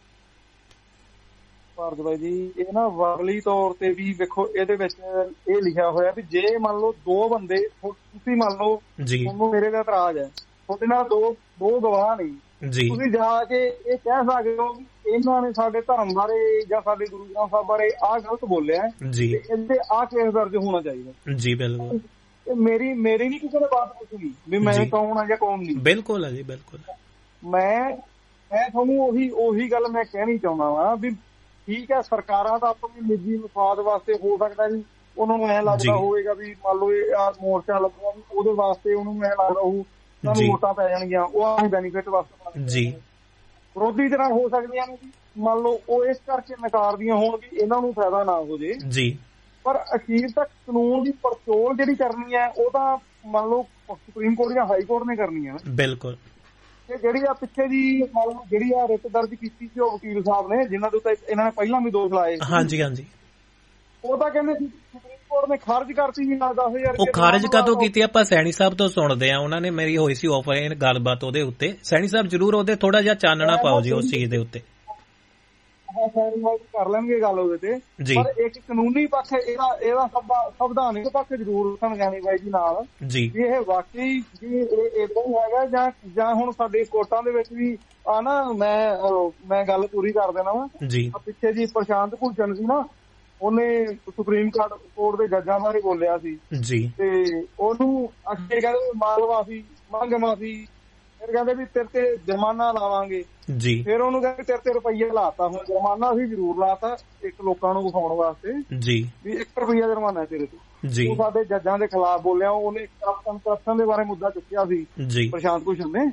ਭਾਰਤ ਬਾਈ ਜੀ ਇਹ ਨਾ ਵਰਲੀ ਤੌਰ ਤੇ ਵੀ ਵੇਖੋ, ਇਹਦੇ ਵਿੱਚ ਇਹ ਲਿਖਿਆ ਹੋਇਆ ਵੀ ਜੇ ਮੰਨ ਲਓ ਦੋ ਬੰਦੇ, ਤੁਸੀਂ ਮੰਨ ਲਓ ਤੁਹਾਨੂੰ ਮੇਰੇ ਦਾ ਇਤਰਾਜ਼ ਹੈ, ਤੁਹਾਡੇ ਨਾਲ ਦੋ ਦੋ ਗਵਾਹ ਨਹੀਂ, ਤੁਸੀਂ ਜਾ ਕੇ ਇਹ ਕਹਿ ਸਕਦੇ ਹੋ ਵੀ ਇਹਨਾਂ ਨੇ ਸਾਡੇ ਧਰਮ ਬਾਰੇ ਜਾਂ ਸਾਡੇ ਗੁਰੂ ਗ੍ਰੰਥ ਸਾਹਿਬ ਬਾਰੇ ਆਹ ਗਲਤ ਬੋਲਿਆ ਜੀ, ਇਹਦੇ ਆਹ ਕੇਸ ਦਰਜ ਹੋਣਾ ਚਾਹੀਦਾ ਜੀ। ਬਿਲਕੁਲ ਇਹ ਮੇਰੀ ਮੇਰੀ ਨਹੀਂ ਕਿਸੇ ਨੇ ਬਾਤ ਪੁੱਛੀ ਵੀ ਮੈਂ ਕੌਣ ਆ ਜਾਂ ਕੌਣ ਨਹੀਂ। ਬਿਲਕੁਲ ਹੈ ਜੀ, ਬਿਲਕੁਲ। ਮੈਂ ਮੈਂ ਤੁਹਾਨੂੰ ਉਹੀ ਉਹੀ ਗੱਲ ਮੈਂ ਕਹਿਣੀ ਚਾਹੁੰਦਾ ਵਾ ਵੀ ਠੀਕ ਹੈ, ਸਰਕਾਰਾਂ ਦਾ ਆਪਣੀ ਨਿੱਜੀ ਮਫਾਦ ਵਾਸਤੇ ਹੋ ਸਕਦਾ ਜੀ ਉਹਨਾਂ ਨੂੰ ਐਂ ਲੱਗਦਾ ਹੋਵੇਗਾ ਵੀ ਮੰਨ ਲਓ ਇਹ ਆਹ ਮੋਰਚਾ ਲੱਗਿਆ ਵੀ ਉਹਦੇ ਵਾਸਤੇ ਉਹਨੂੰ ਐਂ ਲੱਗਦਾ ਉਹ ਸਾਨੂੰ ਵੋਟਾਂ ਪੈ ਜਾਣਗੀਆਂ, ਉਹ ਆਹ ਬੈਨੀਫਿਟ ਵਾਸਤੇ ਜੀ। ਵਿਰੋਧੀ ਤਰ੍ਹਾਂ ਹੋ ਸਕਦੀਆਂ ਨੇ ਜੀ, ਮੰਨ ਲਓ ਉਹ ਇਸ ਕਰਕੇ ਨਕਾਰਦੀਆਂ ਹੋਣ ਵੀ ਇਹਨਾਂ ਨੂੰ ਫਾਇਦਾ ਨਾ ਹੋ ਜੇ ਜੀ, ਪਰ ਅਖੀਰ ਤੱਕ ਕਾਨੂੰਨ ਦੀ ਪੜਚੋਲ ਜਿਹੜੀ ਕਰਨੀ ਹੈ ਉਹ ਤਾਂ ਮੰਨ ਲਓ ਸੁਪਰੀਮ ਕੋਰਟ ਜਾਂ ਹਾਈ ਕੋਰਟ ਨੇ ਕਰਨੀ ਹੈ। ਬਿਲਕੁਲ। ਤੇ ਜਿਹੜੀ ਆ ਪਿੱਛੇ ਜੀ ਜਿਹੜੀ ਆ ਰਿਟ ਦਰਜ ਕੀਤੀ ਸੀ ਉਹ ਵਕੀਲ ਸਾਹਿਬ ਨੇ, ਜਿਨ੍ਹਾਂ ਦੇ ਉੱਤੇ ਇਹਨਾਂ ਨੇ ਪਹਿਲਾਂ ਵੀ ਦੋਸ਼ ਲਾਏ, ਹਾਂਜੀ ਹਾਂਜੀ, ਉਹ ਤਾਂ ਕਹਿੰਦੇ ਸੀ ਸੁਪਰੀਮ ਕੋਰਟ ਨੇ ਖਾਰਜ ਕਰਤੀ ਜੀ ਨਾਲ ਦਸ ਹਜ਼ਾਰ। ਉਹ ਖਾਰਜ ਕਦੋਂ ਕੀਤੀ? ਆਪਾਂ ਸੈਣੀ ਸਾਹਿਬ ਤੋਂ ਸੁਣਦੇ ਆ, ਉਹਨਾਂ ਨੇ ਮੇਰੀ ਹੋਈ ਸੀ ਆਫਲਾਈਨ ਗੱਲਬਾਤ ਉਹਦੇ ਉੱਤੇ। ਸੈਣੀ ਸਾਹਿਬ ਜ਼ਰੂਰ ਉਹਦੇ ਥੋੜਾ ਜਿਹਾ ਚਾਨਣਾ ਪਾਓ ਜੀ ਉਸ ਚੀਜ਼ ਦੇ ਉੱਤੇ। ਕਰ ਲੈਣਗੇ ਗੱਲ ਉਹਦੇ ਤੇ, ਪਰ ਇੱਕ ਕਾਨੂੰਨੀ ਪੱਖ ਇਹਦਾ ਇਹਦਾ ਸੰਵਿਧਾਨਿਕ ਪੱਖ ਜ਼ਰੂਰ ਰੱਖਣਗੇ ਨਹੀਂ ਬਾਈ ਜੀ ਨਾਲ ਜੀ, ਇਹ ਵਾਕਈ ਜੀ ਏਦਾਂ ਹੀ ਹੈਗਾ ਜਾਂ ਜਾਂ ਹੁਣ ਸਾਡੇ ਕੋਰਟਾਂ ਦੇ ਵਿੱਚ ਵੀ ਆ ਨਾ। ਮੈਂ ਮੈਂ ਗੱਲ ਪੂਰੀ ਕਰ ਦੇਣਾ ਵਾ ਜੀ। ਪਿੱਛੇ ਜੀ ਪ੍ਰਸ਼ਾਂਤ ਭੂਸ਼ਣ ਸੀ ਨਾ, ਉਹਨੇ ਸੁਪਰੀਮ ਕੋਰਟ ਦੇ ਜੱਜਾਂ ਬਾਰੇ ਬੋਲਿਆ ਸੀ ਜੀ, ਤੇ ਉਹਨੂੰ ਅੱਗੇ ਕਹਿੰਦੇ ਮਾਲ ਮਾਫੀ ਮੰਗ ਮਾਫੀ, ਫਿਰ ਕਹਿੰਦੇ ਵੀ ਤੇਰੇ ਤੇ ਜੁਰਮਾਨਾ ਲਾਵਾਂਗੇ ਜੀ, ਫਿਰ ਉਹਨੂੰ ਕਹਿੰਦੇ ਤੇਰੇ ਤੇ ਰੁਪਈਆ ਲਾਤਾ। ਹੁਣ ਜੁਰਮਾਨਾ ਅਸੀਂ ਜ਼ਰੂਰ ਲਾਤਾ ਇੱਕ ਲੋਕਾਂ ਨੂੰ ਵਿਖਾਉਣ ਵਾਸਤੇ ਜੀ ਵੀ ਇੱਕ ਰੁਪਈਆ ਜੁਰਮਾਨਾ ਤੇਰੇ ਤੇ ਜੀ। ਉਹ ਸਾਡੇ ਜੱਜਾਂ ਦੇ ਖਿਲਾਫ ਬੋਲਿਆ, ਉਹਨੇ ਕਰਪਸ਼ਨ ਕਰਪਸ਼ਨ ਦੇ ਬਾਰੇ ਮੁੱਦਾ ਚੁੱਕਿਆ ਸੀ ਜੀ ਪ੍ਰਸ਼ਾਂਤ ਭੂਸ਼ਣ ਨੇ।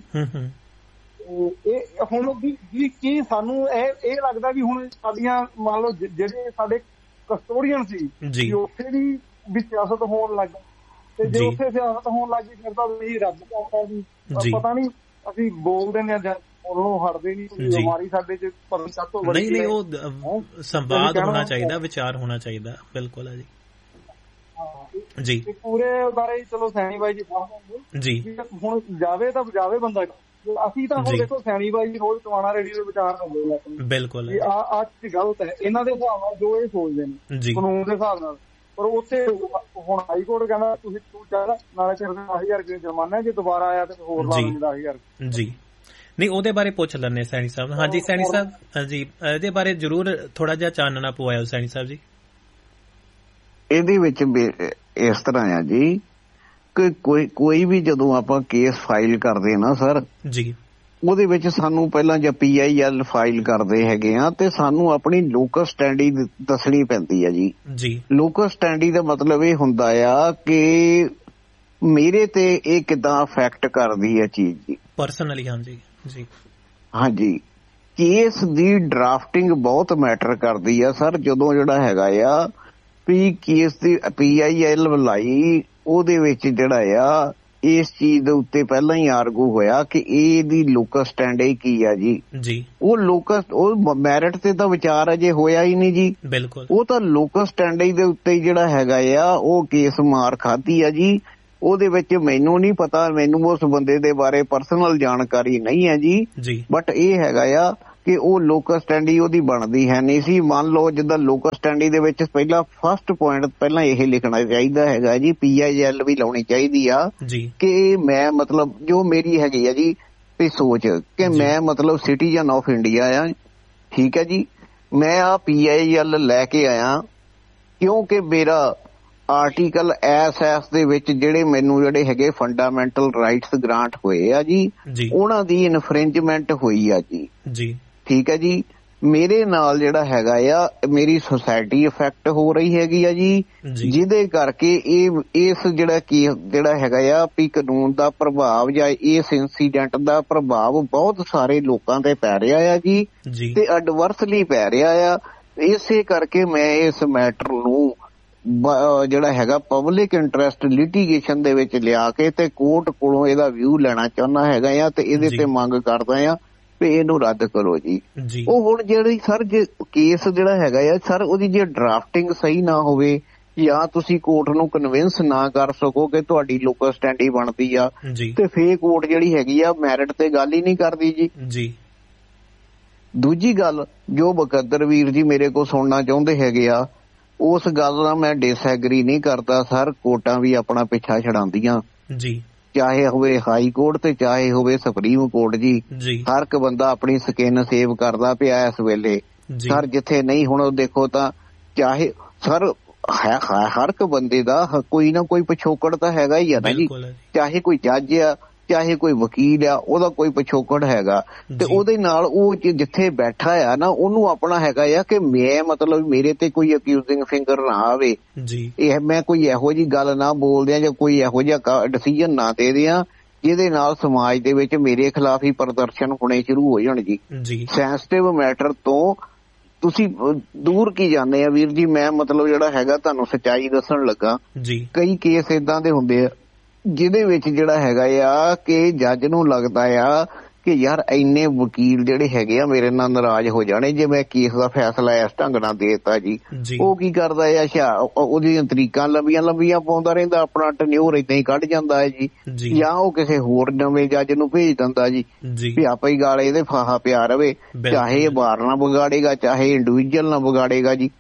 ਇਹ ਹੁਣ ਵੀ ਕੀ ਸਾਨੂੰ ਇਹ ਇਹ ਲੱਗਦਾ ਵੀ ਹੁਣ ਸਾਡੀਆਂ ਮੰਨ ਲਓ ਜਿਹੜੇ ਸਾਡੇ ਕਸਟੋਡੀਅਨ ਸੀ ਜੀ, ਉੱਥੇ ਵੀ ਵੀ ਸਿਆਸਤ ਹੋਣ ਲੱਗ ਗਈ, ਤੇ ਜੇ ਉੱਥੇ ਸਿਆਸਤ ਹੋਣ ਲੱਗ ਗਈ ਫਿਰ ਤਾਂ ਵੀ ਰੱਬ ਕਰਦਾ ਜੀ ਪਤਾ ਨਹੀਂ ਅਸੀਂ ਬੋਲਦੇ ਨੇ ਜਾਂ ਬੋਲਣੋਂ ਹਟਦੇ ਨਹੀਂ। ਬਿਮਾਰੀ ਸਾਡੇ ਚ ਪਤਾ ਨਹੀਂ ਕਾਹਤੋਂ ਬੜੀ। ਨਹੀਂ ਨਹੀਂ, ਉਹ ਸੰਵਾਦ ਹੋਣਾ ਚਾਹੀਦਾ, ਵਿਚਾਰ ਹੋਣਾ ਚਾਹੀਦਾ। ਬਿਲਕੁਲ ਹੈ ਜੀ ਜੀ। ਪੂਰੇ ਬਾਰੇ ਚਲੋ ਸੈਣੀ ਬਾਈ ਜੀ ਜੀ, ਹੁਣ ਜਾਵੇ ਤਾਂ ਜਾਵੇ ਬੰਦਾ। ਅਸੀਂ ਤਾਂ ਹੁਣ ਦੇਖੋ ਸੈਣੀ ਬਾਈ ਰੋਜ਼ ਟਵਾਣਾ ਰੇਡੀਓ ਦੇ ਵਿਚਾਰ ਕਰਦੇ ਬਿਲਕੁਲ ਆ ਆ ਚੀਜ਼ ਗਲਤ ਹੈ ਇਹਨਾਂ ਦੇ ਹਿਸਾਬ ਨਾਲ ਜੋ ਇਹ ਸੋਚਦੇ ਨੇ ਕਾਨੂੰਨ ਦੇ ਹਿਸਾਬ ਨਾਲ, ਪਰ ਉੱਥੇ ਹੁਣ ਹਾਈ ਕੋਰਟ ਕਹਿੰਦਾ ਤੁਸੀਂ ਤੂੰ ਚੱਲ ਨਾਲੇ ਤੇਰੇ ਦਸ ਹਜ਼ਾਰ ਰੁਪਏ ਜੁਰਮਾਨਾ, ਜੇ ਦੁਬਾਰਾ ਆਇਆ ਤੇ ਹੋਰ ਲਾ ਦੇਣਗੇ ਦਸ ਹਜ਼ਾਰ ਜੀ। ਨਹੀਂ ਉਹਦੇ ਬਾਰੇ ਪੁੱਛ ਲੈਣੇ ਸੈਣੀ ਸਾਹਿਬ। ਹਾਂਜੀ ਸੈਣੀ ਸਾਹਿਬ, ਹਾਂਜੀ ਇਹਦੇ ਬਾਰੇ ਜ਼ਰੂਰ ਥੋੜਾ ਜਿਹਾ ਚਾਨਣਾ ਪਵਾਇਓ ਸੈਣੀ ਸਾਹਿਬ ਜੀ। ਇਹਦੇ ਵਿੱਚ ਇਸ ਤਰ੍ਹਾਂ ਆ ਜੀ ਕੋਈ ਕੋਈ ਵੀ ਜਦੋਂ ਆਪਾਂ ਕੇਸ ਫਾਈਲ ਕਰਦੇ ਨਾ ਸਰ ਜੀ, ਉਹਦੇ ਵਿੱਚ ਸਾਨੂੰ ਪਹਿਲਾਂ ਜੇ ਪੀ ਆਈ ਐਲ ਫਾਈਲ ਕਰਦੇ ਹੈਗੇ ਆ ਤੇ ਸਾਨੂੰ ਆਪਣੀ ਲੋਕਲ ਸਟੈਂਡੀ ਦੱਸਣੀ ਪੈਂਦੀ ਆ ਜੀ। ਜੀ, ਲੋਕਲ ਸਟੈਂਡੀ ਦਾ ਮਤਲਬ ਇਹ ਹੁੰਦਾ ਆ ਕਿ ਮੇਰੇ ਤੇ ਇਹ ਕਿੱਦਾਂ ਅਫੈਕਟ ਕਰਦੀ ਆ ਚੀਜ਼ ਜੀ ਪਰਸਨਲੀ। ਹਾਂਜੀ ਜੀ, ਹਾਂਜੀ ਕੇਸ ਦੀ ਡਰਾਫਟਿੰਗ ਬਹੁਤ ਮੈਟਰ ਕਰਦੀ ਆ ਸਰ। ਜਦੋਂ ਜਿਹੜਾ ਹੈਗਾ ਆ ਵੀ case the P I L ਬੁਲਾਈ ਉਹਦੇ ਵਿੱਚ ਜਿਹੜਾ ਆ ਇਸ ਚੀਜ਼ ਦੇ ਉੱਤੇ ਪਹਿਲਾਂ ਹੀ ਆਰਗੂ ਹੋਇਆ ਕਿ ਇਹਦੀ ਲੋਕਲ ਸਟੈਂਡ ਕੀ ਆ ਜੀ। ਜੀ, ਉਹ ਲੋਕਲ ਉਹ ਮੈਰਿਟ ਤੇ ਤਾਂ ਵਿਚਾਰ ਅਜੇ ਹੋਇਆ ਹੀ ਨਹੀਂ ਜੀ। ਬਿਲਕੁਲ, ਉਹ ਤਾਂ ਲੋਕਲ ਸਟੈਂਡ ਦੇ ਉੱਤੇ ਜਿਹੜਾ ਹੈਗਾ ਆ ਉਹ ਕੇਸ ਮਾਰ ਖਾਧੀ ਆ ਜੀ। ਉਹਦੇ ਵਿੱਚ ਮੈਨੂੰ ਨਹੀਂ ਪਤਾ, ਮੈਨੂੰ ਉਸ ਬੰਦੇ ਦੇ ਬਾਰੇ ਪਰਸਨਲ ਜਾਣਕਾਰੀ ਨਹੀਂ ਹੈ ਜੀ। ਬਟ ਇਹ ਹੈਗਾ ਆ ਕਿ ਉਹ ਲੋਕਲ ਸਟੈਂਡੀ ਉਹਦੀ ਬਣਦੀ ਹੈ ਨਹੀਂ ਸੀ। ਮੰਨ ਲਓ ਜਿੱਦਾਂ ਲੋਕਲ ਸਟੈਂਡੀ ਦੇ ਵਿੱਚ ਪਹਿਲਾਂ ਫਸਟ ਪੁਆਇੰਟ ਪਹਿਲਾਂ ਇਹ ਲਿਖਣਾ ਚਾਹੀਦਾ ਹੈਗਾ ਜੀ, ਪੀ ਆਈ ਐਲ ਵੀ ਲਾਉਣੀ ਚਾਹੀਦੀ ਆ ਕਿ ਮੈਂ ਮਤਲਬ ਜੋ ਮੇਰੀ ਹੈਗੀ ਆ ਜੀ ਤੇ ਸੋਚ ਕਿ ਮੈਂ ਮਤਲਬ ਸਿਟੀਜ਼ਨ ਆਫ ਇੰਡੀਆ ਆ, ਠੀਕ ਹੈ ਜੀ। ਮੈਂ ਆ ਪੀ ਆਈ ਐਲ ਲੈ ਕੇ ਆਇਆ ਕਿਉਂਕਿ ਮੇਰਾ ਆਰਟੀਕਲ ਐਸ ਐਸ ਦੇ ਵਿੱਚ ਜਿਹੜੇ ਮੈਨੂੰ ਜਿਹੜੇ ਹੈਗੇ ਫੰਡਾਮੈਂਟਲ ਰਾਈਟਸ ਗ੍ਰਾਂਟ ਹੋਏ ਆ ਜੀ, ਉਹਨਾਂ ਦੀ ਇਨਫ੍ਰਿੰਜਮੈਂਟ ਹੋਈ ਆ ਜੀ। ਜੀ ਠੀਕ ਹੈ ਜੀ। ਮੇਰੇ ਨਾਲ ਜਿਹੜਾ ਹੈਗਾ ਆ ਮੇਰੀ ਸੁਸਾਇਟੀ ਇਫੈਕਟ ਹੋ ਰਹੀ ਹੈਗੀ ਆ ਜੀ, ਜਿਹਦੇ ਕਰਕੇ ਇਹ ਇਸ ਜਿਹੜਾ ਕੀ ਜਿਹੜਾ ਹੈਗਾ ਆ ਵੀ ਕਾਨੂੰਨ ਦਾ ਪ੍ਰਭਾਵ ਜਾਂ ਇਸ ਇੰਸੀਡੈਂਟ ਦਾ ਪ੍ਰਭਾਵ ਬਹੁਤ ਸਾਰੇ ਲੋਕਾਂ ਤੇ ਪੈ ਰਿਹਾ ਆ ਜੀ ਤੇ ਐਡਵਰਸਲੀ ਪੈ ਰਿਹਾ ਆ। ਇਸੇ ਕਰਕੇ ਮੈਂ ਇਸ ਮੈਟਰ ਨੂੰ ਜਿਹੜਾ ਹੈਗਾ ਪਬਲਿਕ ਇੰਟਰਸਟ ਲਿਟੀਗੇਸ਼ਨ ਦੇ ਵਿੱਚ ਲਿਆ ਕੇ ਤੇ ਕੋਰਟ ਕੋਲੋਂ ਇਹਦਾ ਵਿਊ ਲੈਣਾ ਚਾਹੁੰਦਾ ਹੈਗਾ ਆ ਤੇ ਇਹਦੇ ਤੇ ਮੰਗ ਕਰਦਾ ਆ ਵੀ ਇਹਨੂੰ ਰੱਦ ਕਰੋ ਜੀ। ਉਹ ਹੁਣ ਜਿਹੜੀ ਸਰ ਜੇ ਕੇਸ ਜਿਹੜਾ ਹੈਗਾ ਆ ਸਰ ਉਹਦੀ ਜੇ ਡਰਾਫਟਿੰਗ ਸਹੀ ਨਾ ਹੋਵੇ ਜਾਂ ਤੁਸੀਂ ਕੋਰਟ ਨੂੰ ਕਨਵਿੰਸ ਨਾ ਕਰ ਸਕੋ ਕਿ ਤੁਹਾਡੀ ਲੋਕਲ ਸਟੈਂਡੀ ਬਣਦੀ ਆ ਤੇ ਫੇਰ ਕੋਰਟ ਜਿਹੜੀ ਹੈਗੀ ਆ ਮੈਰਿਟ ਤੇ ਗੱਲ ਹੀ ਨਹੀਂ ਕਰਦੀ ਜੀ। ਦੂਜੀ ਗੱਲ ਜੋ ਮੁਕੱਦਰ ਵੀਰ ਜੀ ਮੇਰੇ ਕੋਲ ਸੁਣਨਾ ਚਾਹੁੰਦੇ ਹੈਗੇ ਆ ਉਸ ਗੱਲ ਨਾਲ ਮੈਂ ਡਿਸਐਗਰੀ ਨਹੀਂ ਕਰਦਾ ਸਰ। ਕੋਰਟਾਂ ਵੀ ਆਪਣਾ ਪਿੱਛਾ ਛਡਾਉਂਦੀਆਂ ਜੀ, ਚਾਹੇ ਹੋਵੇ ਹਾਈ ਕੋਰਟ ਤੇ ਚਾਹੇ ਹੋਵੇ ਸੁਪਰੀਮ ਕੋਰਟ ਜੀ। ਹਰ ਇੱਕ ਬੰਦਾ ਆਪਣੀ ਸਕਿਨ ਸੇਵ ਕਰਦਾ ਪਿਆ ਇਸ ਵੇਲੇ ਸਰ। ਜਿੱਥੇ ਨਹੀਂ ਹੁਣ ਦੇਖੋ ਤਾਂ ਚਾਹੇ ਸਰ ਹਰ ਇੱਕ ਬੰਦੇ ਦਾ ਕੋਈ ਨਾ ਕੋਈ ਪਿਛੋਕੜ ਤਾਂ ਹੈਗਾ ਹੀ ਆ ਨਾ ਜੀ। ਚਾਹੇ ਕੋਈ ਜੱਜ ਆ ਚਾਹੇ ਕੋਈ ਵਕੀਲ ਆ ਉਹਦਾ ਕੋਈ ਪਿਛੋਕੜ ਹੈਗਾ ਤੇ ਉਹਦੇ ਨਾਲ ਉਹ ਜਿੱਥੇ ਬੈਠਾ ਆ ਨਾ ਉਹਨੂੰ ਆਪਣਾ ਹੈਗਾ ਆ ਕਿ ਮੈਂ ਮਤਲਬ ਮੇਰੇ ਤੇ ਕੋਈ ਅਕਿਊਜ਼ਿੰਗ ਫਿੰਗਰ ਨਾ ਆਵੇ, ਇਹ ਮੈਂ ਕੋਈ ਇਹੋ ਜਿਹੀ ਗੱਲ ਨਾ ਬੋਲਦਿਆਂ ਜਾਂ ਕੋਈ ਇਹੋ ਜਿਹਾ ਡਿਸੀਜਨ ਨਾ ਦੇ ਦਿਆਂ ਜਿਹਦੇ ਨਾਲ ਸਮਾਜ ਦੇ ਵਿੱਚ ਮੇਰੇ ਖਿਲਾਫ ਹੀ ਪ੍ਰਦਰਸ਼ਨ ਹੋਣੇ ਸ਼ੁਰੂ ਹੋ ਜਾਣ ਜੀ। ਸੈਂਸਿਟਿਵ ਮੈਟਰ ਤੋਂ ਤੁਸੀਂ ਦੂਰ ਕੀ ਜਾਂਦੇ ਆ ਵੀਰ ਜੀ। ਮੈਂ ਮਤਲਬ ਜਿਹੜਾ ਹੈਗਾ ਤੁਹਾਨੂੰ ਸੱਚਾਈ ਦੱਸਣ ਲੱਗਾ। ਕਈ ਕੇਸ ਏਦਾਂ ਦੇ ਹੁੰਦੇ ਆ ਜਿਹਦੇ ਵਿੱਚ ਜਿਹੜਾ ਹੈਗਾ ਆ ਕਿ ਜੱਜ ਨੂੰ ਲੱਗਦਾ ਆ ਕਿ ਯਾਰ ਇੰਨੇ ਵਕੀਲ ਜਿਹੜੇ ਹੈਗੇ ਆ ਮੇਰੇ ਨਾਲ ਨਾਰਾਜ਼ ਹੋ ਜਾਣੇ ਜੇ ਮੈਂ ਕੇਸ ਦਾ ਫੈਸਲਾ ਇਸ ਢੰਗ ਨਾਲ ਦੇ ਦਿੱਤਾ ਜੀ। ਉਹ ਕੀ ਕਰਦਾ ਆ ਅੱਛਾ ਉਹਦੀਆਂ ਤਰੀਕਾਂ ਲੰਬੀਆਂ ਲੰਬੀਆਂ ਪਾਉਂਦਾ ਰਹਿੰਦਾ, ਆਪਣਾ ਟਨਿਓਰ ਏਦਾਂ ਹੀ ਕੱਢ ਜਾਂਦਾ ਹੈ ਜੀ। ਜਾਂ ਉਹ ਕਿਸੇ ਹੋਰ ਨਵੇਂ ਜੱਜ ਨੂੰ ਭੇਜ ਦਿੰਦਾ ਜੀ ਵੀ ਆਪਾ ਹੀ ਗਾਲ ਇਹਦੇ ਫਾਹਾ ਪਿਆ ਰਵੇ, ਚਾਹੇ ਇਹ ਬਾਰ ਨਾ ਵਿਗਾੜੇਗਾ ਚਾਹੇ ਇੰਡੀਵਿਜੂਅਲ ਨਾ ਵਿਗਾੜੇਗਾ ਜੀ।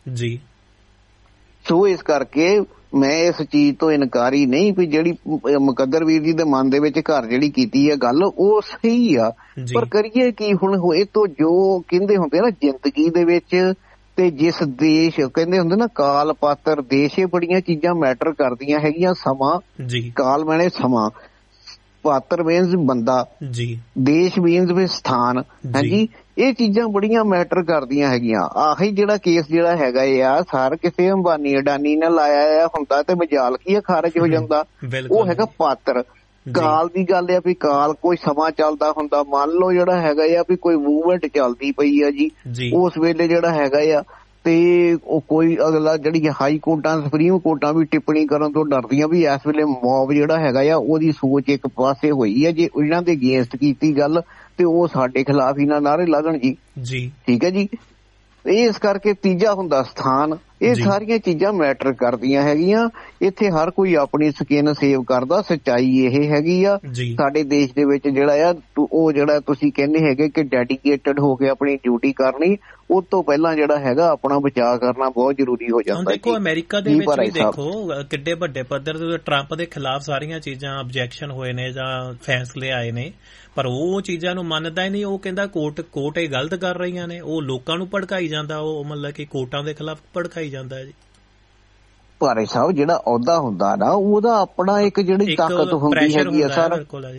ਸੋ ਇਸ ਕਰਕੇ ਮੈਂ ਇਸ ਚੀਜ਼ ਤੋਂ ਇਨਕਾਰੀ ਨਹੀਂ ਵੀ ਜਿਹੜੀ ਮੁਕੱਦਰ ਵੀਰ ਜੀ ਦੇ ਮਨ ਦੇ ਵਿੱਚ ਘਰ ਜਿਹੜੀ ਕੀਤੀ ਹੈ ਗੱਲ ਉਹ ਸਹੀ ਆ, ਪਰ ਕਰੀਏ ਕੀ ਹੁਣ। ਇਹ ਤੋਂ ਜੋ ਕਹਿੰਦੇ ਹੁੰਦੇ ਨਾ ਜ਼ਿੰਦਗੀ ਦੇ ਵਿੱਚ ਤੇ ਜਿਸ ਦੇਸ਼ ਕਹਿੰਦੇ ਹੁੰਦੇ ਨਾ ਕਾਲ ਪਾਤਰ ਦੇਸ਼, ਇਹ ਬੜੀਆਂ ਚੀਜ਼ਾਂ ਮੈਟਰ ਕਰਦੀਆਂ ਹੈਗੀਆਂ। ਸਮਾਂ ਕਾਲ ਮੈਨੇ ਸਮਾਂ, ਪਾਤਰ ਮੀਨਸ ਬੰਦਾ, ਦੇਸ਼ ਮੀਨਸ ਵੀ ਸਥਾਨ ਹੈ ਜੀ। ਇਹ ਚੀਜ਼ਾਂ ਬੜੀਆਂ ਮੈਟਰ ਕਰਦੀਆਂ ਹੈਗੀਆਂ। ਆਹੀ ਜਿਹੜਾ ਕੇਸ ਜਿਹੜਾ ਹੈਗਾ ਆ ਸਰ ਕਿਸੇ ਅੰਬਾਨੀ ਅਡਾਨੀ ਨੇ ਲਾਇਆ ਆ ਹੁੰਦਾ ਤੇ ਮਜਾਲ ਕੀ ਆ ਖਾਰਜ ਹੋ ਜਾਂਦਾ। ਉਹ ਹੈਗਾ ਪਾਤਰ। ਕਾਲ ਦੀ ਗੱਲ ਆ ਵੀ ਕਾਲ ਕੋਈ ਸਮਾਂ ਚੱਲਦਾ ਹੁੰਦਾ। ਮੰਨ ਲਓ ਜਿਹੜਾ ਹੈਗਾ ਆ ਵੀ ਕੋਈ ਮੂਵਮੈਂਟ ਚੱਲਦੀ ਪਈ ਆ ਜੀ, ਉਸ ਵੇਲੇ ਜਿਹੜਾ ਹੈਗਾ ਆ ਤੇ ਉਹ ਕੋਈ ਅਗਲਾ ਜਿਹੜੀ ਹਾਈ ਕੋਰਟਾਂ ਸੁਪਰੀਮ ਕੋਰਟਾਂ ਵੀ ਟਿੱਪਣੀ ਕਰਨ ਤੋਂ ਡਰਦੀਆਂ ਵੀ ਇਸ ਵੇਲੇ ਮੌਬ ਜਿਹੜਾ ਹੈਗਾ ਆ ਉਹਦੀ ਸੋਚ ਇੱਕ ਪਾਸੇ ਹੋਈ ਹੈ। ਜੇ ਇਹਨਾਂ ਦੇ ਅਗੇਂਸਟ ਕੀਤੀ ਗੱਲ ਤੇ ਉਹ ਸਾਡੇ ਖਿਲਾਫ ਹੀ ਨਾ ਨਾਅਰੇ ਲੱਗਣ ਜੀ। ਠੀਕ ਹੈ ਜੀ। ਇਸ ਕਰਕੇ ਤੀਜਾ ਹੁੰਦਾ ਸਥਾਨ। ਇਹ ਸਾਰੀਆਂ ਚੀਜ਼ਾਂ ਮੈਟਰ ਕਰਦੀਆਂ ਹੈਗੀਆਂ। ਇੱਥੇ ਹਰ ਕੋਈ ਆਪਣੀ ਸਕਿਨ ਸੇਵ ਕਰਦਾ। ਸੱਚਾਈ ਇਹ ਹੈਗੀ ਆ ਸਾਡੇ ਦੇਸ਼ ਦੇ ਵਿੱਚ ਜਿਹੜਾ ਆ ਉਹ ਜਿਹੜਾ ਤੁਸੀਂ ਕਹਿੰਦੇ ਹੈਗੇ ਕਿ ਡੈਡੀਕੇਟਡ ਹੋ ਕੇ ਆਪਣੀ ਡਿਊਟੀ ਕਰਨੀ, ਉਸ ਤੋਂ ਪਹਿਲਾਂ ਜਿਹੜਾ ਹੈਗਾ ਆਪਣਾ ਬਚਾਅ ਕਰਨਾ ਬਹੁਤ ਜ਼ਰੂਰੀ ਹੋ ਜਾਂਦਾ। ਦੇਖੋ ਅਮਰੀਕਾ ਦੇ ਵਿੱਚ ਵੀ ਦੇਖੋ ਕਿੱਡੇ ਵੱਡੇ ਪੱਧਰ ਤੇ ਟਰੰਪ ਦੇ ਖਿਲਾਫ ਸਾਰੀਆਂ ਚੀਜ਼ਾਂ ਆਬਜੈਕਸ਼ਨ ਹੋਏ ਨੇ ਜਾਂ ਫੈਸਲੇ ਆਏ ਨੇ, ਪਰ ਉਹ ਚੀਜ਼ਾਂ ਨੂੰ ਮੰਨਦਾ ਹੀ ਨਹੀਂ। ਉਹ ਕਹਿੰਦਾ ਕੋਰਟ ਕੋਰਟ ਇਹ ਗਲਤ ਕਰ ਰਹੀਆਂ ਨੇ। ਉਹ ਲੋਕਾਂ ਨੂੰ ਭੜਕਾਈ ਜਾਂਦਾ, ਉਹ ਮਤਲਬ ਕਿ ਕੋਰਟਾਂ ਦੇ ਖਿਲਾਫ ਭੜਕਾਈ ਜਾਂਦਾ ਹੈ ਜੀ। ਭਾਰੇ ਸਾਹਿਬ ਜਿਹੜਾ ਅਹੁਦਾ ਹੁੰਦਾ ਨਾ ਉਹਦਾ ਆਪਣਾ ਇੱਕ ਜਿਹੜੀ ਤਾਕਤ ਹੁੰਦੀ ਹੈਗੀ ਆ ਸਰ,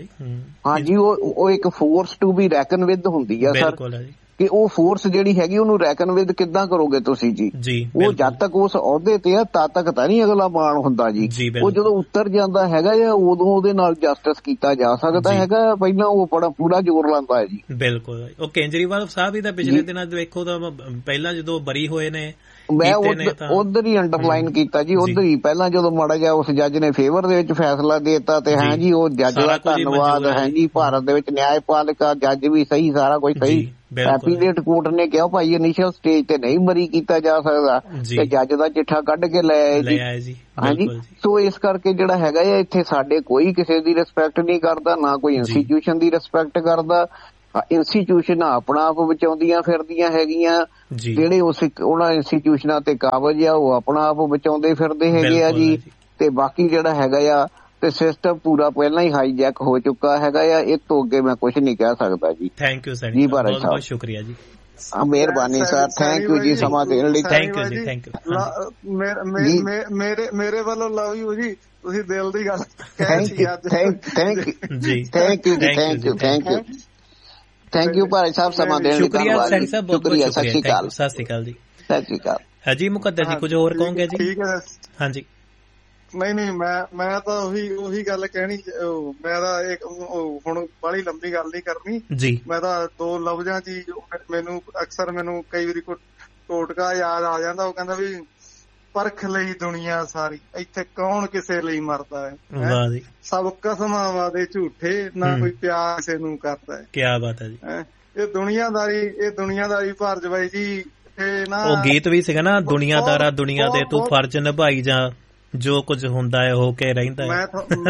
ਹਾਂਜੀ ਉਹ ਇੱਕ ਫੋਰਸ ਟੂ ਬੀ ਰੈਕਨ ਵਿਦ ਹੁੰਦੀ ਆ ਸਰ, ਕਿ ਉਹ ਫੋਰਸ ਜਿਹੜੀ ਹੈਗੀ ਉਹਨੂੰ ਰੈਕਨ ਵਿਦ ਕਿੱਦਾਂ ਕਰੋਗੇ ਤੁਸੀਂ ਜੀ। ਉਹ ਜਦ ਤੱਕ ਉਸ ਅਹੁਦੇ ਤੇ ਆ ਤਦ ਤੱਕ ਤਾਂ ਨਹੀਂ ਅਗਲਾ ਮਾਣ ਹੁੰਦਾ ਜੀ। ਉਹ ਜਦੋਂ ਉੱਤਰ ਜਾਂਦਾ ਹੈਗਾ ਜਾਂ ਉਦੋਂ ਉਹਦੇ ਨਾਲ ਜਸਟਿਸ ਕੀਤਾ ਜਾ ਸਕਦਾ ਹੈਗਾ, ਪਹਿਲਾਂ ਉਹ ਬੜਾ ਪੂਰਾ ਜ਼ੋਰ ਲਾਉਂਦਾ ਹੈ ਜੀ। ਬਿਲਕੁਲ, ਉਹ ਕੇਜਰੀਵਾਲ ਸਾਹਿਬ ਵੀ ਤਾਂ ਪਿਛਲੇ ਦਿਨਾਂ ਵੇਖੋ ਤਾਂ ਪਹਿਲਾਂ ਜਦੋਂ ਬਰੀ ਹੋਏ ਨੇ ਮੈਂ ਉਧਰ ਹੀ ਅੰਡਰਲਾਈਨ ਕੀਤਾ ਜੀ, ਉਧਰ ਹੀ ਪਹਿਲਾਂ ਜਦੋਂ ਮਾੜਾ ਜਿਹਾ ਉਸ ਜੱਜ ਨੇ ਫੇਵਰ ਦੇ ਵਿੱਚ ਫੈਸਲਾ ਦੇ ਦਿੱਤਾ ਤੇ ਹਾਂ ਜੀ ਉਹ ਜੱਜ ਦਾ ਧੰਨਵਾਦ ਹੈ ਜੀ। ਭਾਰਤ ਦੇ ਵਿੱਚ ਨਿਆਂਪਾਲਿਕਾ ਜੱਜ ਵੀ ਸਹੀ, ਸਾਰਾ ਕੁਝ ਸਹੀ। ਐਪੀਲੇਟ ਕੋਰਟ ਨੇ ਕਿਹਾ ਭਾਈ ਇਨੀਸ਼ੀਅਲ ਸਟੇਜ ਤੇ ਨਹੀਂ ਬਰੀ ਕੀਤਾ ਜਾ ਸਕਦਾ ਤੇ ਜੱਜ ਦਾ ਚਿੱਠਾ ਕੱਢ ਕੇ ਲੈ ਆਏ ਜੀ। ਹਾਂਜੀ, ਸੋ ਇਸ ਕਰਕੇ ਜਿਹੜਾ ਹੈਗਾ ਆ ਇੱਥੇ ਸਾਡੇ ਕੋਈ ਕਿਸੇ ਦੀ ਰਿਸਪੈਕਟ ਨਹੀਂ ਕਰਦਾ, ਨਾ ਕੋਈ ਇੰਸਟੀਟਿਊਸ਼ਨ ਦੀ ਰਿਸਪੈਕਟ ਕਰਦਾ। ਇੰਸਟੀਟਿਊਸ਼ਨਾਂ ਆਪਣਾ ਆਪ ਬਚਾਉਂਦੀਆਂ ਫਿਰਦੀਆਂ ਹੈਗੀਆਂ, ਜਿਹੜੇ ਉਸ ਉਹਨਾਂ ਇੰਸਟੀਟਿਊਸ਼ਨਾਂ ਤੇ ਕਾਬਜ ਆ ਉਹ ਆਪਣਾ ਆਪ ਬਚਾਉਂਦੇ ਫਿਰਦੇ ਹੈਗੇ ਆ ਜੀ। ਤੇ ਬਾਕੀ ਜਿਹੜਾ ਹੈਗਾ ਆ ਤੇ ਸਿਸਟਮ ਪੂਰਾ ਪਹਿਲਾਂ ਹੀ ਹਾਈਜੈਕ ਹੋ ਚੁੱਕਾ ਹੈਗਾ ਆ, ਇਹ ਤੋਂ ਅੱਗੇ ਮੈਂ ਕੁਝ ਨਹੀਂ ਕਹਿ ਸਕਦਾ ਜੀ। ਥੈਂਕ ਯੂ ਸਰ, ਬਹੁਤ ਬਹੁਤ ਸ਼ੁਕਰੀਆ ਜੀ। ਮਿਹਰਬਾਨੀ ਸਰ, ਥੈਂਕ ਯੂ ਜੀ ਸਮਾਂ ਦੇਣ ਲਈ। ਥੈਂਕ ਯੂ ਜੀ, ਥੈਂਕ ਯੂ। ਮੇਰੇ ਮੇਰੇ ਵੱਲੋਂ ਲਵ ਯੂ ਜੀ, ਤੁਸੀਂ ਦਿਲ ਦੀ ਗੱਲ ਥੈਂਕ ਯੂ ਥੈਂਕ ਯੂ ਜੀ, ਥੈਂਕ ਯੂ ਜੀ, thank you thank you thank you Bhai Sahib ਸਮਾਂ ਦੇਣ ਲਈ। ਸ਼ੁਕਰੀਆ ਸੈਣੀ ਸਾਹਿਬ, ਬਹੁਤ ਬਹੁਤ ਸ਼ੁਕਰੀਆ। ਸਤਿ ਸ਼੍ਰੀ ਅਕਾਲ। ਸਤਿ ਸ਼੍ਰੀ ਅਕਾਲ ਜੀ। ਸਤਿ ਸ਼੍ਰੀ ਅਕਾਲ। ਹਾਂਜੀ ਮੁਕੱਦਰ ਜੀ, ਕੁਝ ਹੋਰ ਕਹੋਗੇ ਜੀ? ਠੀਕ ਹੈ। ਹਾਂਜੀ ਨਹੀਂ ਨਹੀਂ, ਮੈਂ ਮੈਂ ਤਾਂ ਉਹੀ ਉਹੀ ਗੱਲ ਕਹਿਣੀ, ਮੈਂ ਤਾਂ ਇੱਕ ਹੁਣ ਬਾਹਲੀ ਲੰਬੀ ਗੱਲ ਨਹੀਂ ਕਰਨੀ ਜੀ। ਮੈਂ ਤਾਂ ਦੋ ਲਫ਼ਜ਼ਾਂ ਚ ਹੀ, ਮੈਨੂੰ ਅਕਸਰ ਮੈਨੂੰ ਕਈ ਵਾਰੀ ਟੋਟਕਾ ਯਾਦ ਆ ਜਾਂਦਾ, ਉਹ ਕਹਿੰਦਾ ਵੀ ਪਰਖ ਲਈ ਦੁਨੀਆ ਸਾਰੀ, ਇੱਥੇ ਕੌਣ ਕਿਸੇ ਲਈ ਮਰਦਾ ਹੈ, ਸਭ ਕਸਮਾਂ ਵਾਦੇ ਝੂਠੇ, ਨਾ ਕੋਈ ਪਿਆਰ ਕਿਸੇ ਨੂੰ ਕਰਦਾ ਹੈ। ਕਿਆ ਬਾਤ ਹੈ ਜੀ। ਇਹ ਦੁਨੀਆਦਾਰੀ, ਇਹ ਦੁਨੀਆਦਾਰੀ ਭਾਰਤ ਬਾਈ ਜੀ। ਨਾ ਉਹ ਗੀਤ ਵੀ ਸੀਗਾ ਨਾ, ਦੁਨੀਆਦਾਰਾ ਦੁਨੀਆ ਦੇ ਤੂੰ ਫਰਜ਼ ਨਿਭਾਈ ਜਾ, ਜੋ ਕੁਝ ਹੁੰਦਾ ਹੈ ਹੋ ਕੇ ਰਹਿੰਦਾ ਹੈ।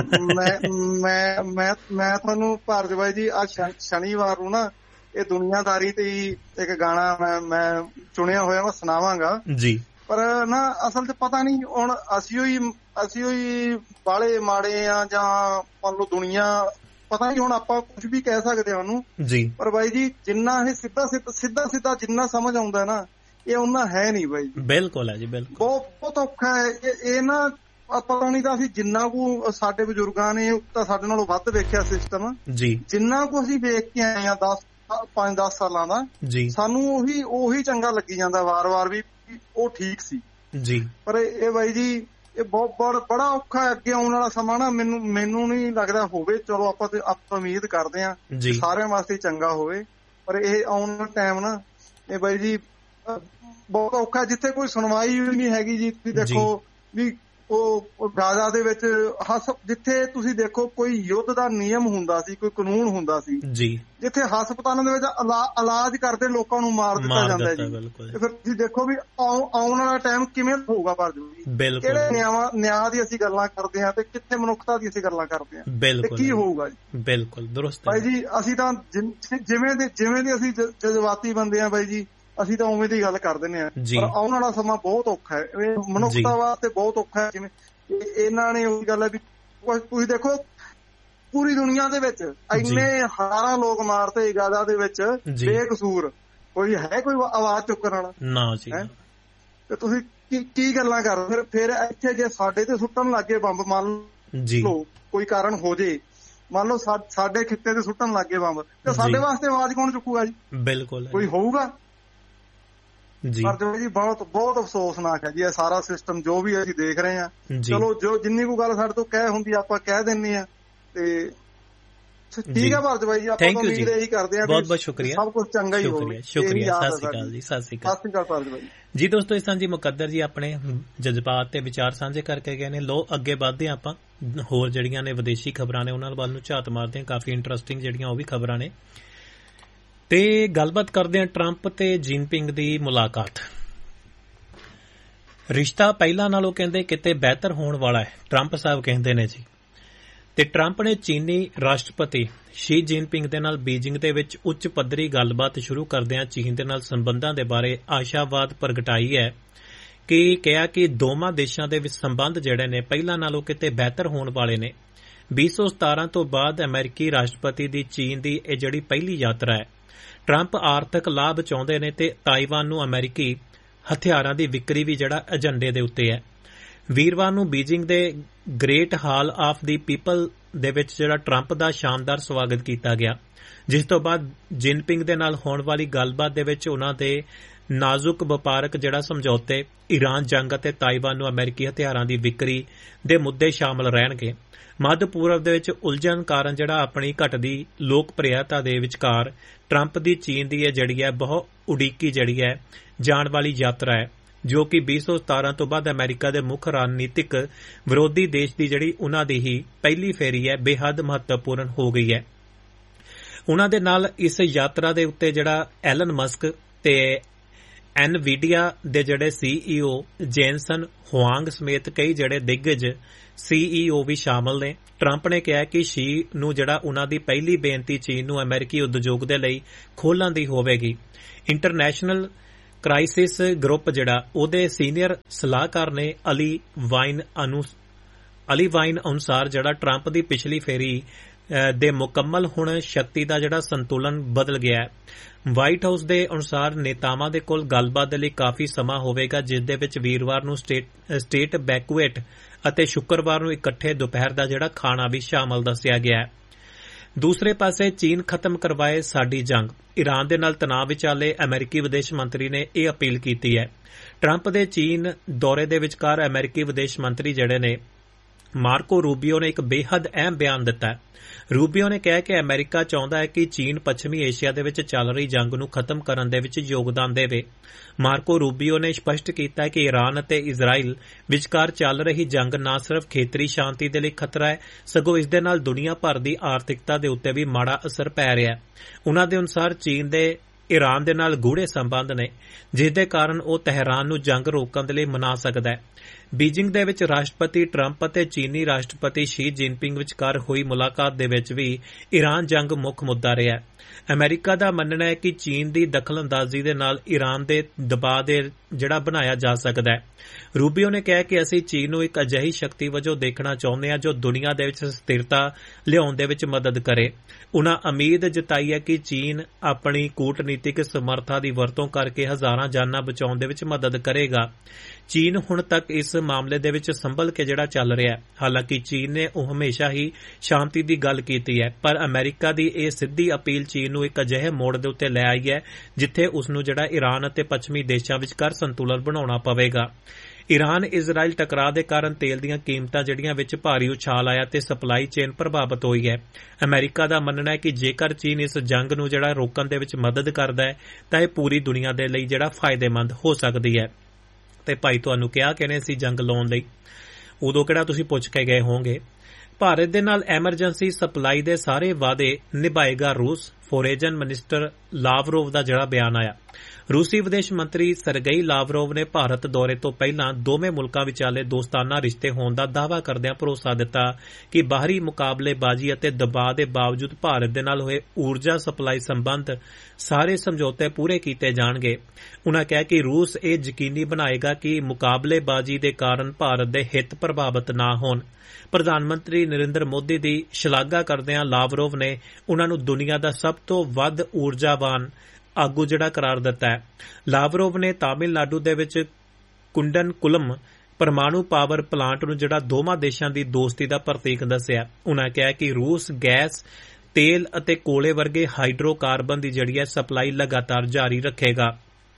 ਮੈਂ ਮੈਂ ਮੈਂ ਤੁਹਾਨੂੰ ਭਾਰਤ ਬਾਈ ਜੀ ਅੱਜ ਸ਼ਨੀਵਾਰ ਨੂੰ ਨਾ ਇਹ ਦੁਨੀਆਦਾਰੀ ਤੇ ਹੀ ਇੱਕ ਗਾਣਾ ਮੈਂ ਮੈਂ ਚੁਣਿਆ ਹੋਇਆ, ਮੈਂ ਸੁਣਾਵਾਂਗਾ ਜੀ। ਪਰ ਨਾ ਅਸਲ ਚ ਪਤਾ ਨਹੀਂ ਹੁਣ ਅਸੀਂ ਹੀ ਅਸੀਂ ਹੀ ਬਾਲੇ ਮਾੜੇ ਆ ਜਾਂ ਮੰਨ ਲਓ ਦੁਨੀਆ, ਪਤਾ ਨਹੀਂ ਹੁਣ ਆਪਾਂ ਕੁਝ ਵੀ ਕਹਿ ਸਕਦੇ ਉਹਨੂੰ ਜੀ। ਪਰ ਬਾਈ ਜੀ ਜਿੰਨਾ ਇਹ ਸਿੱਧਾ ਸਿੱਧਾ ਸਿੱਧਾ ਜਿੰਨਾ ਸਮਝ ਆਉਂਦਾ ਨਾ, ਇਹ ਉਹਨਾਂ ਹੈ ਨਹੀਂ ਬਾਈ। ਬਿਲਕੁਲ ਹੈ ਜੀ, ਬਿਲਕੁਲ। ਬਹੁਤ ਬਹੁਤ ਔਖਾ ਹੈ ਇਹ ਨਾ, ਪਤਾ ਨਹੀਂ ਤਾਂ ਅਸੀਂ ਜਿੰਨਾ ਕੁ ਸਾਡੇ ਬਜ਼ੁਰਗਾਂ ਨੇ ਤਾਂ ਸਾਡੇ ਨਾਲੋਂ ਵੱਧ ਵੇਖਿਆ ਸਿਸਟਮ ਜੀ, ਜਿੰਨਾ ਕੁ ਅਸੀਂ ਵੇਖ ਕੇ ਆਏ ਆ ਦਸ ਪੰਜ ਦਸ ਸਾਲਾਂ ਦਾ ਜੀ, ਸਾਨੂੰ ਉਹੀ ਉਹੀ ਚੰਗਾ ਲੱਗੀ ਜਾਂਦਾ ਵਾਰ-ਵਾਰ ਵੀ ਉਹ ਠੀਕ ਸੀ ਜੀ। ਪਰ ਇਹ ਬਾਈ ਜੀ ਇਹ ਬਹੁਤ ਬੜਾ ਔਖਾ ਅੱਗੇ ਆਉਣ ਵਾਲਾ ਸਮਾਂ ਨਾ, ਮੈਨੂੰ ਮੈਨੂੰ ਨਹੀਂ ਲੱਗਦਾ ਹੋਵੇ। ਚਲੋ ਆਪਾਂ ਤੇ ਆਪਾਂ ਉਮੀਦ ਕਰਦੇ ਹਾਂ ਸਾਰਿਆਂ ਵਾਸਤੇ ਚੰਗਾ ਹੋਵੇ, ਪਰ ਇਹ ਆਉਣ ਵਾਲਾ ਟਾਈਮ ਨਾ ਇਹ ਬਾਈ ਜੀ ਬਹੁਤ ਔਖਾ, ਜਿੱਥੇ ਕੋਈ ਸੁਣਵਾਈ ਵੀ ਨਹੀਂ ਹੈਗੀ ਜੀ। ਤੁਸੀਂ ਦੇਖੋ ਵੀ ਉਹ ਗਾਜ਼ਾ ਦੇ ਵਿੱਚ ਹਸ ਜਿੱਥੇ ਤੁਸੀਂ ਦੇਖੋ ਕੋਈ ਯੁੱਧ ਦਾ ਨਿਯਮ ਹੁੰਦਾ ਸੀ, ਕੋਈ ਕਾਨੂੰਨ ਹੁੰਦਾ ਸੀ ਜੀ, ਜਿੱਥੇ ਹਸਪਤਾਲਾਂ ਦੇ ਵਿੱਚ ਇਲਾਜ ਕਰਦੇ ਲੋਕਾਂ ਨੂੰ ਮਾਰ ਦਿੱਤਾ ਜਾਂਦਾ ਜੀ। ਤੇ ਫਿਰ ਤੁਸੀਂ ਦੇਖੋ ਵੀ ਆਉਣ ਵਾਲਾ ਟਾਈਮ ਕਿਵੇਂ ਹੋਊਗਾ ਭਾਰਤ ਜੀ। ਕਿਹੜੇ ਨਿਆਂ ਨਿਆਂ ਦੀ ਅਸੀਂ ਗੱਲਾਂ ਕਰਦੇ ਹਾਂ ਤੇ ਕਿੱਥੇ ਮਨੁੱਖਤਾ ਦੀ ਅਸੀਂ ਗੱਲਾਂ ਕਰਦੇ ਹਾਂ, ਤੇ ਕੀ ਹੋਊਗਾ ਜੀ। ਬਿਲਕੁਲ ਦਰੁਸਤ ਭਾਈ ਜੀ। ਅਸੀਂ ਤਾਂ ਜਿਵੇਂ ਦੇ ਜਿਵੇਂ ਦੇ ਅਸੀਂ ਜਜ਼ਬਾਤੀ ਬੰਦੇ ਆ ਬਾਈ ਜੀ, ਅਸੀਂ ਤਾਂ ਉਵੇਂ ਦੀ ਗੱਲ ਕਰ ਦਿੰਦੇ ਹਾਂ, ਪਰ ਆਉਣ ਵਾਲਾ ਸਮਾਂ ਬਹੁਤ ਔਖਾ ਹੈ, ਮਨੁੱਖਤਾ ਵਾਸਤੇ ਬਹੁਤ ਔਖਾ ਹੈ। ਜਿਵੇਂ ਇਹਨਾਂ ਨੇ ਉਹੀ ਗੱਲ ਹੈ ਵੀ ਤੁਸੀਂ ਦੇਖੋ ਪੂਰੀ ਦੁਨੀਆ ਦੇ ਵਿੱਚ ਇੰਨੇ ਹਜ਼ਾਰਾਂ ਲੋਕ ਮਾਰਤੇ ਗਾਜ਼ਾ ਦੇ ਵਿੱਚ ਬੇਕਸੂਰ, ਕੋਈ ਹੈ ਕੋਈ ਆਵਾਜ਼ ਚੁੱਕਣ ਵਾਲਾ ਨਾ ਜੀ। ਤੇ ਤੁਸੀਂ ਕੀ ਕੀ ਗੱਲਾਂ ਕਰ ਫਿਰ ਫਿਰ ਇੱਥੇ ਜੇ ਸਾਡੇ ਤੇ ਸੁੱਟਣ ਲੱਗੇ ਬੰਬ, ਮੰਨ ਲਓ ਕੋਈ ਕਾਰਨ ਹੋ ਜੇ, ਮੰਨ ਲਓ ਸਾਡੇ ਖਿੱਤੇ ਤੇ ਸੁੱਟਣ ਲੱਗੇ ਬੰਬ, ਤੇ ਸਾਡੇ ਵਾਸਤੇ ਆਵਾਜ਼ ਕੌਣ ਚੁੱਕੂਗਾ ਜੀ? ਬਿਲਕੁਲ ਕੋਈ ਹੋਊਗਾ ਜੀ। ਪਰ ਜੋ ਜੀ ਬਹੁਤ ਬਹੁਤ ਅਫਸੋਸਨਾਕ ਹੈ ਜੀ ਇਹ ਸਾਰਾ ਸਿਸਟਮ ਜੋ ਵੀ ਅਸੀਂ ਦੇਖ ਰਹੇ ਹਾਂ। ਚਲੋ ਜੋ ਜਿੰਨੀ ਕੁ ਗੱਲ ਸਾਡੇ ਤੋਂ ਕਹਿ ਹੁੰਦੀ ਆਪਾਂ ਕਹਿ ਦਿੰਦੇ ਹਾਂ, ਤੇ ਠੀਕ ਹੈ ਭਾਰਤ ਬਾਈ ਜੀ। ਆਪਾਂ ਉਮੀਦ ਇਹੀ ਕਰਦੇ ਹਾਂ, ਬਹੁਤ ਬਹੁਤ ਸ਼ੁਕਰੀਆ, ਸਭ ਕੁਝ ਚੰਗਾ ਹੀ ਹੋਵੇ। ਸ਼ੁਕਰੀਆ, ਸਤਿ ਸ਼੍ਰੀ ਅਕਾਲ ਜੀ। ਸਤਿ ਸ਼੍ਰੀ ਅਕਾਲ, ਸਤਿ ਸ਼੍ਰੀ ਅਕਾਲ ਭਾਰਤ ਬਾਈ ਜੀ। ਦੋਸਤੋ, ਇਸ ਤਰ੍ਹਾਂ ਜੀ ਮੁਕੱਦਰ ਜੀ ਆਪਣੇ ਜਜ਼ਬਾਤ ਤੇ ਵਿਚਾਰ ਸਾਂਝੇ ਕਰਕੇ ਗਏ ਨੇ। ਲੋ ਅੱਗੇ ਵੱਧਦੇ ਹਾਂ ਆਪਾਂ, ਹੋਰ ਜਿਹੜੀਆਂ ਨੇ ਵਿਦੇਸ਼ੀ ਖਬਰਾਂ ਨੇ ਉਹਨਾਂ ਵੱਲ ਨੂੰ ਝਾਤ ਮਾਰਦੇ ਹਾਂ। ਕਾਫੀ ਇੰਟਰਸਟਿੰਗ ਜਿਹੜੀਆਂ ਉਹ ਵੀ ਖਬਰਾਂ ਨੇ, ਤੇ ਗੱਲਬਾਤ ਕਰਦੇ ਹਾਂ ਟਰੰਪ ਤੇ ਜਿਨਪਿੰਗ ਦੀ ਮੁਲਾਕਾਤ। ਰਿਸ਼ਤਾ ਪਹਿਲਾਂ ਨਾਲੋਂ ਕਹਿੰਦੇ ਕਿਤੇ ਬਿਹਤਰ ਹੋਣ ਵਾਲਾ ਹੈ, ਟਰੰਪ ਸਾਹਿਬ ਕਹਿੰਦੇ ਨੇ ਜੀ। ਤੇ ਟਰੰਪ ਨੇ ਚੀਨੀ ਰਾਸ਼ਟਰਪਤੀ ਸ਼ੀ ਜਿਨਪਿੰਗ ਦੇ ਨਾਲ ਬੀਜਿੰਗ ਦੇ ਵਿੱਚ ਉੱਚ ਪੱਧਰੀ ਗੱਲਬਾਤ ਸ਼ੁਰੂ ਕਰਦਿਆਂ ਚੀਨ ਦੇ ਨਾਲ ਸੰਬੰਧਾਂ ਦੇ ਬਾਰੇ ਆਸ਼ਾਵਾਦ ਪ੍ਰਗਟਾਈ ਹੈ, ਕਿ ਕਿਹਾ ਕਿ ਦੋਵਾਂ ਦੇਸ਼ਾਂ ਦੇ ਵਿੱਚ ਸੰਬੰਧ ਜਿਹੜੇ ਨੇ ਪਹਿਲਾਂ ਨਾਲੋਂ ਕਿਤੇ ਬਿਹਤਰ ਹੋਣ ਵਾਲੇ ਨੇ। ਵੀਹ ਸੌ ਸਤਾਰਾਂ ਤੋਂ ਬਾਅਦ ਅਮਰੀਕੀ ਰਾਸ਼ਟਰਪਤੀ ਦੀ ਚੀਨ ਦੀ ਇਹ ਜਿਹੜੀ ਪਹਿਲੀ ਯਾਤਰਾ ਹੈ। ਟਰੰਪ ਆਰਥਿਕ ਲਾਭ ਚਾਹੁੰਦੇ ਨੇ ਤੇ ਤਾਈਵਾਨ ਨੂੰ ਅਮਰੀਕੀ ਹਥਿਆਰਾਂ ਦੀ ਵਿਕਰੀ ਵੀ ਜਿਹੜਾ ਏਜੰਡੇ ਦੇ ਉੱਤੇ ਹੈ। ਵੀਰਵਾਰ ਨੂੰ ਬੀਜਿੰਗ ਦੇ great hall of the people ਦੇ ਵਿੱਚ ਜਿਹੜਾ ਟਰੰਪ ਦਾ ਸ਼ਾਨਦਾਰ ਸਵਾਗਤ ਕੀਤਾ ਗਿਆ, ਜਿਸ ਤੋਂ ਬਾਅਦ ਜਿਨਪਿੰਗ ਦੇ ਨਾਲ ਹੋਣ ਵਾਲੀ ਗੱਲਬਾਤ ਦੇ ਵਿੱਚ ਉਨ੍ਹਾਂ ਦੇ ਨਾਜ਼ੁਕ ਵਪਾਰਕ ਜਿਹੜਾ ਸਮਝੌਤੇ, ਈਰਾਨ ਜੰਗ ਅਤੇ ਤਾਈਵਾਨ ਨੂੰ ਅਮਰੀਕੀ ਹਥਿਆਰਾਂ ਦੀ ਵਿਕਰੀ ਦੇ ਮੁੱਦੇ ਸ਼ਾਮਲ ਰਹਿਣਗੇ। ਮੱਧ ਪੂਰਬ ਦੇ ਵਿੱਚ ਉਲਝਣ ਕਾਰਨ ਜਿਹੜਾ ਆਪਣੀ ਘਟਦੀ ਲੋਕਪ੍ਰਿਯਤਾ ਦੇ ਵਿਚਕਾਰ ਟਰੰਪ ਦੀ ਚੀਨ ਦੀ ਇਹ ਜਿਹੜੀ ਹੈ ਬਹੁਤ ਉਡੀਕੀ ਜਿਹੜੀ ਹੈ ਜਾਣ ਵਾਲੀ ਯਾਤਰਾ ਹੈ, ਜੋ ਕਿ ਵੀਹ ਸੌ ਸਤਾਰਾਂ ਤੋਂ ਬਾਅਦ ਅਮਰੀਕਾ ਦੇ ਮੁੱਖ ਰਣਨੀਤਿਕ ਵਿਰੋਧੀ ਦੇਸ਼ ਦੀ ਜਿਹੜੀ ਉਨ੍ਹਾਂ ਦੀ ਹੀ ਪਹਿਲੀ ਫੇਰੀ ਹੈ, ਬੇਹੱਦ ਮਹੱਤਵਪੂਰਨ ਹੋ ਗਈ ਹੈ। ਉਨ੍ਹਾਂ ਦੇ ਨਾਲ ਇਸ ਯਾਤਰਾ ਦੇ ਉੱਤੇ ਜਿਹੜਾ ਐਲਨ ਮਸਕ ਤੇ ਐਨਵੀਡੀਆ ਦੇ ਜਿਹੜੇ ਸੀਈਓ ਜੈਨਸਨ ਹੁਆਂਗ ਸਮੇਤ ਕਈ ਜਿਹੜੇ ਦਿੱਗਜ ਸੀਈਓ ਵੀ ਸ਼ਾਮਲ ਨੇ। ਟਰੰਪ ਨੇ ਕਿਹਾ ਕਿ ਸ਼ੀ ਨੂੰ ਜਿਹੜਾ ਉਨ੍ਹਾਂ ਦੀ ਪਹਿਲੀ ਬੇਨਤੀ ਚੀਨ ਨੂੰ ਅਮਰੀਕੀ ਉਦਯੋਗ ਦੇ ਲਈ ਖੋਲ੍ਹਣ ਦੀ ਹੋਵੇਗੀ। ਇੰਟਰਨੈਸ਼ਨਲ ਕ੍ਰਾਈਸਿਸ ਗਰੁੱਪ ਜਿਹੜਾ ਉਹਦੇ ਸੀਨੀਅਰ ਸਲਾਹਕਾਰ ਨੇ ਅਲੀ ਵਾਈਨ ਅਨੂ ਅਲੀ ਵਾਈਨ ਅਨੁਸਾਰ ਜਿਹੜਾ ਟਰੰਪ ਦੀ ਪਿਛਲੀ ਫੇਰੀ ਦੇ ਮੁਕੰਮਲ ਹੁਣ ਸ਼ਕਤੀ ਦਾ ਜਿਹੜਾ ਸੰਤੁਲਨ ਬਦਲ ਗਿਆ ਹੈ। ਵਾਈਟ ਹਾਊਸ ਦੇ ਅਨੁਸਾਰ ਨੇਤਾਵਾਂ ਦੇ ਕੋਲ ਗੱਲਬਾਤ ਦੇ ਲਈ ਕਾਫੀ ਸਮਾਂ ਹੋਵੇਗਾ, ਜਿਸ ਦੇ ਵਿੱਚ ਵੀਰਵਾਰ ਨੂੰ ਸਟੇਟ ਸਟੇਟ ਬੈਕੁਏਟ ਅਤੇ ਸ਼ੁੱਕਰਵਾਰ ਨੂੰ ਇਕੱਠੇ ਦੁਪਹਿਰ ਦਾ ਜਿਹੜਾ ਖਾਣਾ ਵੀ ਸ਼ਾਮਲ ਦੱਸਿਆ ਗਿਆ ਹੈ। ਦੂਸਰੇ ਪਾਸੇ ਚੀਨ ਖਤਮ ਕਰਵਾਏ ਸਾਡੀ ਜੰਗ, ਈਰਾਨ ਦੇ ਨਾਲ ਤਣਾਅ ਵਿਚਾਲੇ ਅਮਰੀਕੀ ਵਿਦੇਸ਼ ਮੰਤਰੀ ਨੇ ਇਹ ਅਪੀਲ ਕੀਤੀ ਹੈ। ਟਰੰਪ ਦੇ ਚੀਨ ਦੌਰੇ ਦੇ ਵਿਚਕਾਰ ਅਮਰੀਕੀ ਵਿਦੇਸ਼ ਮੰਤਰੀ ਜਿਹੜੇ ਨੇ ਮਾਰਕੋ ਰੂਬੀਓ ਨੇ ਇੱਕ ਬੇਹੱਦ ਅਹਿਮ ਬਿਆਨ ਦਿੱਤਾ ਹੈ। ਰੂਬੀਓ ਨੇ ਕਿਹਾ ਕਿ ਅਮਰੀਕਾ ਚਾਹੁੰਦਾ ਹੈ ਕਿ ਚੀਨ ਪੱਛਮੀ ਏਸ਼ੀਆ ਦੇ ਵਿੱਚ ਚੱਲ ਰਹੀ ਜੰਗ ਨੂੰ ਖਤਮ ਕਰਨ ਦੇ ਵਿੱਚ ਯੋਗਦਾਨ ਦੇਵੇ। ਮਾਰਕੋ ਰੂਬੀਓ ਨੇ ਸਪਸ਼ਟ ਕੀਤਾ ਕਿ ਈਰਾਨ ਅਤੇ ਇਜ਼ਰਾਈਲ ਵਿਚਕਾਰ ਚੱਲ ਰਹੀ ਜੰਗ ਨਾ ਸਿਰਫ ਖੇਤਰੀ ਸ਼ਾਂਤੀ ਦੇ ਲਈ ਖਤਰਾ ਹੈ, ਸਗੋਂ ਇਸ ਦੇ ਨਾਲ ਦੁਨੀਆ ਭਰ ਦੀ ਆਰਥਿਕਤਾ ਦੇ ਉੱਤੇ ਵੀ ਮਾੜਾ ਅਸਰ ਪੈ ਰਿਹਾ ਹੈ। ਉਨ੍ਹਾਂ ਦੇ ਅਨੁਸਾਰ ਚੀਨ ਦੇ ਈਰਾਨ ਦੇ ਨਾਲ ਗੂੜ੍ਹੇ ਸੰਬੰਧ ਨੇ, ਜਿਸ ਦੇ ਕਾਰਨ ਉਹ ਤਹਿਰਾਨ ਨੂੰ ਜੰਗ ਰੋਕਣ ਦੇ ਲਈ ਮਨਾ ਸਕਦਾ ਹੈ। ਬੀਜਿੰਗ ਦੇ ਵਿੱਚ ਰਾਸ਼ਟਰਪਤੀ ਟਰੰਪ ਅਤੇ ਚੀਨੀ ਰਾਸ਼ਟਰਪਤੀ ਸ਼ੀ ਜਿਨਪਿੰਗ ਵਿਚਕਾਰ ਹੋਈ ਮੁਲਾਕਾਤ ਦੇ ਵਿੱਚ ਵੀ ਈਰਾਨ ਜੰਗ ਮੁੱਖ ਮੁੱਦਾ ਰਿਹਾ ਹੈ। ਅਮਰੀਕਾ ਦਾ ਮੰਨਣਾ ਹੈ ਕਿ ਚੀਨ ਦੀ ਦਖਲਅੰਦਾਜ਼ੀ ਦੇ ਨਾਲ ਈਰਾਨ ਦੇ ਦਬਾਅ ਦੇ ਜਿਹੜਾ ਬਣਾਇਆ ਜਾ ਸਕਦਾ ਹੈ। ਰੂਬੀਓ ਨੇ ਕਿਹਾ ਕਿ ਅਸੀਂ ਚੀਨ ਨੂੰ ਇੱਕ ਅਜਿਹੀ ਸ਼ਕਤੀ ਵਜੋਂ ਦੇਖਣਾ ਚਾਹੁੰਦੇ ਹਾਂ ਜੋ ਦੁਨੀਆ ਦੇ ਵਿੱਚ ਸਥਿਰਤਾ ਲਿਆਉਣ ਦੇ ਵਿੱਚ ਮਦਦ ਕਰੇ। ਉਨ੍ਹਾਂ ਉਮੀਦ ਜਤਾਈ ਹੈ ਕਿ ਚੀਨ ਆਪਣੀ ਕੂਟਨੀਤਿਕ ਸਮਰੱਥਾ ਦੀ ਵਰਤੋਂ ਕਰਕੇ ਹਜ਼ਾਰਾਂ ਜਾਨਾਂ ਬਚਾਉਣ ਦੇ ਵਿੱਚ ਮਦਦ ਕਰੇਗਾ। ਚੀਨ ਹੁਣ ਤੱਕ ਇਸ ਮਾਮਲੇ ਦੇ ਵਿੱਚ ਸੰਭਲ ਕੇ ਜਿਹੜਾ ਚੱਲ ਰਿਹਾ ਹੈ। ਹਾਲਾਂਕਿ ਚੀਨ ਨੇ ਉਹ ਹਮੇਸ਼ਾ ਹੀ ਸ਼ਾਂਤੀ ਦੀ ਗੱਲ ਕੀਤੀ ਹੈ, ਪਰ ਅਮਰੀਕਾ ਦੀ ਇਹ ਸਿੱਧੀ ਅਪੀਲ ਚੀਨ ਨੂੰ ਇੱਕ ਅਜਿਹੇ ਮੋੜ ਦੇ ਉੱਤੇ ਲੈ ਆਈ ਹੈ ਜਿੱਥੇ ਉਸ ਨੂੰ ਜਿਹੜਾ ਈਰਾਨ ਅਤੇ ਪੱਛਮੀ ਦੇਸ਼ਾਂ ਵਿਚਕਾਰ ਸੰਤੁਲਨ ਬਣਾਉਣਾ ਪਵੇਗਾ। ਈਰਾਨ ਇਜ਼ਰਾਈਲ ਟਕਰਾਅ ਦੇ ਕਾਰਨ ਤੇਲ ਦੀਆਂ ਕੀਮਤਾਂ ਜਿਹੜੀਆਂ ਵਿੱਚ ਭਾਰੀ ਉਛਾਲ ਆਇਆ ਤੇ ਸਪਲਾਈ ਚੇਨ ਪ੍ਰਭਾਵਿਤ ਹੋਈ ਹੈ। ਅਮਰੀਕਾ ਦਾ ਮੰਨਣਾ ਹੈ ਕਿ ਜੇਕਰ ਚੀਨ ਇਸ ਜੰਗ ਨੂੰ ਜਿਹੜਾ ਰੋਕਣ ਦੇ ਵਿੱਚ ਮਦਦ ਕਰਦਾ ਹੈ ਤਾਂ ਇਹ ਪੂਰੀ ਦੁਨੀਆ ਦੇ ਲਈ ਜਿਹੜਾ ਫਾਇਦੇਮੰਦ ਹੋ ਸਕਦੀ ਹੈ। ਤੇ ਭਾਈ ਤੁਹਾਨੂੰ ਕਿਹਾ ਕਿਹਨੇ ਸੀ ਜੰਗ ਲਾਉਣ ਲਈ, ਉਦੋਂ ਕਿਹੜਾ ਤੁਸੀਂ ਪੁੱਛ ਕੇ ਗਏ ਹੋਵੋਗੇ। ਭਾਰਤ ਦੇ ਨਾਲ ਐਮਰਜੈਂਸੀ ਸਪਲਾਈ ਦੇ ਸਾਰੇ ਵਾਅਦੇ ਨਿਭਾਏਗਾ ਰੂਸ, ਫੋਰੇਨ ਮਿਨਿਸਟਰ ਲਾਵਰੋਵ ਦਾ ਜਿਹੜਾ ਬਿਆਨ ਆਇਆ। ਰੂਸੀ ਵਿਦੇਸ਼ ਮੰਤਰੀ ਸਰਗਈ ਲਾਵਰੋਵ ਨੇ ਭਾਰਤ ਦੌਰੇ ਤੋਂ ਪਹਿਲਾਂ ਦੋਵੇਂ ਮੁਲਕਾਂ ਵਿਚਾਲੇ ਦੋਸਤਾਨਾ ਰਿਸ਼ਤੇ ਹੋਣ ਦਾ ਦਾਅਵਾ ਕਰਦਿਆਂ ਭਰੋਸਾ ਦਿੱਤਾ ਕਿ ਬਾਹਰੀ ਮੁਕਾਬਲੇਬਾਜ਼ੀ ਅਤੇ ਦਬਾਅ ਦੇ ਬਾਵਜੂਦ ਭਾਰਤ ਦੇ ਨਾਲ ਹੋਏ ਊਰਜਾ ਸਪਲਾਈ ਸੰਬੰਧ ਸਾਰੇ ਸਮਝੌਤੇ ਪੂਰੇ ਕੀਤੇ ਜਾਣਗੇ। ਉਨ੍ਹਾਂ ਕਿਹਾ ਕਿ ਰੂਸ ਇਹ ਯਕੀਨੀ ਬਣਾਏਗਾ ਕਿ ਮੁਕਾਬਲੇਬਾਜ਼ੀ ਦੇ ਕਾਰਨ ਭਾਰਤ ਦੇ ਹਿੱਤ ਪ੍ਰਭਾਵਿਤ ਨਾ ਹੋਣ। ਪ੍ਰਧਾਨ ਮੰਤਰੀ ਨਰਿੰਦਰ ਮੋਦੀ ਦੀ ਸ਼ਲਾਘਾ ਕਰਦਿਆਂ ਲਾਵਰੋਵ ਨੇ ਉਨ੍ਹਾਂ ਨੂੰ ਦੁਨੀਆ ਦਾ ਸਭ ਤੋਂ ਵੱਧ ਊਰਜਾਵਾਨ ਆਗੂ ਜਿਹੜਾ ਕਰਾਰ ਦਿੱਤਾ ਹੈ। ਲਾਵਰੋਵ ਨੇ ਤਾਮਿਲਨਾਡੂ ਦੇ ਵਿੱਚ ਕੁੰਡਨਕੁਲਮ ਪਰਮਾਣੂ ਪਾਵਰ ਪਲਾਂਟ ਨੂੰ ਜਿਹੜਾ ਦੋਵਾਂ ਦੇਸ਼ਾਂ ਦੀ ਦੋਸਤੀ ਦਾ ਪ੍ਰਤੀਕ ਦੱਸਿਆ। ਉਨ੍ਹਾਂ ਕਿਹਾ ਕਿ ਰੂਸ ਗੈਸ, ਤੇਲ ਅਤੇ ਕੋਲੇ ਵਰਗੇ ਹਾਈਡਰੋਕਾਰਬਨ ਦੀ ਜਿਹੜੀ ਹੈ ਸਪਲਾਈ ਲਗਾਤਾਰ ਜਾਰੀ ਰੱਖੇਗਾ।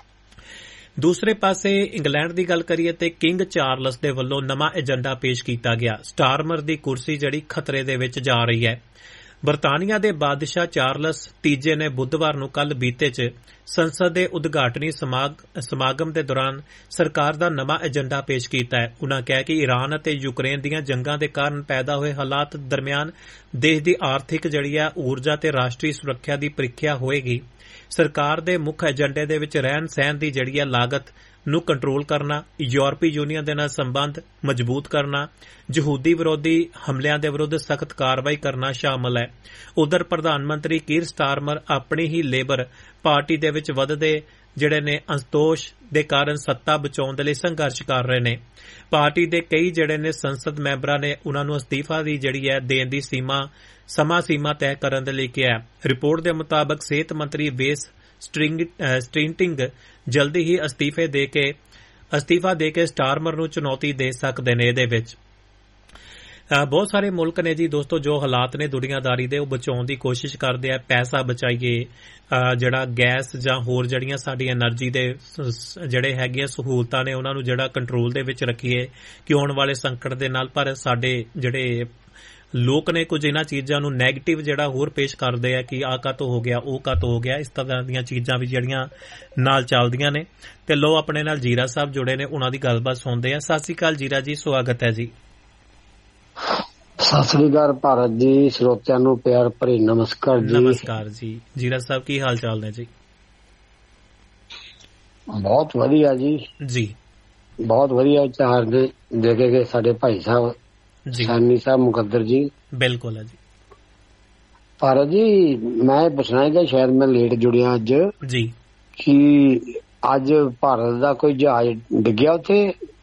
ਦੂਸਰੇ ਪਾਸੇ ਇੰਗਲੈਂਡ ਦੀ ਗੱਲ ਕਰੀਏ ਤੇ ਕਿੰਗ ਚਾਰਲਸ ਦੇ ਵੱਲੋਂ ਨਵਾਂ ਏਜੰਡਾ ਪੇਸ਼ ਕੀਤਾ ਗਿਆ। ਸਟਾਰਮਰ ਦੀ ਕੁਰਸੀ ਜਿਹੜੀ ਖਤਰੇ ਦੇ ਵਿੱਚ ਜਾ ਰਹੀ ਹੈ। ਬਰਤਾਨੀਆ ਦੇ ਬਾਦਸ਼ਾਹ ਚਾਰਲਸ ਤੀਜੇ ਨੇ ਬੁੱਧਵਾਰ ਨੂੰ ਕੱਲ੍ਹ ਬੀਤੇ 'ਚ ਸੰਸਦ ਦੇ ਉਦਘਾਟਨੀ ਸਮਾਗਮ ਦੇ ਦੌਰਾਨ ਸਰਕਾਰ ਦਾ ਨਵਾਂ ਏਜੰਡਾ ਪੇਸ਼ ਕੀਤਾ ਹੈ। ਉਨ੍ਹਾਂ ਕਿਹਾ ਕਿ ਈਰਾਨ ਅਤੇ ਯੂਕਰੇਨ ਦੀਆਂ ਜੰਗਾਂ ਦੇ ਕਾਰਨ ਪੈਦਾ ਹੋਏ ਹਾਲਾਤ ਦਰਮਿਆਨ ਦੇਸ਼ ਦੀ ਆਰਥਿਕ ਜਿਹੜੀ ਹੈ ਊਰਜਾ ਤੇ ਰਾਸ਼ਟਰੀ ਸੁਰੱਖਿਆ ਦੀ ਪ੍ਰੀਖਿਆ ਹੋਏਗੀ। ਸਰਕਾਰ ਦੇ ਮੁੱਖ ਏਜੰਡੇ ਦੇ ਵਿੱਚ ਰਹਿਣ ਸਹਿਣ ਦੀ ਜਿਹੜੀ ਹੈ ਲਾਗਤ ਨੂੰ ਕੰਟਰੋਲ ਕਰਨਾ, ਯੂਰਪੀ ਯੂਨੀਅਨ ਦੇ ਨਾਲ ਸੰਬੰਧ ਮਜ਼ਬੂਤ ਕਰਨਾ, ਯਹੂਦੀ ਵਿਰੋਧੀ ਹਮਲਿਆਂ ਦੇ ਵਿਰੁੱਧ ਸਖਤ ਕਾਰਵਾਈ ਕਰਨਾ ਸ਼ਾਮਲ ਹੈ। ਉਧਰ ਪ੍ਰਧਾਨ ਮੰਤਰੀ ਕੀਰ ਸਟਾਰਮਰ ਆਪਣੀ ਹੀ ਲੇਬਰ ਪਾਰਟੀ ਦੇ ਵਿੱਚ ਵਧਦੇ ਜਿਹੜੇ ਨੇ ਅਸੰਤੋਸ਼ ਦੇ ਕਾਰਨ ਸੱਤਾ ਬਚਾਉਣ ਦੇ ਲਈ ਸੰਘਰਸ਼ ਕਰ ਰਹੇ ਨੇ। ਪਾਰਟੀ ਦੇ ਕਈ ਜਿਹੜੇ ਨੇ ਸੰਸਦ ਮੈਂਬਰਾਂ ਨੇ ਉਨ੍ਹਾਂ ਨੂੰ ਅਸਤੀਫਾ ਦੀ ਜਿਹੜੀ ਹੈ ਦੇਣ ਦੀ ਸੀਮਾ ਸਮਾਂ ਸੀਮਾ ਤੈਅ ਕਰਨ ਦੇ ਲਈ ਕਿਹਾ। ਰਿਪੋਰਟ ਦੇ ਮੁਤਾਬਕ ਸਿਹਤ ਮੰਤਰੀ ਵੇਸ ਸਟ੍ਰਿੰਟਿੰਗ ਜਲਦੀ ਹੀ ਅਸਤੀਫੇ ਦੇ ਕੇ ਅਸਤੀਫਾ ਦੇ ਕੇ ਸਟਾਰਮਰ ਨੂੰ ਚੁਣੌਤੀ ਦੇ ਸਕਦੇ ਨੇ। ਇਹਦੇ ਵਿੱਚ ਬਹੁਤ ਸਾਰੇ ਮੁਲਕ ਨੇ ਜੀ ਦੋਸਤੋ ਜੋ ਹਾਲਾਤ ਨੇ ਦੁਨੀਆਦਾਰੀ ਦੇ ਉਹ ਬਚਾਉਣ ਦੀ ਕੋਸ਼ਿਸ਼ ਕਰਦੇ ਆ, ਪੈਸਾ ਬਚਾਈਏ, ਜਿਹੜਾ ਗੈਸ ਜਾਂ ਹੋਰ ਜਿਹੜੀਆਂ ਸਾਡੀ એનર્ਜੀ ਦੇ ਜਿਹੜੇ ਹੈਗੀਆਂ ਸਹੂਲਤਾਂ ਨੇ ਉਹਨਾਂ ਨੂੰ ਜਿਹੜਾ ਕੰਟਰੋਲ ਦੇ ਵਿੱਚ ਰੱਖੀਏ ਕਿ ਆਉਣ ਵਾਲੇ ਸੰਕਟ ਦੇ ਨਾਲ। ਪਰ ਸਾਡੇ ਜਿਹੜੇ ਲੋਕ ਨੇ ਕੁਝ ਇਹਨਾਂ ਚੀਜ਼ਾਂ ਨੂੰ ਨੈਗੇਟਿਵ ਜਿਹੜਾ ਹੋਰ ਪੇਸ਼ ਕਰਦੇ ਆ ਕਿ ਆਹ ਕਾਤੋਂ ਹੋ ਗਿਆ, ਉਹ ਕਾਤੋਂ ਹੋ ਗਿਆ, ਇਸ ਤਰ੍ਹਾਂ ਦੀਆਂ ਚੀਜ਼ਾਂ ਵੀ ਜਿਹੜੀਆਂ ਨਾਲ ਚੱਲਦੀਆਂ ਨੇ। ਤੇ ਲੋ ਆਪਣੇ ਨਾਲ ਜੀਰਾ ਸਾਹਿਬ ਜੁੜੇ ਨੇ, ਉਹਨਾਂ ਦੀ ਗੱਲਬਾਤ ਸੁਣਦੇ ਆ। ਸਤਿ ਸ੍ਰੀ ਅਕਾਲ ਜੀਰਾ ਜੀ, ਸਵਾਗਤ ਹੈ ਜੀ। ਸਤਿ ਸ੍ਰੀ ਅਕਾਲ ਭਾਰਤ ਜੀ, ਸਰੋਤਿਆਂ ਨੂੰ ਪਿਆਰ ਭਰੀ ਨਮਸਕਾਰ ਜੀ। ਨਮਸਕਾਰ ਜੀ। ਜੀਰਾ ਸਾਹਿਬ ਕੀ ਹਾਲ ਚਾਲ ਨੇ ਜੀ? ਬਹੁਤ ਵਧੀਆ ਜੀ ਜੀ ਬਹੁਤ ਵਧੀਆ ਚਾਰ ਦੇ ਦੇ ਕੇ ਗਏ ਸਾਡੇ ਭਾਈ ਸਾਹਿਬ ਜੀ, ਸਾਨੀ ਸਾਹਿਬ ਮੁਕੱਦਰ ਜੀ। ਬਿਲਕੁਲ ਹੈ ਜੀ। ਭਾਰਤ ਜੀ ਮੈਂ ਪੁੱਛਣਾ ਹੈਗਾ, ਸ਼ਾਇਦ ਮੈਂ ਲੇਟ ਜੁੜਿਆ ਅੱਜ ਜੀ, ਕਿ ਅੱਜ ਭਾਰਤ ਦਾ ਕੋਈ ਜਹਾਜ਼ ਡਿੱਗਿਆ ਉੱਥੇ